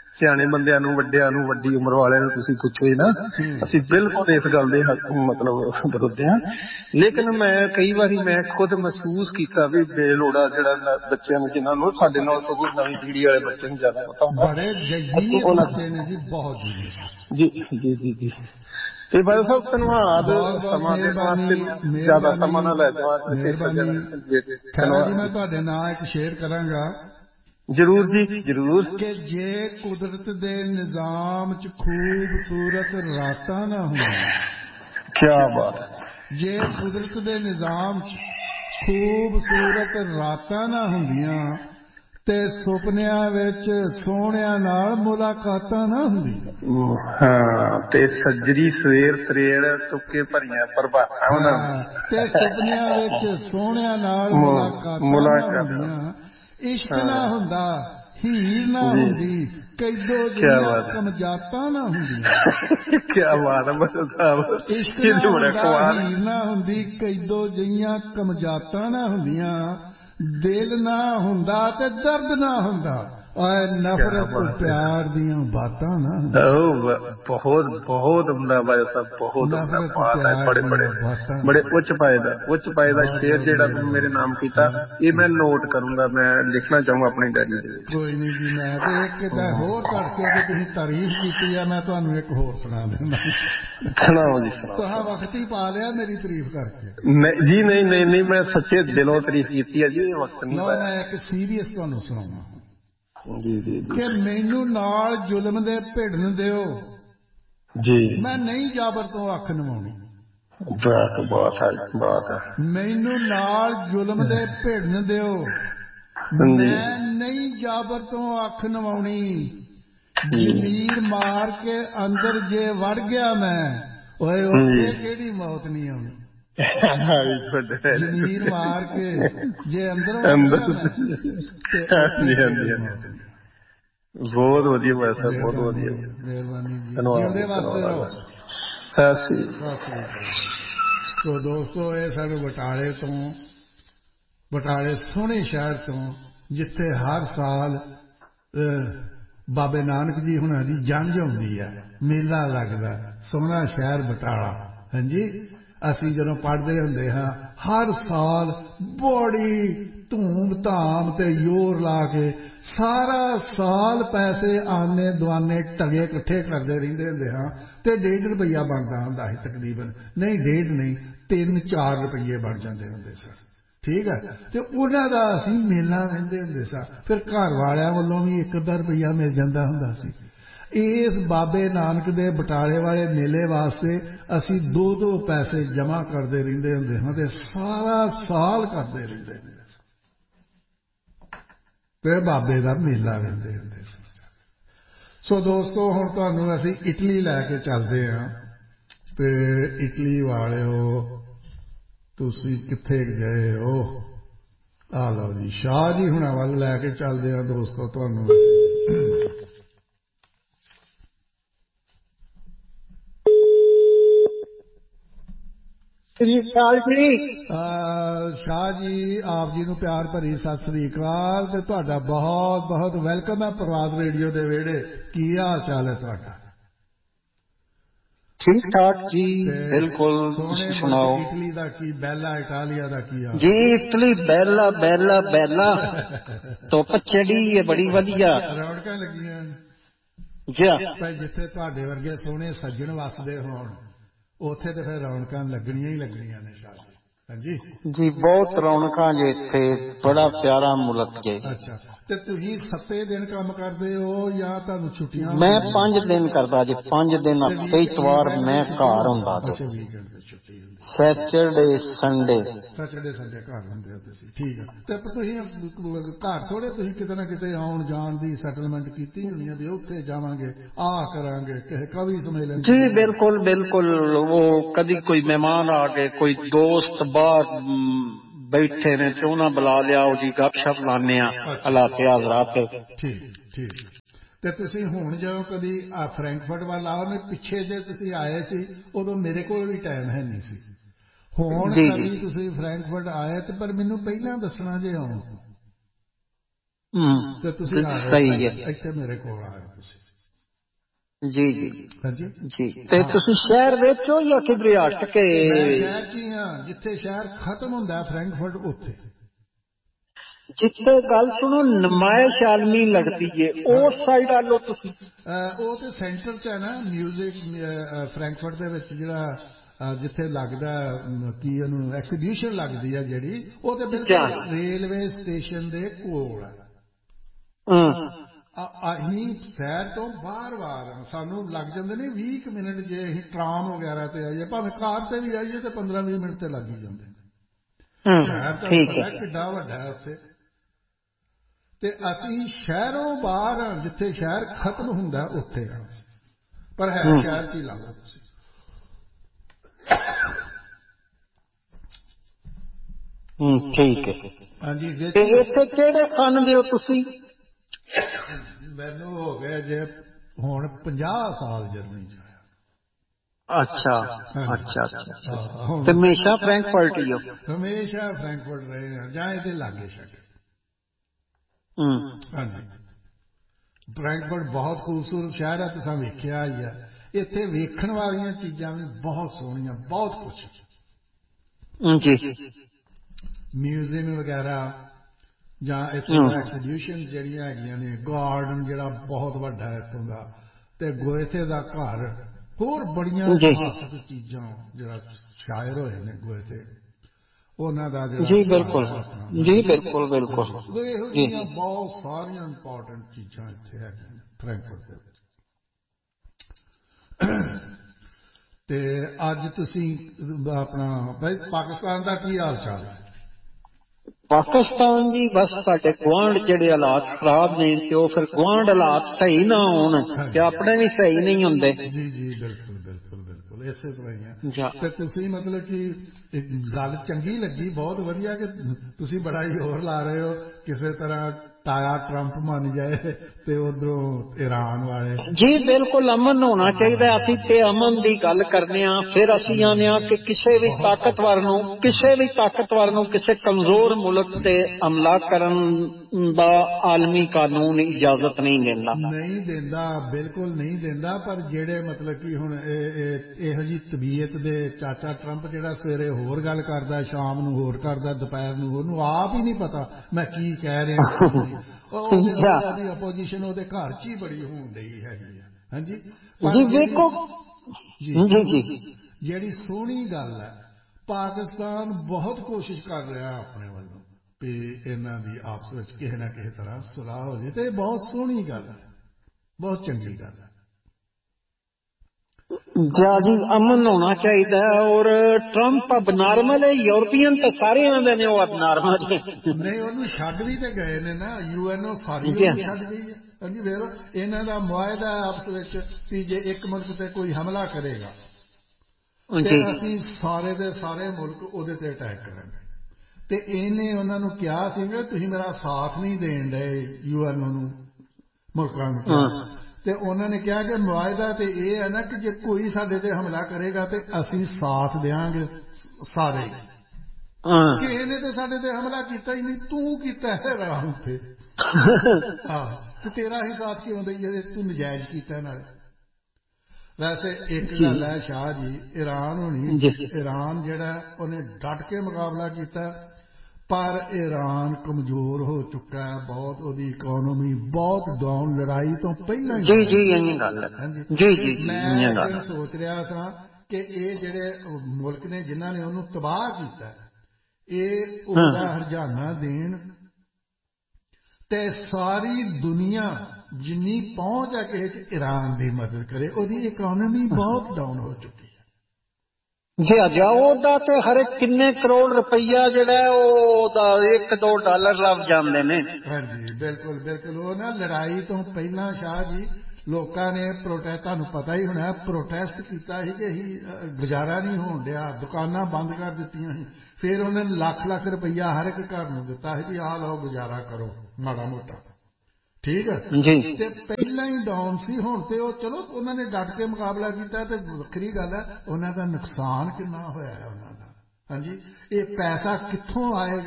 ਸਿਆਣੇ ਬੰਦਿਆਂ ਨੂੰ, ਵੱਡਿਆਂ ਨੂੰ, ਵੱਡੀ ਉਮਰ ਵਾਲਿਆਂ ਨੂੰ ਤੁਸੀਂ ਪੁੱਛੋ ਹੀ ਨਾ, ਅਸੀਂ ਬਿਲਕੁਲ ਇਸ ਗੱਲ ਦੇ ਮਤਲਬ ਵਿਰੁੱਧ ਹਾਂ। ਲੇਕਿਨ ਮੈਂ ਕਈ ਵਾਰੀ ਮੈਂ ਖੁਦ ਮਹਿਸੂਸ ਕੀਤਾ ਵੀ ਬੇਲੋੜਾ ਜਿਹੜਾ ਬੱਚਿਆਂ ਨੂੰ, ਜਿਹਨਾਂ ਨੂੰ ਸਾਡੇ ਨਾਲ ਸਗੋਂ ਨਵੀਂ ਪੀੜ੍ਹੀ ਵਾਲੇ ਬੱਚੇ ਨੂੰ ਜ਼ਿਆਦਾ ਪਤਾ ਹੁੰਦਾ, ਬੜੇ ਜੀਨੀਅਸ ਬੱਚੇ ਨੇ ਜੀ, ਬਹੁਤ ਜੀਨੀਅਸ ਜੀ ਜੀ ਜੀ ਜੀ। ਤੇ ਬਾਦਲ ਸਾਹਿਬ ਧੰਨਵਾਦ ਸਮਾਂ ਦੇਣ ਵਾਸਤੇ, ਜ਼ਿਆਦਾ ਸਮਾਂ ਨਾ ਲੈ ਜਾਵਾਂ। ਮਿਹਰਬਾਨੀ। ਖੈਰਾ ਜੀ, ਮੈਂ ਤੁਹਾਡੇ ਨਾਲ ਇੱਕ ਸ਼ੇਅਰ ਕਰਾਂਗਾ। ਜ਼ਰੂਰ ਜੀ ਜ਼ਰੂਰ। ਕਿ ਜੇ ਕੁਦਰਤ ਦੇ ਨਿਜ਼ਾਮ ਚ ਖੂਬਸੂਰਤ ਰਾਤਾਂ ਨਾ ਹੁੰਦੀਆਂ, ਕਿਆ ਬਾਤ, ਜੇ ਕੁਦਰਤ ਦੇ ਨਿਜ਼ਾਮ ਚ ਖੂਬਸੂਰਤ ਰਾਤਾਂ ਨਾ ਹੁੰਦੀਆਂ ਤੇ ਸੁਪਨਿਆਂ ਵਿੱਚ ਸੋਹਣਿਆਂ ਨਾਲ ਮੁਲਾਕਾਤਾਂ ਨਾ ਹੁੰਦੀਆਂ। ਹਾਂ, ਤੇ ਸੱਜਰੀ ਸਵੇਰ ਤਰੇੜ ਤੁੱਕੇ ਭਰੀਆਂ ਪ੍ਰਭਾਤਾਂ ਉਹਨਾਂ ਤੇ ਸੁਪਨਿਆਂ ਵਿੱਚ ਸੋਹਣਿਆਂ ਨਾਲ ਮੁਲਾਕਾਤਾਂ ਨਾ ਹੁੰਦੀਆਂ। ਇਸ਼ਕ ਨਾ ਹੁੰਦਾ, ਹੀਰ ਨਾ ਹੁੰਦੀ, ਕੈਦੋ ਜਿਹੀਆਂ ਕਮਜਾਤਾਂ ਨਾ ਹੁੰਦੀਆਂ। ਕਿਆ ਬਾਤ ਹੈ ਬਦਲ ਸਾਹਿਬ। ਇਸ਼ਕ ਨਾ ਹੁੰਦਾ, ਹੀਰ ਨਾ ਹੁੰਦੀ, ਕੈਦੋ ਜਿਹੀਆਂ ਕਮਜਾਤਾਂ ਨਾ ਹੁੰਦੀਆਂ। ਦਿਲ ਨਾ ਹੁੰਦਾ ਤੇ ਦਰਦ ਨਾ ਹੁੰਦਾ, ਔਰ ਨਫ਼ਰਤ ਪਿਆਰ ਦੀਆਂ ਬਾਤਾਂ ਨਾ। ਬਹੁਤ ਬਹੁਤ ਉਮਦਾ ਬਾਈ ਸਾਹਿਬ, ਬਹੁਤ ਉਮਦਾ ਬਾਤ ਹੈ। ਬੜੇ ਬੜੇ ਬੜੇ ਉੱਚ ਪਾਏ ਦਾ ਉੱਚ ਪਾਏ ਦਾ ਸ਼ੇਰ ਜਿਹੜਾ ਤੁਸੀਂ ਮੇਰੇ ਨਾਮ ਕੀਤਾ, ਇਹ ਮੈਂ ਨੋਟ ਕਰੂੰਗਾ, ਮੈਂ ਲਿਖਣਾ ਚਾਹੂੰਗਾ ਆਪਣੀ ਡਾਇਰੀ ਦੇ ਵਿੱਚ। ਕੋਈ ਨਹੀਂ ਜੀ, ਮੈਂ ਤੇ ਇੱਕ ਮੈਂ ਹੋਰ ਤੁਹਾਡੇ ਕਿਉਂਕਿ ਤੁਸੀਂ ਤਾਰੀਫ ਕੀਤੀ ਆ, ਮੈਂ ਤੁਹਾਨੂੰ ਇੱਕ ਹੋਰ ਸੁਣਾ ਦਿੰਦਾ। ਸੁਣਾਓ ਜੀ ਸੁਣਾਓ। ਤੁਹਾਂ ਵਕਤ ਹੀ ਪਾ ਲਿਆ ਮੇਰੀ ਤਾਰੀਫ ਕਰਕੇ। ਜੀ ਨਹੀਂ ਨਹੀਂ ਨਹੀਂ, ਮੈਂ ਸੱਚੇ ਦਿਲੋਂ ਤਾਰੀਫ ਕੀਤੀ ਹੈ ਜੀ, ਵਕਤ ਨਹੀਂ ਪਾਇਆ। ਮੈਂ ਇੱਕ ਸੀਰੀਅਸ ਤੁਹਾਨੂੰ ਸੁਣਾਉਣਾ ਜੀ ਜੀ ਕਿ ਮੈਨੂੰ ਨਾਲ ਜ਼ੁਲਮ ਦੇ ਭਿੜਨ ਦਿਓ ਜੀ, ਮੈਂ ਨਹੀਂ ਜਾਬਰ ਤੋਂ ਅੱਖ ਨਵਾਉਣੀ। ਬਾਤ ਬਾਤ ਹੈ ਬਾਤ ਹੈ। ਮੈਨੂੰ ਨਾਲ ਜ਼ੁਲਮ ਦੇ ਭਿੜਨ ਦਿਓ, ਮੈਂ ਨਹੀਂ ਜਾਬਰ ਤੋਂ ਅੱਖ ਨਵਾਉਣੀ। ਜ਼ਮੀਰ ਮਾਰ ਕੇ ਅੰਦਰ ਜੇ ਵੜ ਗਿਆ ਮੈਂ, ਓਏ ਉੱਥੇ ਕਿਹੜੀ ਮੌਤ ਨਹੀਂ ਆਉਣੀ। ਜ਼ਮੀਰ ਮਾਰ ਕੇ ਜੇ ਅੰਦਰ ਵੜ ਗਿਆ ਮੈਂ, ਤੇ ਬਹੁਤ ਵਧੀਆ ਬਾਈ ਸਾਹਿਬ, ਬਹੁਤ ਵਧੀਆ। ਮਿਹਰਬਾਨੀ ਜੀ, ਧੰਨਵਾਦ ਵਾਸਤੇ ਰਹੋ। ਸਤਿ ਸ੍ਰੀ ਅਕਾਲ। ਸੋ ਦੋਸਤੋ, ਇਹ ਸਾਡੇ ਬਟਾਲੇ ਤੋਂ, ਬਟਾਲੇ ਸੋਹਣੇ ਸ਼ਹਿਰ ਤੋਂ, ਜਿੱਥੇ ਹਰ ਸਾਲ ਬਾਬੇ ਨਾਨਕ ਜੀ ਹੁਣਾਂ ਦੀ ਜੰਝ ਹੁੰਦੀ ਹੈ, ਮੇਲਾ ਲੱਗਦਾ, ਸੋਹਣਾ ਸ਼ਹਿਰ ਬਟਾਲਾ। ਹਾਂਜੀ, ਅਸੀਂ ਜਦੋਂ ਪੜ੍ਹਦੇ ਹੁੰਦੇ ਹਾਂ, ਹਰ ਸਾਲ ਬੜੀ ਧੂਮ ਧਾਮ ਤੇ ਜ਼ੋਰ ਲਾ ਕੇ ਸਾਰਾ ਸਾਲ ਪੈਸੇ ਆਨੇ ਦੁਆਨੇ ਟਗੇ ਇਕੱਠੇ ਕਰਦੇ ਰਹਿੰਦੇ ਹੁੰਦੇ ਹਾਂ, ਤੇ ਡੇਢ ਰੁਪਈਆ ਬਣਦਾ ਹੁੰਦਾ ਸੀ ਤਕਰੀਬਨ। ਨਹੀਂ, ਡੇਢ ਨਹੀਂ, ਤਿੰਨ ਚਾਰ ਰੁਪਈਏ ਬਣ ਜਾਂਦੇ ਹੁੰਦੇ ਸਨ। ਠੀਕ ਹੈ, ਤੇ ਉਹਨਾਂ ਦਾ ਅਸੀਂ ਮੇਲਾ ਵਹਿੰਦੇ ਹੁੰਦੇ ਸਾਂ। ਫਿਰ ਘਰ ਵਾਲਿਆਂ ਵੱਲੋਂ ਵੀ ਇੱਕ ਅੱਧਾ ਰੁਪਈਆ ਮਿਲ ਜਾਂਦਾ ਹੁੰਦਾ ਸੀ। ਇਸ ਬਾਬੇ ਨਾਨਕ ਦੇ ਬਟਾਲੇ ਵਾਲੇ ਮੇਲੇ ਵਾਸਤੇ ਅਸੀਂ ਦੋ ਦੋ ਪੈਸੇ ਜਮ੍ਹਾਂ ਕਰਦੇ ਰਹਿੰਦੇ ਹੁੰਦੇ ਹਾਂ, ਤੇ ਸਾਰਾ ਸਾਲ ਕਰਦੇ ਰਹਿੰਦੇ ਹੁੰਦੇ ਸਾਂ, ਤੇ ਬਾਬੇ ਦਾ ਮੇਲਾ ਵਹਿੰਦੇ ਹੁੰਦੇ ਸਾਂ। ਸੋ ਦੋਸਤੋ, ਹੁਣ ਤੁਹਾਨੂੰ ਅਸੀਂ ਇਟਲੀ ਲੈ ਕੇ ਚੱਲਦੇ ਹਾਂ। ਤੇ ਇਟਲੀ ਵਾਲਿਓ, ਤੁਸੀਂ ਕਿੱਥੇ ਗਏ ਹੋ? ਆ ਲਓ ਜੀ, ਸ਼ਾਹ ਜੀ ਹੁਣਾਂ ਵੱਲ ਲੈ ਕੇ ਚੱਲਦੇ ਹਾਂ ਦੋਸਤੋ ਤੁਹਾਨੂੰ। ਸ਼ਾਹ ਜੀ, ਆਪ ਜੀ ਨੂੰ ਪਿਆਰ ਭਰੀ ਸਤਿ ਸ੍ਰੀ ਅਕਾਲ, ਤੇ ਤੁਹਾਡਾ ਬਹੁਤ ਬਹੁਤ ਵੈਲਕਮ ਹੈ ਪ੍ਰਵਾਸ ਰੇਡੀਓ ਦੇ ਵਿਹੜੇ। ਕੀ ਹਾਲ ਚਾਲ ਹੈ ਤੁਹਾਡਾ? ਠੀਕ ਠਾਕ ਜੀ, ਬਿਲਕੁਲ। ਤੁਸੀਂ ਸੁਣਾਓ? ਇਟਲੀ ਦਾ ਕੀ, ਬੈਲਾ ਇਟਾਲੀਆ ਦਾ ਕੀ ਹਾਲ ਜੀ? ਇਟਲੀ ਬੈਲਾ ਬੈਲਾ ਬੈਲਾ, ਧੁੱਪ ਚੜੀ ਹੈ ਬੜੀ ਵਧੀਆ, ਰੌਣਕਾਂ ਲੱਗੀਆਂ ਜੀ। ਜਿੱਥੇ ਤੁਹਾਡੇ ਵਰਗੇ ਸੋਹਣੇ ਸੱਜਣ ਵਸਦੇ ਹੋਣ, ਉੱਥੇ ਤੇ ਫਿਰ ਰੌਣਕਾਂ ਲੱਗਣੀਆਂ ਹੀ ਲੱਗਣੀਆਂ ਨੇ ਸ਼ਾਹ ਜੀ। ਹਾਂਜੀ ਜੀ, ਬਹੁਤ ਰੌਣਕਾਂ ਜੇ ਇੱਥੇ, ਬੜਾ ਪਿਆਰਾ ਮੁਲਕ ਜੇ। ਅੱਛਾ, ਤੇ ਤੁਸੀਂ ਸੱਤੇ ਦਿਨ ਕੰਮ ਕਰਦੇ ਹੋ ਜਾਂ ਤੁਹਾਨੂੰ ਛੁੱਟੀਆਂ? ਮੈਂ ਪੰਜ ਦਿਨ ਕਰਦਾ ਜੀ, ਪੰਜ ਦਿਨ ਹਫ਼ਤੇ, ਇਤਵਾਰ ਮੈਂ ਘਰ ਹੁੰਦਾ ਜੀ, ਵੀਕਐਂਡ ਤੇ ਛੁੱਟੀ ਹੁੰਦੀ, ਸੈਚਰਡੇ ਸੰਡੇ, ਸੈਚਰਡੇ ਸੰਡੇ ਘਰ ਹੁੰਦੇ ਹੋ ਤੁਸੀਂ। ਠੀਕ ਹੈ, ਤੇ ਤੁਸੀਂ ਘਰ ਥੋੜੇ, ਤੁਸੀਂ ਕਿਤੇ ਨਾ ਕਿਤੇ ਆਉਣ ਜਾਣ ਦੀ ਸੈਟਲਮੈਂਟ ਕੀਤੀ ਹੋਣੀ ਹੈ ਵੀ ਉੱਥੇ ਜਾਵਾਂਗੇ, ਆਹ ਕਰਾਂਗੇ, ਕਿਸੇ ਕਵੀ ਸੰਮੇਲਨ? ਜੀ ਬਿਲਕੁਲ ਬਿਲਕੁਲ। ਉਹ ਕਦੀ ਕੋਈ ਮਹਿਮਾਨ ਆ ਗਏ, ਕੋਈ ਦੋਸਤ ਬਾਹਰ ਬੈਠੇ ਨੇ ਤੇ ਉਹਨਾਂ ਬੁਲਾ ਲਿਆ, ਉਹ ਜੀ ਗੱਪ ਸ਼ਪ ਲਾਉਂਦੇ ਆ, ਹਲਾਤੇ ਹਾਜ਼ਰਾਤ। ਠੀਕ ਠੀਕ। ਤੇ ਤੁਸੀਂ ਹੁਣ ਜਦੋਂ ਕਦੀ ਫਰੈਂਕਫਰਟ ਵੱਲ ਆਓ ਨੇ, ਪਿੱਛੇ ਜੇ ਤੁਸੀਂ ਆਏ ਸੀ ਉਦੋਂ ਮੇਰੇ ਕੋਲ ਵੀ ਟਾਈਮ ਹੈ ਨਹੀਂ ਸੀ। ਹੁਣ ਕਦੀ ਤੁਸੀਂ ਫਰੈਂਕਫਰਟ ਆਏ ਤੇ ਪਰ ਮੈਨੂੰ ਪਹਿਲਾਂ ਦੱਸਣਾ ਜੇ ਆਉਣ। ਤੇ ਤੁਸੀਂ ਸਹੀ ਹੈ, ਇੱਥੇ ਮੇਰੇ ਕੋਲ ਆਏ ਤੁਸੀਂ। ਜੀ ਜੀ ਹਾਂਜੀ ਜੀ। ਤੇ ਤੁਸੀਂ ਸ਼ਹਿਰ ਵਿੱਚ ਹੋ ਜਾਂ ਕਿਧਰੇ ਹਟ ਕੇ? ਮੈਂ ਸ਼ਹਿਰ ਚ ਹੀ ਹਾਂ, ਜਿੱਥੇ ਸ਼ਹਿਰ ਖਤਮ ਹੁੰਦਾ ਫਰੈਂਕਫਰਟ ਉੱਥੇ। ਜਿੱਥੇ ਗੱਲ ਸੁਣੋ ਨਮਾਇਸ਼ ਆਲਮੀ ਲੱਗਦੀ ਹੈ ਉਸ ਸਾਈਡ ਆਲੋ ਤੁਸੀਂ? ਉਹ ਤੇ ਸੈਂਟਰ ਚ ਹੈ ਨਾ ਮਿਊਜ਼ਿਕ ਫਰੈਂਕਫਰਟ ਦੇ ਵਿੱਚ, ਜਿਹੜਾ ਜਿੱਥੇ ਲੱਗਦਾ ਕੀ ਉਹਨੂੰ ਐਕਸੀਬਿਸ਼ਨ ਲੱਗਦੀ ਹੈ ਜਿਹੜੀ, ਉਹ ਤੇ ਬਿਲਕੁਲ ਰੇਲਵੇ ਸਟੇਸ਼ਨ ਦੇ ਕੋਲ ਹੈ। ਅਸੀਂ ਸ਼ਹਿਰ ਤੋਂ ਬਾਹਰ ਬਾਹਰ ਸਾਨੂੰ ਲੱਗ ਜਾਂਦੇ ਨੇ ਵੀਹ ਕੁ ਮਿੰਟ, ਜੇ ਅਸੀਂ ਟਰਾਮ ਵਗੈਰਾ ਤੇ ਆਈਏ, ਭਾਵੇਂ ਕਾਰ ਤੇ ਵੀ ਆਈਏ ਤੇ ਪੰਦਰਾਂ ਵੀਹ ਮਿੰਟ ਤੇ ਲੱਗ ਹੀ ਜਾਂਦੇ ਨੇ। ਸ਼ਹਿਰ ਤੁਹਾਨੂੰ ਪਤਾ ਕਿੱਡਾ ਵੱਡਾ ਹੈ ਉੱਥੇ। ਤੇ ਅਸੀਂ ਸ਼ਹਿਰੋਂ ਬਾਹਰ, ਜਿੱਥੇ ਸ਼ਹਿਰ ਖਤਮ ਹੁੰਦਾ ਉੱਥੇ ਆ, ਪਰ ਹੈ ਸ਼ਹਿਰ ਚ ਹੀ ਲੱਗਦਾ ਤੁਸੀਂ। ਠੀਕ ਹੈ। ਹਾਂਜੀ। ਇੱਥੇ ਕਿਹੜੇ ਸਨ ਦੇ ਹੋ ਤੁਸੀਂ? ਮੈਨੂੰ ਹੋ ਗਏ ਜੇ ਹੁਣ ਪੰਜਾਹ ਸਾਲ ਜਰਮਨੀ ਚ ਆਇਆ। ਅੱਛਾ ਅੱਛਾ ਅੱਛਾ। ਤੇ ਹਮੇਸ਼ਾ ਫਰੈਂਕਫਰਟ ਹੀ ਹੋ? ਹਮੇਸ਼ਾ ਫਰੈਂਕਫਰਟ ਰਹੇ ਹਾਂ, ਜਾਂ ਇਹਦੇ ਲਾਗੇ ਛਾਗੇ। ਹਾਂਜੀ। ਫਰੈਂਕਫਰਟ ਬਹੁਤ ਖੂਬਸੂਰਤ ਸ਼ਹਿਰ ਹੈ, ਤੁਸੀਂ ਵੇਖਿਆ ਹੀ ਹੈ। ਇੱਥੇ ਵੇਖਣ ਵਾਲੀਆਂ ਚੀਜ਼ਾਂ ਵੀ ਬਹੁਤ ਸੋਹਣੀਆਂ, ਬਹੁਤ ਕੁਛ ਜੀ। ਮਿਊਜ਼ੀਅਮ ਵਗੈਰਾ, ਜਾਂ ਇੱਥੋਂ ਦਾ ਐਕਸੀਬਿਸ਼ਨ ਜਿਹੜੀਆਂ ਹੈਗੀਆਂ ਨੇ, ਗਾਰਡਨ ਜਿਹੜਾ ਬਹੁਤ ਵੱਡਾ ਇੱਥੋਂ ਦਾ, ਤੇ ਗੋਇਥੇ ਦਾ ਘਰ, ਹੋਰ ਬੜੀਆਂ ਇਤਿਹਾਸਕ ਚੀਜ਼ਾਂ ਜਿਹੜਾ ਸ਼ਾਇਰ ਹੋਏ ਨੇ ਗੋਇਥੇ, ਉਹਨਾਂ ਦਾ ਜਿਹੜਾ ਜੀ ਬਿਲਕੁਲ ਜੀ ਬਿਲਕੁਲ ਬਿਲਕੁਲ। ਇਹੋ ਜਿਹੀਆਂ ਬਹੁਤ ਸਾਰੀਆਂ ਇੰਪੋਰਟੈਂਟ ਚੀਜ਼ਾਂ ਇੱਥੇ ਹੈਗੀਆਂ ਨੇ ਫਰੈਂਕਫਰਟ ਦੇ ਵਿੱਚ। ਤੇ ਅੱਜ ਤੁਸੀਂ ਆਪਣਾ ਪਾਕਿਸਤਾਨ ਦਾ ਕੀ ਹਾਲ ਚਾਲ ਹੈ? ਪਾਕਿਸਤਾਨ ਜੀ ਬਸ ਸਾਡੇ ਗੁਆਂਢ ਜਿਹੜੇ ਹਾਲਾਤ ਖਰਾਬ ਨੇ, ਤੇ ਉਹ ਫਿਰ ਗੁਆਂਢ ਹਾਲਾਤ ਸਹੀ ਨਾ ਹੋਣ ਤੇ ਆਪਣੇ ਵੀ ਸਹੀ ਨਹੀਂ ਹੁੰਦੇ। ਜੀ ਜੀ ਬਿਲਕੁਲ ਬਿਲਕੁਲ ਬਿਲਕੁਲ ਇਸੇ ਤਰ੍ਹਾਂ ਹੀ ਹੈ। ਤੇ ਤੁਸੀਂ ਮਤਲਬ ਕਿ ਗੱਲ ਚੰਗੀ ਲੱਗੀ, ਬਹੁਤ ਵਧੀਆ ਕਿ ਤੁਸੀਂ ਬੜਾ ਹੀ ਜ਼ੋਰ ਲਾ ਰਹੇ ਹੋ ਕਿਸੇ ਤਰ੍ਹਾਂ ਤਾਇਆ ਟਰੰਪ ਮੰਨ ਜਾਏ ਤੇ ਉਧਰੋਂ ਈਰਾਨ ਵਾਲੇ। ਜੀ ਬਿਲਕੁਲ ਅਮਨ ਹੋਣਾ ਚਾਹੀਦਾ। ਅਸੀਂ ਤੇ ਅਮਨ ਦੀ ਗੱਲ ਕਰਨੇ ਆ, ਫਿਰ ਅਸੀਂ ਆਨੇ ਆ ਕਿ ਕਿਸੇ ਵੀ ਤਾਕਤਵਰ ਨੂੰ ਕਿਸੇ ਵੀ ਤਾਕਤਵਰ ਨੂੰ ਕਿਸੇ ਕਮਜ਼ੋਰ ਮੁਲਕ ਤੇ ਹਮਲਾ ਕਰਨ ਦਾ ਆਲਮੀ ਕਾਨੂੰਨ ਇਜਾਜ਼ਤ ਨਹੀਂ ਦਿੰਦਾ। ਨਹੀਂ ਦਿੰਦਾ, ਬਿਲਕੁਲ ਨਹੀਂ ਦਿੰਦਾ। ਪਰ ਜਿਹੜੇ ਮਤਲਬ ਕਿ ਹੁਣ ਇਹੋ ਜਿਹੀ ਤਬੀਅਤ ਦੇ ਚਾਚਾ ਟਰੰਪ, ਜਿਹੜਾ ਸਵੇਰੇ ਹੋਰ ਗੱਲ ਕਰਦਾ, ਸ਼ਾਮ ਨੂੰ ਹੋਰ ਕਰਦਾ, ਦੁਪਹਿਰ ਨੂੰ ਉਹਨੂੰ ਆਪ ਹੀ ਨਹੀਂ ਪਤਾ ਮੈਂ ਕੀ ਕਹਿ ਰਿਹਾ। ਉਹਦੀ ਆਪੋਜੀਸ਼ਨ ਉਹਦੇ ਘਰ ਚ ਹੀ ਬੜੀ ਹੋਣ ਡਈ ਹੈਗੀ ਆ। ਹਾਂਜੀ ਜੀ ਵੇਖੋ ਜੀ ਜੀ ਜਿਹੜੀ ਸੋਹਣੀ ਗੱਲ ਹੈ, ਪਾਕਿਸਤਾਨ ਬਹੁਤ ਕੋਸ਼ਿਸ਼ ਕਰ ਰਿਹਾ ਆਪਣੇ ਵੱਲੋਂ ਵੀ ਇਹਨਾਂ ਦੀ ਆਪਸ ਵਿੱਚ ਕਿਸੇ ਨਾ ਕਿਸੇ ਤਰ੍ਹਾਂ ਸੁਲਾਹ ਹੋ ਜਾਏ, ਤੇ ਇਹ ਬਹੁਤ ਸੋਹਣੀ ਗੱਲ ਹੈ, ਬਹੁਤ ਚੰਗੀ ਗੱਲ ਹੈ। ਜੀ ਅਮਨ ਹੋਣਾ ਚਾਹੀਦਾ। ਔਰ ਟਰੰਪ ਅਬ ਨਾਰਮਲ ਹੈ, ਯੂਰਪੀਅਨ ਤਾਂ ਸਾਰੇ ਆਂਦੇ ਨੇ ਉਹ ਅਬ ਨਾਰਮਲ ਨਹੀਂ। ਉਹਨੂੰ ਛੱਡ ਵੀ ਤੇ ਗਏ ਨੇ ਨਾ, ਯੂ ਐਨ ਓ ਸਾਰੀ ਉਹਨੂੰ ਛੱਡ ਗਈ ਹੈ। ਹਾਂਜੀ ਵੇਖ ਲਓ, ਇਹਨਾਂ ਦਾ ਮੁਆਹਦਾ ਆਪਸ ਵਿੱਚ ਵੀ ਜੇ ਇੱਕ ਮੁਲਕ ਤੇ ਕੋਈ ਹਮਲਾ ਕਰੇਗਾ ਤੇ ਅਸੀਂ ਸਾਰੇ ਦੇ ਸਾਰੇ ਮੁਲਕ ਉਹਦੇ ਤੇ ਅਟੈਕ ਕਰਾਂਗੇ। ਤੇ ਇਹਨੇ ਉਹਨਾਂ ਨੂੰ ਕਿਹਾ ਸੀਗਾ ਤੁਸੀਂ ਮੇਰਾ ਸਾਥ ਨਹੀਂ ਦੇਣ ਡਏ, ਯੂ ਐਨ ਓ ਨੂੰ, ਮੁਲਕਾਂ ਨੂੰ ਕਿਹਾ। ਤੇ ਉਹਨਾਂ ਨੇ ਕਿਹਾ ਕਿ ਮੁਆਹਦਾ ਤੇ ਇਹ ਹੈ ਨਾ ਕਿ ਜੇ ਕੋਈ ਸਾਡੇ ਤੇ ਹਮਲਾ ਕਰੇਗਾ ਤੇ ਅਸੀਂ ਸਾਥ ਦੇਵਾਂਗੇ ਸਾਰੇ। ਕਿਸੇ ਨੇ ਤੇ ਸਾਡੇ ਤੇ ਹਮਲਾ ਕੀਤਾ ਹੀ ਨਹੀਂ, ਤੂੰ ਕੀਤਾ ਹੈ ਰਾਮ ਤੇ। ਆਹ ਤੇ ਤੇਰਾ ਹੀ ਸਾਥ ਕਿਉਂ ਦਈਏ, ਤੂੰ ਨਜਾਇਜ਼ ਕੀਤਾ ਨਾਲੇ। ਵੈਸੇ ਇੱਕ ਗੱਲ ਹੈ ਸ਼ਾਹ ਜੀ, ਈਰਾਨ ਹੋਣੀ, ਈਰਾਨ ਜਿਹੜਾ ਉਹਨੇ ਡਟ ਕੇ ਮੁਕਾਬਲਾ ਕੀਤਾ, ਪਰ ਈਰਾਨ ਕਮਜ਼ੋਰ ਹੋ ਚੁੱਕਾ ਹੈ ਬਹੁਤ, ਉਹਦੀ ਇਕੋਨਮੀ ਬਹੁਤ ਡਾਊਨ, ਲੜਾਈ ਤੋਂ ਪਹਿਲਾਂ ਹੀ। ਜੀ ਜੀ ਇਹੀ ਗੱਲ ਹੈ। ਜੀ ਜੀ ਮੈਂ ਇੱਕ ਦਿਨ ਸੋਚ ਰਿਹਾ ਸਾਂ ਕਿ ਇਹ ਜਿਹੜੇ ਮੁਲਕ ਨੇ ਜਿਨ੍ਹਾਂ ਨੇ ਉਹਨੂੰ ਤਬਾਹ ਕੀਤਾ, ਇਹ ਉਹਦਾ ਹਰਜਾਨਾ ਦੇਣ ਤੇ ਸਾਰੀ ਦੁਨੀਆ ਜਿੰਨੀ ਪਹੁੰਚ ਹੈ ਕਿਸੇ ਚ ਈਰਾਨ ਦੀ ਮਦਦ ਕਰੇ। ਉਹਦੀ ਇਕੋਨਮੀ ਬਹੁਤ ਡਾਊਨ ਹੋ ਚੁੱਕੀ ਹੈ। ਜੀ ਅਜਾ ਉਹਦਾ ਤੇ ਹਰ ਕਿੰਨੇ ਕਰੋੜ ਰੁਪਈਆ ਜਿਹੜਾ ਉਹਦਾ ਇੱਕ ਦੋ ਡਾਲਰ ਲੱਗ ਜਾਂਦੇ ਨੇ। ਹਾਂਜੀ ਬਿਲਕੁਲ ਬਿਲਕੁਲ। ਉਹ ਨਾ ਲੜਾਈ ਤੋਂ ਪਹਿਲਾਂ ਸ਼ਾਹ ਜੀ ਲੋਕਾਂ ਨੇ ਪ੍ਰੋਟੈਸਟ, ਤੁਹਾਨੂੰ ਪਤਾ ਹੀ ਹੋਣਾ, ਪ੍ਰੋਟੈਸਟ ਕੀਤਾ ਸੀ ਕਿ ਅਸੀਂ ਗੁਜ਼ਾਰਾ ਨਹੀਂ ਹੋਣ ਡਿਆ, ਦੁਕਾਨਾਂ ਬੰਦ ਕਰ ਦਿੱਤੀਆਂ ਸੀ। ਫਿਰ ਉਹਨਾਂ ਨੇ ਲੱਖ ਲੱਖ ਰੁਪਈਆ ਹਰ ਇੱਕ ਘਰ ਨੂੰ ਦਿੱਤਾ ਸੀ ਵੀ ਆਹ ਲਓ ਗੁਜ਼ਾਰਾ ਕਰੋ ਮਾੜਾ ਮੋਟਾ, ਠੀਕ ਹੈ ਜੀ। ਤੇ ਪਹਿਲਾਂ ਹੀ ਡਾਊਨ ਸੀ, ਹੁਣ ਤੇ ਉਹ ਚਲੋ ਉਹਨਾਂ ਨੇ ਡਟ ਕੇ ਮੁਕਾਬਲਾ ਕੀਤਾ ਤੇ ਵੱਖਰੀ ਗੱਲ ਹੈ। ਉਹਨਾਂ ਦਾ ਨੁਕਸਾਨ ਕਿੰਨਾ ਹੋਇਆ ਹੈ ਉਹਨਾਂ ਦਾ। ਹਾਂਜੀ ਇਹ ਪੈਸਾ ਕਿੱਥੋਂ ਆਏਗਾ?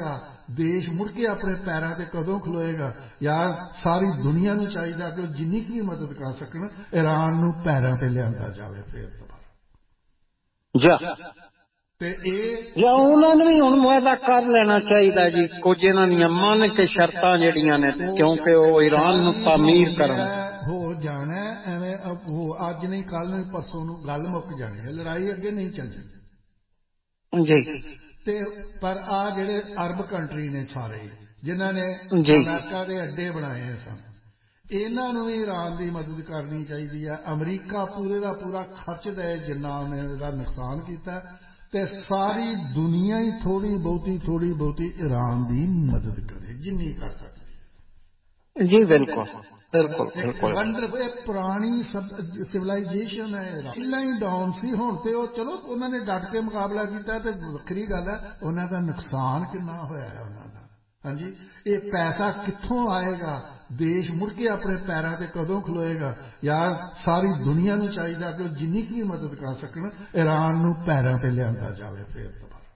ਦੇਸ਼ ਮੁੜ ਕੇ ਆਪਣੇ ਪੈਰਾਂ ਤੇ ਕਦੋਂ ਖਲੋਏਗਾ ਯਾਰ ਸਾਰੀ ਦੁਨੀਆ ਨੂੰ ਚਾਹੀਦਾ ਕਿ ਉਹ ਜਿੰਨੀ ਵੀ ਮਦਦ ਕਰ ਸਕਣ ਈਰਾਨ ਨੂੰ ਪੈਰਾਂ ਤੇ ਲਿਆਂਦਾ ਜਾਵੇ ਫਿਰ ਦੁਬਾਰਾ ਜਾ ਤੇ ਇਹ ਜਾਂ ਉਹਨਾਂ ਨੂੰ ਵੀ ਹੁਣ ਵਾਅਦਾ ਕਰ ਲੈਣਾ ਚਾਹੀਦਾ ਜੀ ਕੁਝ ਇਹਨਾਂ ਦੀਆਂ ਮੰਨ ਕੇ ਸ਼ਰਤਾਂ ਜਿਹੜੀਆਂ ਨੇ ਕਿਉਂਕਿ ਉਹ ਈਰਾਨ ਨੂੰ ਤਾਮੀਰ ਕਰਨ ਹੋ ਜਾਣਾ ਐਵੇਂ ਉਹ ਅੱਜ ਨਹੀਂ ਕੱਲ ਨਹੀਂ ਪਰਸੋਂ ਨੂੰ ਗੱਲ ਮੁੱਕ ਜਾਣੀ ਹੈ ਲੜਾਈ ਅੱਗੇ ਨਹੀਂ ਚੱਲਣੀ ਜੀ ਤੇ ਪਰ ਆ ਜਿਹੜੇ ਅਰਬ ਕੰਟਰੀ ਨੇ ਸਾਰੇ ਜਿਨ੍ਹਾਂ ਨੇ ਅਮਰੀਕਾ ਦੇ ਅੱਡੇ ਬਣਾਏ ਸਨ ਇਹਨਾਂ ਨੂੰ ਵੀ ਈਰਾਨ ਦੀ ਮਦਦ ਕਰਨੀ ਚਾਹੀਦੀ ਹੈ ਅਮਰੀਕਾ ਪੂਰੇ ਦਾ ਪੂਰਾ ਖਰਚ ਦੇ ਜਿੰਨਾ ਉਹਨੇ ਇਹਦਾ ਨੁਕਸਾਨ ਕੀਤਾ ਤੇ ਸਾਰੀ ਦੁਨੀਆ ਹੀ ਥੋੜੀ ਬਹੁਤੀ ਥੋੜੀ ਬਹੁਤੀ ਈਰਾਨ ਦੀ ਮਦਦ ਕਰੇ ਜਿੰਨੀ ਕਰ ਸਕਦੀ ਜੀ ਬਿਲਕੁਲ ਬਿਲਕੁਲ ਬਿਲਕੁਲ ਵੰਡਰਫੁਲ ਪੁਰਾਣੀ ਸਿਵਲਾਈਜੇਸ਼ਨ ਹੈ ਪਹਿਲਾਂ ਹੀ ਡਾਊਨ ਸੀ ਹੁਣ ਤੇ ਉਹ ਚਲੋ ਉਹਨਾਂ ਨੇ ਡਟ ਕੇ ਮੁਕਾਬਲਾ ਕੀਤਾ ਤੇ ਵੱਖਰੀ ਗੱਲ ਹੈ ਉਹਨਾਂ ਦਾ ਨੁਕਸਾਨ ਕਿੰਨਾ ਹੋਇਆ ਹੈ ਉਹਨਾਂ ਦਾ ਹਾਂਜੀ ਇਹ ਪੈਸਾ ਕਿੱਥੋਂ ਆਏਗਾ ਦੇਸ਼ ਮੁੜ ਕੇ ਆਪਣੇ ਪੈਰਾਂ ਤੇ ਕਦੋਂ ਖਲੋਏਗਾ ਯਾਰ ਸਾਰੀ ਦੁਨੀਆ ਨੂੰ ਚਾਹੀਦਾ ਕਿ ਉਹ ਜਿੰਨੀ ਵੀ ਮਦਦ ਕਰ ਸਕਣ ਈਰਾਨ ਨੂੰ ਪੈਰਾਂ ਤੇ ਲਿਆਂਦਾ ਜਾਵੇ ਫਿਰ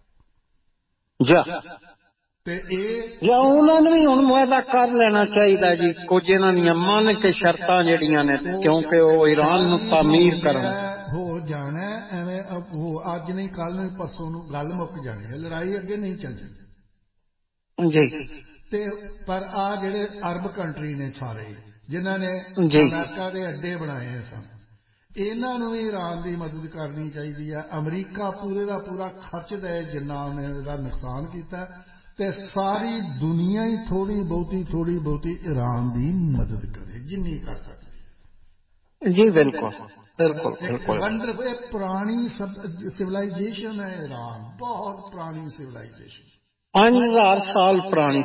ਦੁਬਾਰਾ ਜਾ ਤੇ ਇਹ ਜਾਂ ਉਹਨਾਂ ਨੂੰ ਵੀ ਹੁਣ ਵਾਅਦਾ ਕਰ ਲੈਣਾ ਚਾਹੀਦਾ ਜੀ ਕੁਝ ਇਹਨਾਂ ਦੀਆਂ ਮੰਨ ਕੇ ਸ਼ਰਤਾਂ ਜਿਹੜੀਆਂ ਨੇ ਕਿਉਂਕਿ ਉਹ ਈਰਾਨ ਨੂੰ ਤਾਮੀਰ ਕਰਨ ਹੋ ਜਾਣਾ ਐਵੇਂ ਉਹ ਅੱਜ ਨਹੀਂ ਕੱਲ ਨਹੀਂ ਪਰਸੋਂ ਨੂੰ ਗੱਲ ਮੁੱਕ ਜਾਣੀ ਹੈ ਲੜਾਈ ਅੱਗੇ ਨਹੀਂ ਚੱਲਣੀ ਜੀ ਤੇ ਪਰ ਆ ਜਿਹੜੇ ਅਰਬ ਕੰਟਰੀ ਨੇ ਸਾਰੇ ਜਿਨ੍ਹਾਂ ਨੇ ਅਮਰੀਕਾ ਦੇ ਅੱਡੇ ਬਣਾਏ ਸਨ ਇਹਨਾਂ ਨੂੰ ਵੀ ਈਰਾਨ ਦੀ ਮਦਦ ਕਰਨੀ ਚਾਹੀਦੀ ਹੈ ਅਮਰੀਕਾ ਪੂਰੇ ਦਾ ਪੂਰਾ ਖਰਚ ਦੇ ਜਿੰਨਾ ਉਹਨੇ ਇਹਦਾ ਨੁਕਸਾਨ ਕੀਤਾ ਤੇ ਸਾਰੀ ਦੁਨੀਆ ਹੀ ਥੋੜੀ ਬਹੁਤੀ ਥੋੜੀ ਬਹੁਤੀ ਈਰਾਨ ਦੀ ਮਦਦ ਕਰੇ ਜਿੰਨੀ ਕਰ ਸਕਦੀ ਜੀ ਬਿਲਕੁਲ ਬਿਲਕੁਲ ਬਿਲਕੁਲ ਵੰਡਰਫੁਲ ਪੁਰਾਣੀ ਸਿਵਲਾਈਜੇਸ਼ਨ ਹੈ ਈਰਾਨ ਬਹੁਤ ਪੁਰਾਣੀ ਸਿਵਲਾਈਜੇਸ਼ਨ ਪੰਜ ਹਜ਼ਾਰ ਸਾਲ ਪੁਰਾਣੀ